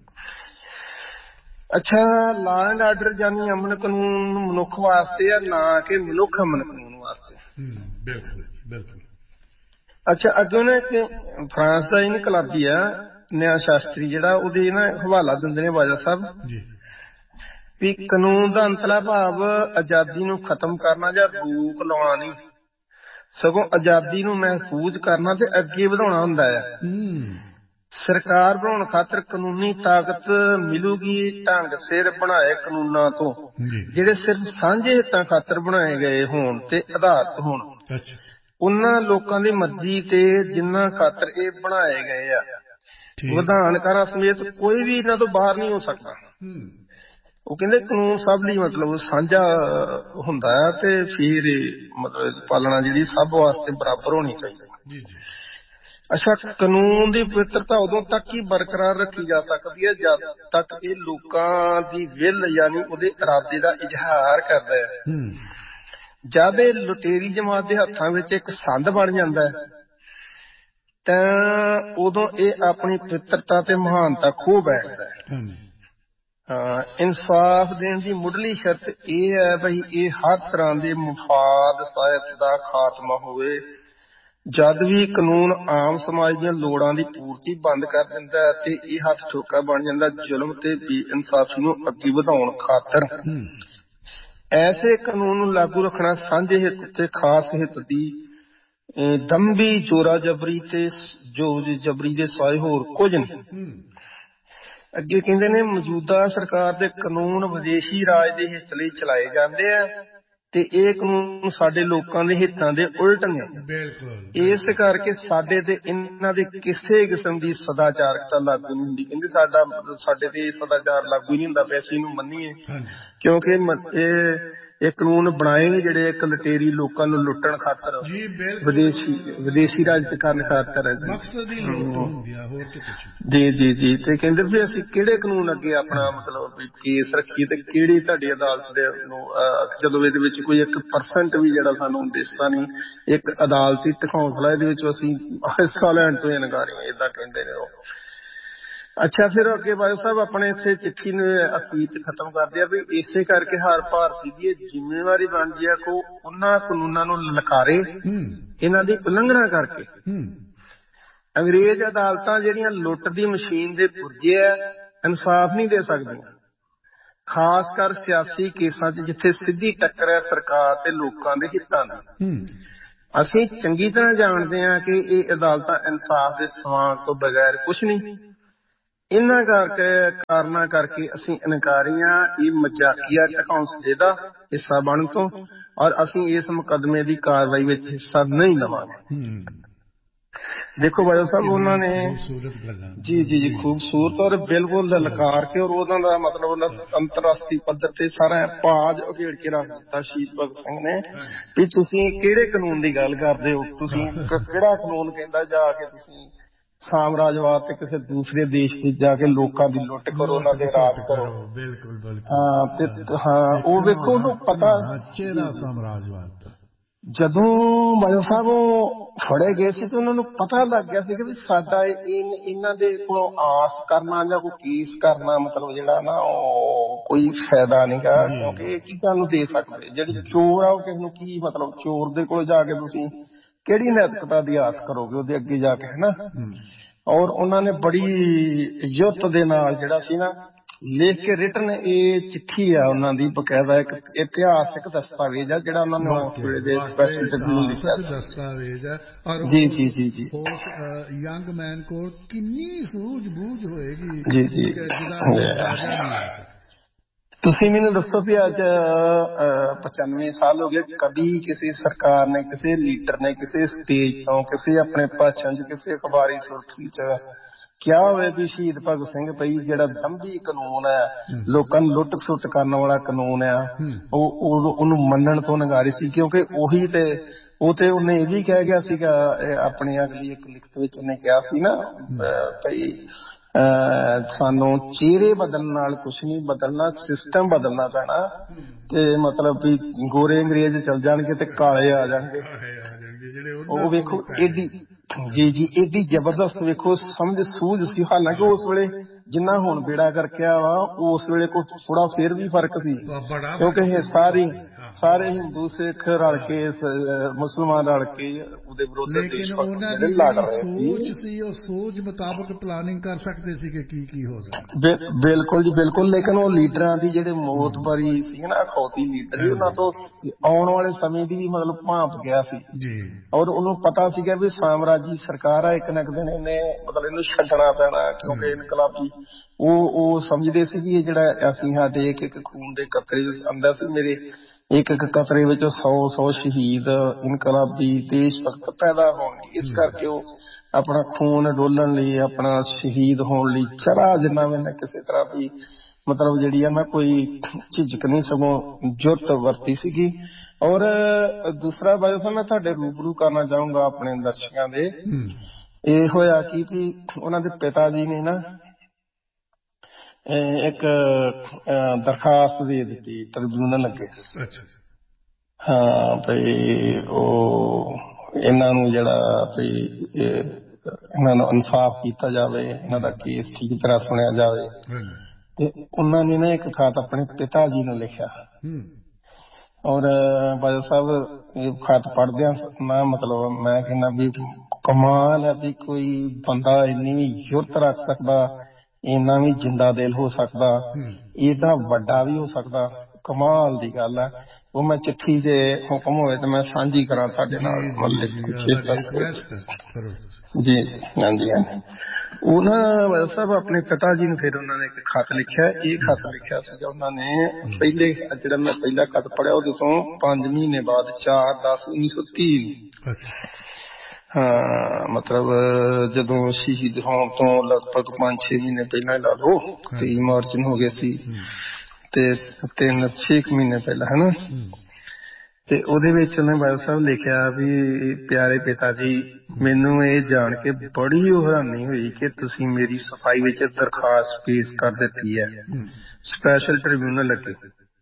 ਅੱਛਾ ਲਾ ਐਂਡ ਆਰਡਰ ਯਾਨੀ ਅਮਨ ਕਾਨੂੰਨ ਮਨੁੱਖ ਵਾਸਤੇ ਆ, ਨਾ ਕਿ ਮਨੁੱਖ ਅਮਨ ਕਾਨੂੰਨ ਵਾਸਤੇ। ਬਿਲਕੁਲ ਬਿਲਕੁਲ। ਅੱਛਾ ਅੱਗੇ ਨਾ ਇੱਕ ਫਰਾਂਸ ਦਾ ਇਨਕਲਾਬੀ ਆ ਨਿਆਂ ਸ਼ਾਸਤਰੀ ਜਿਹੜਾ, ਉਹਦੇ ਨਾ ਹਵਾਲਾ ਦਿੰਦੇ ਨੇ ਬਾਜਵਾ ਸਾਹਿਬ ਵੀ ਕਾਨੂੰਨ ਦਾ ਅੰਤਲਾ ਭਾਵ ਆਜ਼ਾਦੀ ਨੂੰ ਖਤਮ ਕਰਨਾ ਜਾਂ ਰੋਕ ਲਾਉਣਾ ਨਹੀਂ, ਸਗੋਂ ਆਜ਼ਾਦੀ ਨੂੰ ਮਹਿਫੂਜ਼ ਕਰਨਾ ਤੇ ਅੱਗੇ ਵਧਾਉਣਾ ਹੁੰਦਾ ਹੈ। ਸਰਕਾਰ ਬਣਾਉਣ ਖਾਤਰ ਕਾਨੂੰਨੀ ਤਾਕਤ ਮਿਲੂਗੀ ਢੰਗ ਸਿਰ ਬਣਾਏ ਕਾਨੂੰਨਾਂ ਤੋਂ, ਜਿਹੜੇ ਸਿਰਫ ਸਾਂਝੇ ਹਿੱਤਾਂ ਖਾਤਰ ਬਣਾਏ ਗਏ ਹੋਣ ਤੇ ਆਧਾਰਿਤ ਹੋਣ, ਉਹਨਾਂ ਲੋਕਾਂ ਦੀ ਮਰਜ਼ੀ ਤੇ ਜਿਨ੍ਹਾਂ ਖਾਤਰ ਇਹ ਬਣਾਏ ਗਏ ਆ। ਵਿਧਾਨਕਾਰਾਂ ਸਮੇਤ ਕੋਈ ਵੀ ਇਹਨਾਂ ਤੋਂ ਬਾਹਰ ਨਹੀਂ ਹੋ ਸਕਦਾ। ਉਹ ਕਹਿੰਦੇ ਕਾਨੂੰਨ ਸਭ ਲਈ ਮਤਲਬ ਸਾਂਝਾ ਹੁੰਦਾ ਹੈ ਤੇ ਫਿਰ ਮਤਲਬ ਪਾਲਣਾ ਜਿਹੜੀ ਸਭ ਵਾਸਤੇ ਬਰਾਬਰ ਹੋਣੀ ਚਾਹੀਦੀ। ਅੱਛਾ ਕਾਨੂੰਨ ਦੀ ਪਵਿੱਤਰਤਾ ਉਦੋਂ ਤੱਕ ਹੀ ਬਰਕਰਾਰ ਰੱਖੀ ਜਾ ਸਕਦੀ ਹੈ ਜਦ ਤੱਕ ਇਹ ਲੋਕਾਂ ਦੀ ਵਿਲ ਯਾਨੀ ਉਹਦੇ ਇਰਾਦੇ ਦਾ ਇਜ਼ਹਾਰ ਕਰਦਾ ਹੈ। ਜਦ ਇਹ ਲੁਟੇਰੀ ਜਮਾਤ ਦੇ ਹੱਥਾਂ ਵਿੱਚ ਇੱਕ ਸੰਦ ਬਣ ਜਾਂਦਾ ਹੈ ਤਾਂ ਉਦੋਂ ਇਹ ਆਪਣੀ ਪਵਿੱਤਰਤਾ ਤੇ ਮਹਾਨਤਾ ਖੋ ਬੈਠਦਾ ਹੈ। ਹਾਂ ਇਨਸਾਫ ਦੇਣ ਦੀ ਮੁੱਢਲੀ ਸ਼ਰਤ ਇਹ ਹੈ ਬਈ ਇਹ ਹਰ ਤਰ੍ਹਾਂ ਦੇ ਮੁਫਾਦ ਸਾਹਿਤ ਦਾ ਖਾਤਮਾ ਹੋਵੇ। ਜਦ ਵੀ ਕਾਨੂੰਨ ਆਮ ਸਮਾਜ ਦੀਆਂ ਲੋੜਾਂ ਦੀ ਪੂਰਤੀ ਬੰਦ ਕਰ ਦਿੰਦਾ ਹੈ ਤੇ ਇਹ ਹੱਥ ਠੋਕਾ ਬਣ ਜਾਂਦਾ ਜ਼ੁਲਮ ਤੇ ਬੇਇਨਸਾਫੀ ਨੂੰ ਅੱਗੇ ਵਧਾਉਣ ਖਾਤਰ। ਐਸੇ ਕਾਨੂੰਨ ਨੂੰ ਲਾਗੂ ਰੱਖਣਾ ਸਾਂਝੇ ਹਿੱਤ ਤੇ ਖਾਸ ਹਿੱਤ ਦੀ ਦੰਭੀ ਜੋਰਾ ਜਬਰੀ ਤੇ ਜੋ ਜਬਰੀ ਦੇ ਸਿਵਾਏ ਹੋਰ ਕੁਝ ਨਹੀਂ। ਅੱਗੇ ਕਹਿੰਦੇ ਨੇ ਮੌਜੂਦਾ ਸਰਕਾਰ ਦੇ ਕਾਨੂੰਨ ਵਿਦੇਸ਼ੀ ਰਾਜ ਦੇ ਹਿੱਤ ਲਈ ਚਲਾਏ ਜਾਂਦੇ ਆ ਤੇ ਇਹ ਕਾਨੂੰਨ ਸਾਡੇ ਲੋਕਾਂ ਦੇ ਹਿੱਤਾਂ ਦੇ ਉਲਟ ਨੇ। ਇਸ ਕਰਕੇ ਸਾਡੇ ਤੇ ਇਹਨਾਂ ਦੇ ਕਿਸੇ ਕਿਸਮ ਦੀ ਸਦਾਚਾਰਕਤਾ ਲਾਗੂ ਨਹੀਂ ਹੁੰਦੀ। ਕਹਿੰਦੇ ਸਾਡਾ ਸਾਡੇ ਤੇ ਸਦਾਚਾਰ ਲਾਗੂ ਹੀ ਨਹੀਂ ਹੁੰਦਾ ਵੀ ਅਸੀਂ ਇਹਨੂੰ ਮੰਨੀਏ, ਕਿਉਂਕਿ ਇਹ ਇਹ ਕਾਨੂੰਨ ਬਣਾਏ ਨੇ ਜਿਹੜੇ ਇੱਕ ਲਟੇਰੀ ਲੋਕਾਂ ਨੂੰ ਲੁੱਟਣ ਖਾਤਰ, ਵਿਦੇਸ਼ੀ ਵਿਦੇਸ਼ੀ ਰਾਜ ਕਰਨ ਖਾਤਰ ਹੈ ਜੀ ਜੀ ਜੀ ਤੇ ਕਹਿੰਦੇ ਵੀ ਅਸੀਂ ਕਿਹੜੇ ਕਾਨੂੰਨ ਅੱਗੇ ਆਪਣਾ ਮਤਲਬ ਵੀ ਕੇਸ ਰੱਖੀਏ ਤੇ ਕਿਹੜੀ ਤੁਹਾਡੀ ਅਦਾਲਤ ਦੇ ਨੂੰ ਜਦੋਂ ਇਹਦੇ ਵਿੱਚ ਕੋਈ ਇੱਕ ਪਰਸੈਂਟ ਵੀ ਜਿਹੜਾ ਸਾਨੂੰ ਦਿਸਦਾ ਨਹੀਂ, ਇੱਕ ਅਦਾਲਤੀ ਹੌਸਲਾ ਇਹਦੇ ਵਿੱਚ ਅਸੀਂ ਹਿੱਸਾ ਲੈਣ ਤੋਂ ਇਨਕਾਰੀ ਹਾਂ, ਏਦਾਂ ਕਹਿੰਦੇ ਨੇ ਉਹ। ਅੱਛਾ, ਫਿਰ ਅੱਗੇ ਬਾਜਵਾ ਸਾਹਿਬ ਆਪਣੇ ਇੱਥੇ ਚਿੱਠੀ ਨੂੰ ਅਖੀਰ ਚ ਖਤਮ ਕਰਦੇ ਆ ਵੀ ਇਸੇ ਕਰਕੇ ਹਰ ਭਾਰਤੀ ਦੀ ਇਹ ਜ਼ਿੰਮੇਵਾਰੀ ਬਣਦੀ ਹੈ ਕਿ ਉਹਨਾਂ ਕਾਨੂੰਨਾਂ ਨੂੰ ਲਲਕਾਰੇ ਇਹਨਾਂ ਦੀ ਉਲੰਘਣਾ ਕਰਕੇ। ਅੰਗਰੇਜ਼ ਅਦਾਲਤਾਂ ਜਿਹੜੀਆਂ ਲੁੱਟ ਦੀ ਮਸ਼ੀਨ ਦੇ ਪੁਰਜੇ ਆ, ਇਨਸਾਫ ਨਹੀਂ ਦੇ ਸਕਦੀਆਂ, ਖਾਸ ਕਰ ਸਿਆਸੀ ਕੇਸਾਂ ਚ ਜਿੱਥੇ ਸਿੱਧੀ ਟੱਕਰ ਹੈ ਸਰਕਾਰ ਤੇ ਲੋਕਾਂ ਦੇ ਹਿੱਤਾਂ ਦੀ। ਅਸੀਂ ਚੰਗੀ ਤਰ੍ਹਾਂ ਜਾਣਦੇ ਹਾਂ ਕਿ ਇਹ ਅਦਾਲਤਾਂ ਇਨਸਾਫ ਦੇ ਸਵਾਲ ਤੋਂ ਬਗੈਰ ਕੁਛ ਨਹੀਂ। ਇਹਨਾਂ ਕਰਕੇ ਕਾਰਨਾਂ ਕਰਕੇ ਅਸੀਂ ਇਨਕਾਰੀ ਹਾਂ ਇਹ ਮਜ਼ਾਕੀਆ ਢਕੌਂਸਲੇ ਦਾ ਹਿੱਸਾ ਬਣਨ ਤੋਂ, ਔਰ ਅਸੀਂ ਇਸ ਮੁਕੱਦਮੇ ਦੀ ਕਾਰਵਾਈ ਵਿੱਚ ਹਿੱਸਾ ਨਹੀਂ ਲਵਾਂਗੇ। ਦੇਖੋ ਬਾਜਵਾ ਸਾਹਿਬ ਉਹਨਾਂ ਨੇ ਜੀ ਜੀ ਜੀ ਖੂਬਸੂਰਤ ਔਰ ਬਿਲਕੁਲ ਲਲਕਾਰ ਕੇ ਔਰ ਉਹਨਾਂ ਦਾ ਮਤਲਬ ਉਹਨਾਂ ਅੰਤਰਰਾਸ਼ਟਰੀ ਪੱਧਰ ਤੇ ਸਾਰਾ ਭਾਜ ਉਘੇੜ ਕੇ ਰੱਖ ਦਿੱਤਾ ਸ਼ਹੀਦ ਭਗਤ ਸਿੰਘ ਨੇ ਵੀ ਤੁਸੀਂ ਕਿਹੜੇ ਕਾਨੂੰਨ ਦੀ ਗੱਲ ਕਰਦੇ ਹੋ, ਤੁਸੀਂ ਕਿਹੜਾ ਕਾਨੂੰਨ ਕਹਿੰਦਾ ਜਾ ਕੇ ਤੁਸੀਂ ਸਾਮਰਾਜਵਾਦ ਤੇ ਕਿਸੇ ਦੂਸਰੇ ਦੇਸ਼ ਵਿੱਚ ਜਾ ਕੇ ਲੋਕਾਂ ਦੀ ਲੁੱਟ ਕਰੋ, ਉਹਨਾਂ ਦੇ ਰਾਜ ਕਰੋ। ਬਿਲਕੁਲ ਬਿਲਕੁਲ ਹਾਂ ਤੇ ਹਾਂ ਉਹ ਵੇਖੋ ਉਹਨੂੰ ਪਤਾ ਚਿਹਰਾ ਸਾਮਰਾਜਵਾਦ ਜਦੋਂ ਬਾਜਵਾ ਸਾਹਿਬ ਉਹ ਫੜੇ ਗਏ ਸੀ ਤੇ ਉਹਨਾਂ ਨੂੰ ਪਤਾ ਲੱਗ ਗਿਆ ਸੀ ਕਿ ਵੀ ਸਾਡਾ ਇਹਨਾਂ ਦੇ ਕੋਲੋਂ ਆਸ ਕਰਨਾ ਜਾਂ ਕੋਈ ਕੇਸ ਕਰਨਾ ਮਤਲਬ ਜਿਹੜਾ ਨਾ ਉਹ ਕੋਈ ਫਾਇਦਾ ਨਹੀਂ ਗਾ, ਕਿਉਂਕਿ ਇਹ ਕੀ ਤੁਹਾਨੂੰ ਦੇ ਸਕਦੇ। ਜਿਹੜੀ ਚੋਰ ਆ ਉਹ ਕਿਸੇ ਨੂੰ ਕੀ ਮਤਲਬ, ਚੋਰ ਦੇ ਕੋਲ ਜਾ ਕੇ ਤੁਸੀਂ ਕਿਹੜੀ ਨੈਤਿਕਤਾ ਦੀ ਆਸ ਕਰੋਗੇ ਉਹਦੇ ਅੱਗੇ ਜਾ ਕੇ, ਹਨਾ। ਔਰ ਉਹਨਾਂ ਨੇ ਬੜੀ ਯੁੱਤ ਦੇ ਨਾਲ ਜਿਹੜਾ ਸੀ ਨਾ ਲਿਖ ਕੇ ਰਿਟਨ ਇਹ ਚਿੱਠੀ ਆ ਉਹਨਾਂ ਦੀ, ਬਕਾਇਦਾ ਇੱਕ ਇਤਿਹਾਸਕ ਦਸਤਾਵੇਜ਼ ਆ ਜਿਹੜਾ ਉਹਨਾਂ ਨੇ ਉਸ ਵੇਲੇ ਦੇ ਪ੍ਰੈਜ਼ੀਡੈਂਟ ਨੂੰ ਲਿਖਿਆ ਦਸਤਾਵੇਜ਼ ਹੈ। ਜੀ ਜੀ ਜੀ ਜੀ ਉਸ ਯੰਗ ਮੈਨ ਕੋਲ ਕਿੰਨੀ ਸੂਝ ਬੂਝ ਹੋਏਗੀ ਜੀ ਜੀ। ਤੁਸੀਂ ਮੈਨੂੰ ਦੱਸੋ ਵੀ ਅੱਜ ਪਚਾਨਵੇਂ ਸਾਲ ਹੋ ਗਏ, ਕਦੀ ਕਿਸੇ ਸਰਕਾਰ ਨੇ, ਕਿਸੇ ਲੀਡਰ ਨੇ ਕਿਸੇ ਸਟੇਜ ਤੋਂ, ਕਿਸੇ ਆਪਣੇ ਭਾਸ਼ਣ ਚ, ਕਿਸੇ ਅਖਬਾਰੀ ਸੁਰਖੀ ਚ ਕਿਹਾ ਹੋਵੇ ਵੀ ਸ਼ਹੀਦ ਭਗਤ ਸਿੰਘ ਪਈ ਜਿਹੜਾ ਦੰਭੀ ਕਾਨੂੰਨ ਹੈ, ਲੋਕਾਂ ਨੂੰ ਲੁੱਟ ਖਸੁੱਟ ਕਰਨ ਵਾਲਾ ਕਾਨੂੰਨ ਆ, ਉਹ ਉਹਨੂੰ ਮੰਨਣ ਤੋਂ ਨਗਾਰੀ ਸੀ। ਕਿਉਂਕਿ ਉਹੀ ਤੇ ਉਹ ਤੇ ਉਹਨੇ ਇਹ ਵੀ ਕਹਿ ਗਿਆ ਸੀਗਾ ਆਪਣੀ ਅਗਲੀ ਇੱਕ ਲਿਖਤ ਵਿੱਚ ਉਹਨੇ ਕਿਹਾ ਸੀ ਨਾ ਭਈ ਸਾਨੂੰ ਚਿਹਰੇ ਬਦਲਣ ਨਾਲ ਕੁਛ ਨਹੀਂ ਬਦਲਣਾ, ਸਿਸਟਮ ਬਦਲਣਾ ਪੈਣਾ ਤੇ ਮਤਲਬ ਵੀ ਗੋਰੇ ਅੰਗਰੇਜ਼ ਚੱਲ ਜਾਣਗੇ ਤੇ ਕਾਲੇ ਆ ਜਾਣਗੇ। ਉਹ ਵੇਖੋ ਏਡੀ ਜੀ ਜੀ ਏਡੀ ਜ਼ਬਰਦਸਤ ਵੇਖੋ ਸਮਝ ਸੂਝ ਸੀ। ਹਾਲਾਂਕਿ ਉਸ ਵੇਲੇ ਜਿੰਨਾ ਹੁਣ ਬੇੜਾ ਕਰਕੇ ਆ ਵਾ ਉਸ ਵੇਲੇ ਕੋਈ ਥੋੜਾ ਫੇਰ ਵੀ ਫਰਕ ਸੀ, ਕਿਉਂਕਿ ਇਹ ਸਾਰੀ ਸਾਰੇ ਹਿੰਦੂ ਸਿੱਖ ਰਲ ਕੇ ਮੁਸਲਮਾਨ ਰਲ ਕੇ ਉਹਦੇ ਵਿਰੁੱਧ ਲੇਕਿਨ ਉਹਨਾਂ ਦੀ ਸੋਚ ਸੀ ਉਹ ਸੋਚ ਮੁਤਾਬਕ ਪਲਾਨਿੰਗ ਕਰ ਸਕਦੇ ਸੀ ਕਿ ਕੀ ਕੀ ਹੋ ਸਕਦਾ। ਬਿਲਕੁਲ ਜੀ ਬਿਲਕੁਲ। ਲੇਕਿਨ ਉਹ ਲੀਡਰਾਂ ਦੀ ਜਿਹੜੇ ਮੋਤਬਰੀ ਸੀ ਨਾ ਅਖੌਤੀ ਲੀਡਰ ਸੀ, ਉਹਨਾਂ ਤੋਂ ਆਉਣ ਵਾਲੇ ਸਮੇਂ ਦੀ ਵੀ ਮਤਲਬ ਭਾਂਪ ਗਿਆ ਸੀ ਜੀ। ਔਰ ਉਹਨੂੰ ਪਤਾ ਸੀਗਾ ਵੀ ਸਾਮਰਾਜੀ ਸਰਕਾਰ ਆ, ਇੱਕ ਨਾ ਇੱਕ ਦਿਨ ਇਹਨੇ ਮਤਲਬ ਇਹਨੂੰ ਛੱਡਣਾ ਪੈਣਾ, ਕਿਉਂਕਿ ਇਨਕਲਾਬੀ ਉਹ ਉਹ ਸਮਝਦੇ ਸੀ ਕਿ ਇਹ ਜਿਹੜਾ ਅਸੀਂ ਸਾਡੇ ਇੱਕ ਇੱਕ ਖੂਨ ਦੇ ਕਤਰੇ ਆਉਂਦਾ ਸੀ, ਮੇਰੇ ਇੱਕ ਇੱਕ ਕਤਰੇ ਵਿੱਚ ਸੌ ਸੌ ਸ਼ਹੀਦ ਇਨਕਲਾਬੀ ਦੇਸ਼ ਭਗਤ ਪੈਦਾ ਹੋਣਗੇ। ਇਸ ਕਰਕੇ ਉਹ ਆਪਣਾ ਖੂਨ ਡੋਲਣ ਲਈ, ਆਪਣਾ ਸ਼ਹੀਦ ਹੋਣ ਲਈ ਚੜਾ ਜਿੰਨਾ ਮੈਨੇ ਕਿਸੇ ਤਰ੍ਹਾਂ ਦੀ ਮਤਲਬ ਜਿਹੜੀ ਆ ਨਾ ਕੋਈ ਝਿਜਕ ਨਹੀਂ ਸਗੋਂ ਜੁਰਤ ਵਰਤੀ ਸੀਗੀ। ਔਰ ਦੂਸਰਾ ਬਾਰੇ ਮੈਂ ਤੁਹਾਡੇ ਰੂਬਰੂ ਕਰਨਾ ਚਾਹੂੰਗਾ ਆਪਣੇ ਦਰਸ਼ਕਾਂ ਦੇ, ਇਹ ਹੋਇਆ ਕਿ ਵੀ ਉਹਨਾਂ ਦੇ ਪਿਤਾ ਜੀ ਨੇ ਨਾ ਇੱਕ ਦਰਖਾਸਤ ਦੇ ਦਿੱਤੀ ਟ੍ਰਿਬਿਊਨਲ ਅੱਗੇ, ਹਾਂ ਭਈ ਉਹ ਇਹਨਾਂ ਨੂੰ ਜਿਹੜਾ ਭਈ ਇਹਨਾਂ ਨੂੰ ਇਨਸਾਫ ਕੀਤਾ ਜਾਵੇ, ਇਹਨਾਂ ਦਾ ਕੇਸ ਠੀਕ ਤਰ੍ਹਾਂ ਸੁਣਿਆ ਜਾਵੇ। ਤੇ ਉਹਨਾਂ ਨੇ ਨਾ ਇੱਕ ਖਤ ਆਪਣੇ ਪਿਤਾ ਜੀ ਨੂੰ ਲਿਖਿਆ। ਔਰ ਬਾਜਵਾ ਸਾਹਿਬ ਇਹ ਖਤ ਪੜ੍ਹਦਿਆਂ ਮੈਂ ਮਤਲਬ ਮੈਂ ਕਹਿੰਦਾ ਵੀ ਕਮਾਲ ਹੈ ਵੀ ਕੋਈ ਬੰਦਾ ਇੰਨੀ ਵੀ ਜੁਰਤ ਰੱਖ ਸਕਦਾ, ਇੰਨਾ ਵੀ ਜਿੰਦਾ ਦਿਲ ਹੋ ਸਕਦਾ, ਏਡਾ ਵੱਡਾ ਵੀ ਹੋ ਸਕਦਾ, ਕਮਾਲ ਦੀ ਗੱਲ ਹੈ। ਉਹ ਮੈਂ ਚਿੱਠੀ ਦੇ ਹੁਕਮ ਹੋਏ ਤੇ ਮੈਂ ਸਾਂਝੀ ਕਰਾਂ ਤੁਹਾਡੇ ਨਾਲ। ਜੀ ਜੀ ਹਾਂਜੀ ਹਾਂਜੀ। ਉਹ ਨਾ ਸਾਹਿਬ ਆਪਣੇ ਪਿਤਾ ਜੀ ਨੂੰ ਫਿਰ ਉਹਨਾਂ ਨੇ ਇੱਕ ਖਤ ਲਿਖਿਆ। ਇਹ ਖਤ ਲਿਖਿਆ ਸੀਗਾ ਉਹਨਾਂ ਨੇ ਪਹਿਲੇ ਜਿਹੜਾ ਮੈਂ ਪਹਿਲਾ ਖਤ ਪੜ੍ਹਿਆ ਉਹਦੇ ਤੋਂ ਪੰਜ ਮਹੀਨੇ ਬਾਅਦ ਚਾਰ ਦਸ ਉੱਨੀ ਸੌ ਤੀਹ ਹਾਂ ਮਤਲਬ ਜਦੋਂ ਸ਼ਹੀਦ ਹੋਣ ਤੋਂ ਲਗਭਗ ਪੰਜ ਛੇ ਮਹੀਨੇ ਪਹਿਲਾਂ ਲਾ ਲਓ, ਤੇਈ ਮਾਰਚ ਨੂੰ ਹੋ ਗਏ ਸੀ। ਤੇ ਤਿੰਨ ਛੇ ਕੁ ਮਹੀਨੇ ਪਹਿਲਾਂ ਹਨਾ। ਤੇ ਉਹਦੇ ਵਿੱਚ ਉਹਨੇ ਬਾਦਲ ਸਾਹਿਬ ਲਿਖਿਆ ਵੀ ਪਿਆਰੇ ਪਿਤਾ ਜੀ, ਮੈਨੂੰ ਇਹ ਜਾਣ ਕੇ ਬੜੀ ਹੈਰਾਨੀ ਹੋਈ ਕਿ ਤੁਸੀਂ ਮੇਰੀ ਸਫਾਈ ਵਿੱਚ ਦਰਖਾਸਤ ਪੇਸ਼ ਕਰ ਦਿੱਤੀ ਹੈ ਸਪੈਸ਼ਲ ਟ੍ਰਿਬਿਊਨਲ ਅੱਗੇ।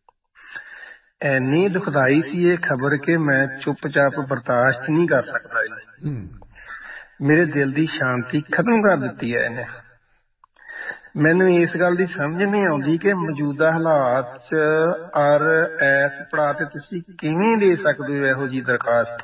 ਐਨੀ ਦੁਖਦਾਈ ਸੀ ਇਹ ਖਬਰ ਕਿ ਮੈਂ ਚੁੱਪਚਾਪ ਬਰਦਾਸ਼ਤ ਨਹੀਂ ਕਰ ਸਕਦਾ ਇਹਨੂੰ। ਮੇਰੇ ਦਿਲ ਦੀ ਸ਼ਾਂਤੀ ਖਤਮ ਕਰ ਦਿੱਤੀ ਹੈ ਇਹਨੇ। ਮੈਨੂੰ ਇਸ ਗੱਲ ਦੀ ਸਮਝ ਨਹੀਂ ਆਉਂਦੀ ਕਿ ਮੌਜੂਦਾ ਹਾਲਾਤ ਚ ਔਰ ਐਸ ਪੜਾਅ ਤੇ ਤੁਸੀਂ ਕਿਵੇਂ ਦੇ ਸਕਦੇ ਹੋ ਇਹੋ ਜਿਹੀ ਦਰਖਾਸਤ।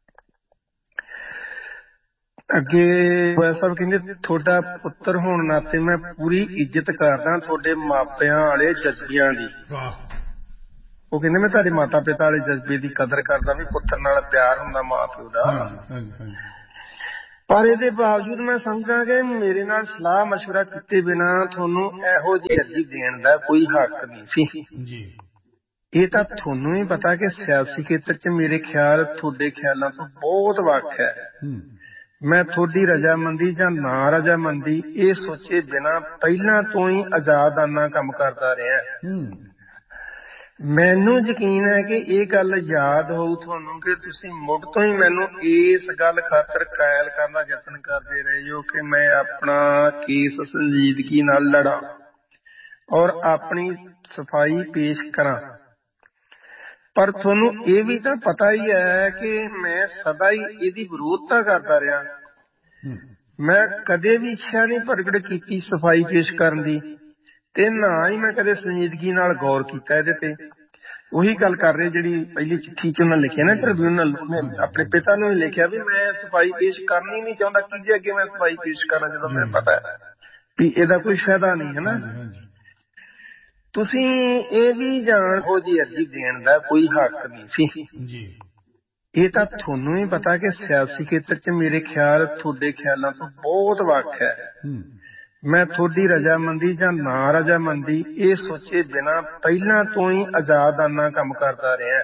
ਅੱਗੇ ਸਾਹਿਬ ਕਹਿੰਦੇ ਤੁਹਾਡਾ ਪੁੱਤਰ ਹੋਣ ਨਾਤੇ ਮੈਂ ਪੂਰੀ ਇੱਜ਼ਤ ਕਰਦਾ ਤੁਹਾਡੇ ਮਾਪਿਆਂ ਵਾਲੇ ਜਜ਼ਬਿਆਂ ਦੀ। ਉਹ ਕਹਿੰਦੇ ਮੈਂ ਤੁਹਾਡੇ ਮਾਤਾ ਪਿਤਾ ਵਾਲੇ ਜਜ਼ਬੇ ਦੀ ਕਦਰ ਕਰਦਾ ਵੀ ਪੁੱਤਰ ਨਾਲ ਪਿਆਰ ਹੁੰਦਾ ਮਾਂ ਪਿਓ ਦਾ। ਪਰ ਇਹਦੇ ਬਾਵਜੂਦ ਮੈਂ ਸਮਝਦਾ ਕਿ ਮੇਰੇ ਨਾਲ ਸਲਾਹ ਮਸ਼ਵਰਾ ਕੀਤੇ ਬਿਨਾਂ ਤੁਹਾਨੂੰ ਇਹੋ ਜਿਹੀ ਅਰਜ਼ੀ ਦੇਣ ਦਾ ਕੋਈ ਹੱਕ ਨਹੀਂ ਸੀ। ਇਹ ਤਾਂ ਤੁਹਾਨੂੰ ਹੀ ਪਤਾ ਕਿ ਸਿਆਸੀ ਖੇਤਰ ਚ ਮੇਰੇ ਖਿਆਲ ਤੁਹਾਡੇ ਖਿਆਲਾਂ ਤੋਂ ਬਹੁਤ ਵੱਖ ਹੈ। ਮੈਂ ਤੁਹਾਡੀ ਰਜਾਮੰਦੀ ਜਾਂ ਨਾ ਰਜਾਮੰਦੀ ਇਹ ਸੋਚੇ ਬਿਨਾਂ ਪਹਿਲਾਂ ਤੋਂ ਹੀ ਆਜ਼ਾਦਾਨਾ ਕੰਮ ਕਰਦਾ ਰਿਹਾ। ਮੈਨੂੰ ਯਕੀਨ ਹੈ ਕਿ ਇਹ ਗੱਲ ਯਾਦ ਹੋਊ ਤੁਹਾਨੂੰ ਕਿ ਤੁਸੀਂ ਮੁੱਢ ਤੋਂ ਹੀ ਮੈਨੂੰ ਇਸ ਗੱਲ ਖਾਤਰ ਕਾਇਲ ਕਰਨ ਦਾ ਯਤਨ ਕਰਦੇ ਰਹੇ ਹੋ ਕਿ ਮੈਂ ਆਪਣਾ ਕੇਸ ਸੰਜੀਦਗੀ ਨਾਲ ਲੜਾਂ ਔਰ ਆਪਣੀ ਸਫਾਈ ਪੇਸ਼ ਕਰਾਂ। ਪਰ ਤੁਹਾਨੂੰ ਇਹ ਵੀ ਤਾਂ ਪਤਾ ਹੀ ਹੈ ਕਿ ਮੈਂ ਸਦਾ ਹੀ ਇਹਦੀ ਵਿਰੋਧਤਾ ਕਰਦਾ ਰਿਹਾ। ਮੈਂ ਕਦੇ ਵੀ ਇੱਛਾ ਨਹੀਂ ਪ੍ਰਗਟ ਕੀਤੀ ਸਫਾਈ ਪੇਸ਼ ਕਰਨ ਦੀ ਤੇ ਨਾ ਹੀ ਮੈਂ ਕਦੇ ਸੰਜੀਦਗੀ ਨਾਲ ਗੌਰ ਕੀਤਾ ਇਹਦੇ ਤੇ। ਉਹੀ ਗੱਲ ਕਰ ਰਹੇ ਜਿਹੜੀ ਪਹਿਲੀ ਚਿੱਠੀ ਚ ਉਹਨਾਂ ਲਿਖਿਆ ਨਾ ਟ੍ਰਿਬਿਊਨਲ, ਆਪਣੇ ਪਿਤਾ ਨੂੰ ਹੀ ਲਿਖਿਆ ਵੀ ਮੈਂ ਸਫਾਈ ਪੇਸ਼ ਕਰਨੀ ਨਹੀਂ ਚਾਹੁੰਦਾ, ਕਿਹਦੇ ਅੱਗੇ ਮੈਂ ਸਫਾਈ ਪੇਸ਼ ਕਰਾਂ ਜਦੋਂ ਮੈਨੂੰ ਪਤਾ ਵੀ ਇਹਦਾ ਕੋਈ ਫਾਇਦਾ ਨਹੀਂ ਹੈ ਨਾ। ਤੁਸੀਂ ਇਹ ਵੀ ਜਾਣ ਹੋ ਜੀ ਅਰਜ਼ੀ ਦੇਣ ਦਾ ਕੋਈ ਹੱਕ ਨਹੀਂ ਸੀ। ਇਹ ਤਾਂ ਤੁਹਾਨੂੰ ਹੀ ਪਤਾ ਕਿ ਸਿਆਸੀ ਖੇਤਰ ਚ ਮੇਰੇ ਖਿਆਲ ਤੁਹਾਡੇ ਖਿਆਲਾਂ ਤੋਂ ਬਹੁਤ ਵੱਖ ਹੈ। ਮੈਂ ਤੁਹਾਡੀ ਰਜਾਮੰਦੀ ਜਾਂ ਨਾ ਰਜਾਮੰਦੀ ਇਹ ਸੋਚੇ ਬਿਨਾਂ ਪਹਿਲਾਂ ਤੋਂ ਹੀ ਆਜ਼ਾਦਾਨਾ ਕੰਮ ਕਰਦਾ ਰਿਹਾ।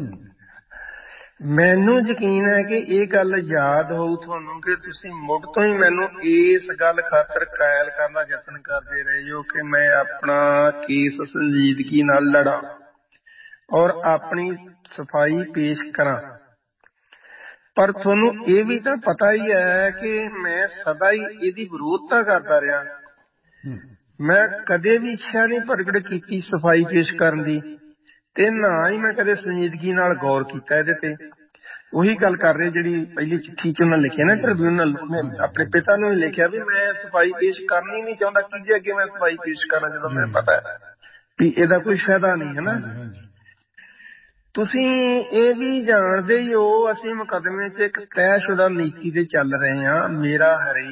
ਮੈਨੂੰ ਯਕੀਨ ਹੈ ਕਿ ਇਹ ਗੱਲ ਯਾਦ ਹੋਊ ਤੁਹਾਨੂੰ ਕਿ ਤੁਸੀਂ ਮੁੱਢ ਤੋਂ ਹੀ ਮੈਨੂੰ ਇਸ ਗੱਲ ਖਾਤਰ ਕਾਇਲ ਕਰਨ ਦਾ ਯਤਨ ਕਰਦੇ ਰਹੇ ਹੋ ਕਿ ਮੈਂ ਆਪਣਾ ਕੇਸ ਸੰਜੀਦਗੀ ਨਾਲ ਲੜਾਂ ਔਰ ਆਪਣੀ ਸਫਾਈ ਪੇਸ਼ ਕਰਾਂ। ਪਰ ਤੁਹਾਨੂੰ ਇਹ ਵੀ ਤਾਂ ਪਤਾ ਹੀ ਹੈ ਕਿ ਮੈਂ ਸਦਾ ਹੀ ਇਹਦੀ ਵਿਰੋਧਤਾ ਕਰਦਾ ਰਿਹਾ। ਮੈਂ ਕਦੇ ਵੀ ਇੱਛਾ ਨਹੀਂ ਪ੍ਰਗਟ ਕੀਤੀ ਸਫਾਈ ਪੇਸ਼ ਕਰਨ ਦੀ ਤੇ ਨਾ ਹੀ ਮੈਂ ਕਦੇ ਸੰਜੀਦਗੀ ਨਾਲ ਗੌਰ ਕੀਤਾ ਇਹਦੇ ਤੇ। ਉਹੀ ਗੱਲ ਕਰ ਰਹੇ ਜਿਹੜੀ ਪਹਿਲੀ ਚਿੱਠੀ ਚ ਉਹਨਾਂ ਲਿਖਿਆ ਨਾ ਟ੍ਰਿਬਿਊਨਲ, ਆਪਣੇ ਪਿਤਾ ਨੂੰ ਹੀ ਲਿਖਿਆ ਵੀ ਮੈਂ ਸਫਾਈ ਪੇਸ਼ ਕਰਨੀ ਨਹੀਂ ਚਾਹੁੰਦਾ, ਕਿਹਦੇ ਅੱਗੇ ਮੈਂ ਸਫਾਈ ਪੇਸ਼ ਕਰਾਂ ਜਦੋਂ ਮੈਨੂੰ ਪਤਾ ਵੀ ਇਹਦਾ ਕੋਈ ਫਾਇਦਾ ਨਹੀਂ ਹੈ ਨਾ। ਤੁਸੀਂ ਇਹ ਵੀ ਜਾਣਦੇ ਹੀ ਹੋ ਅਸੀਂ ਮੁਕੱਦਮੇ ਚ ਇੱਕ ਤੈਅਸ਼ੁਦਾ ਨੀਤੀ ਤੇ ਚੱਲ ਰਹੇ ਹਾਂ। ਮੇਰਾ ਹਰੇਕ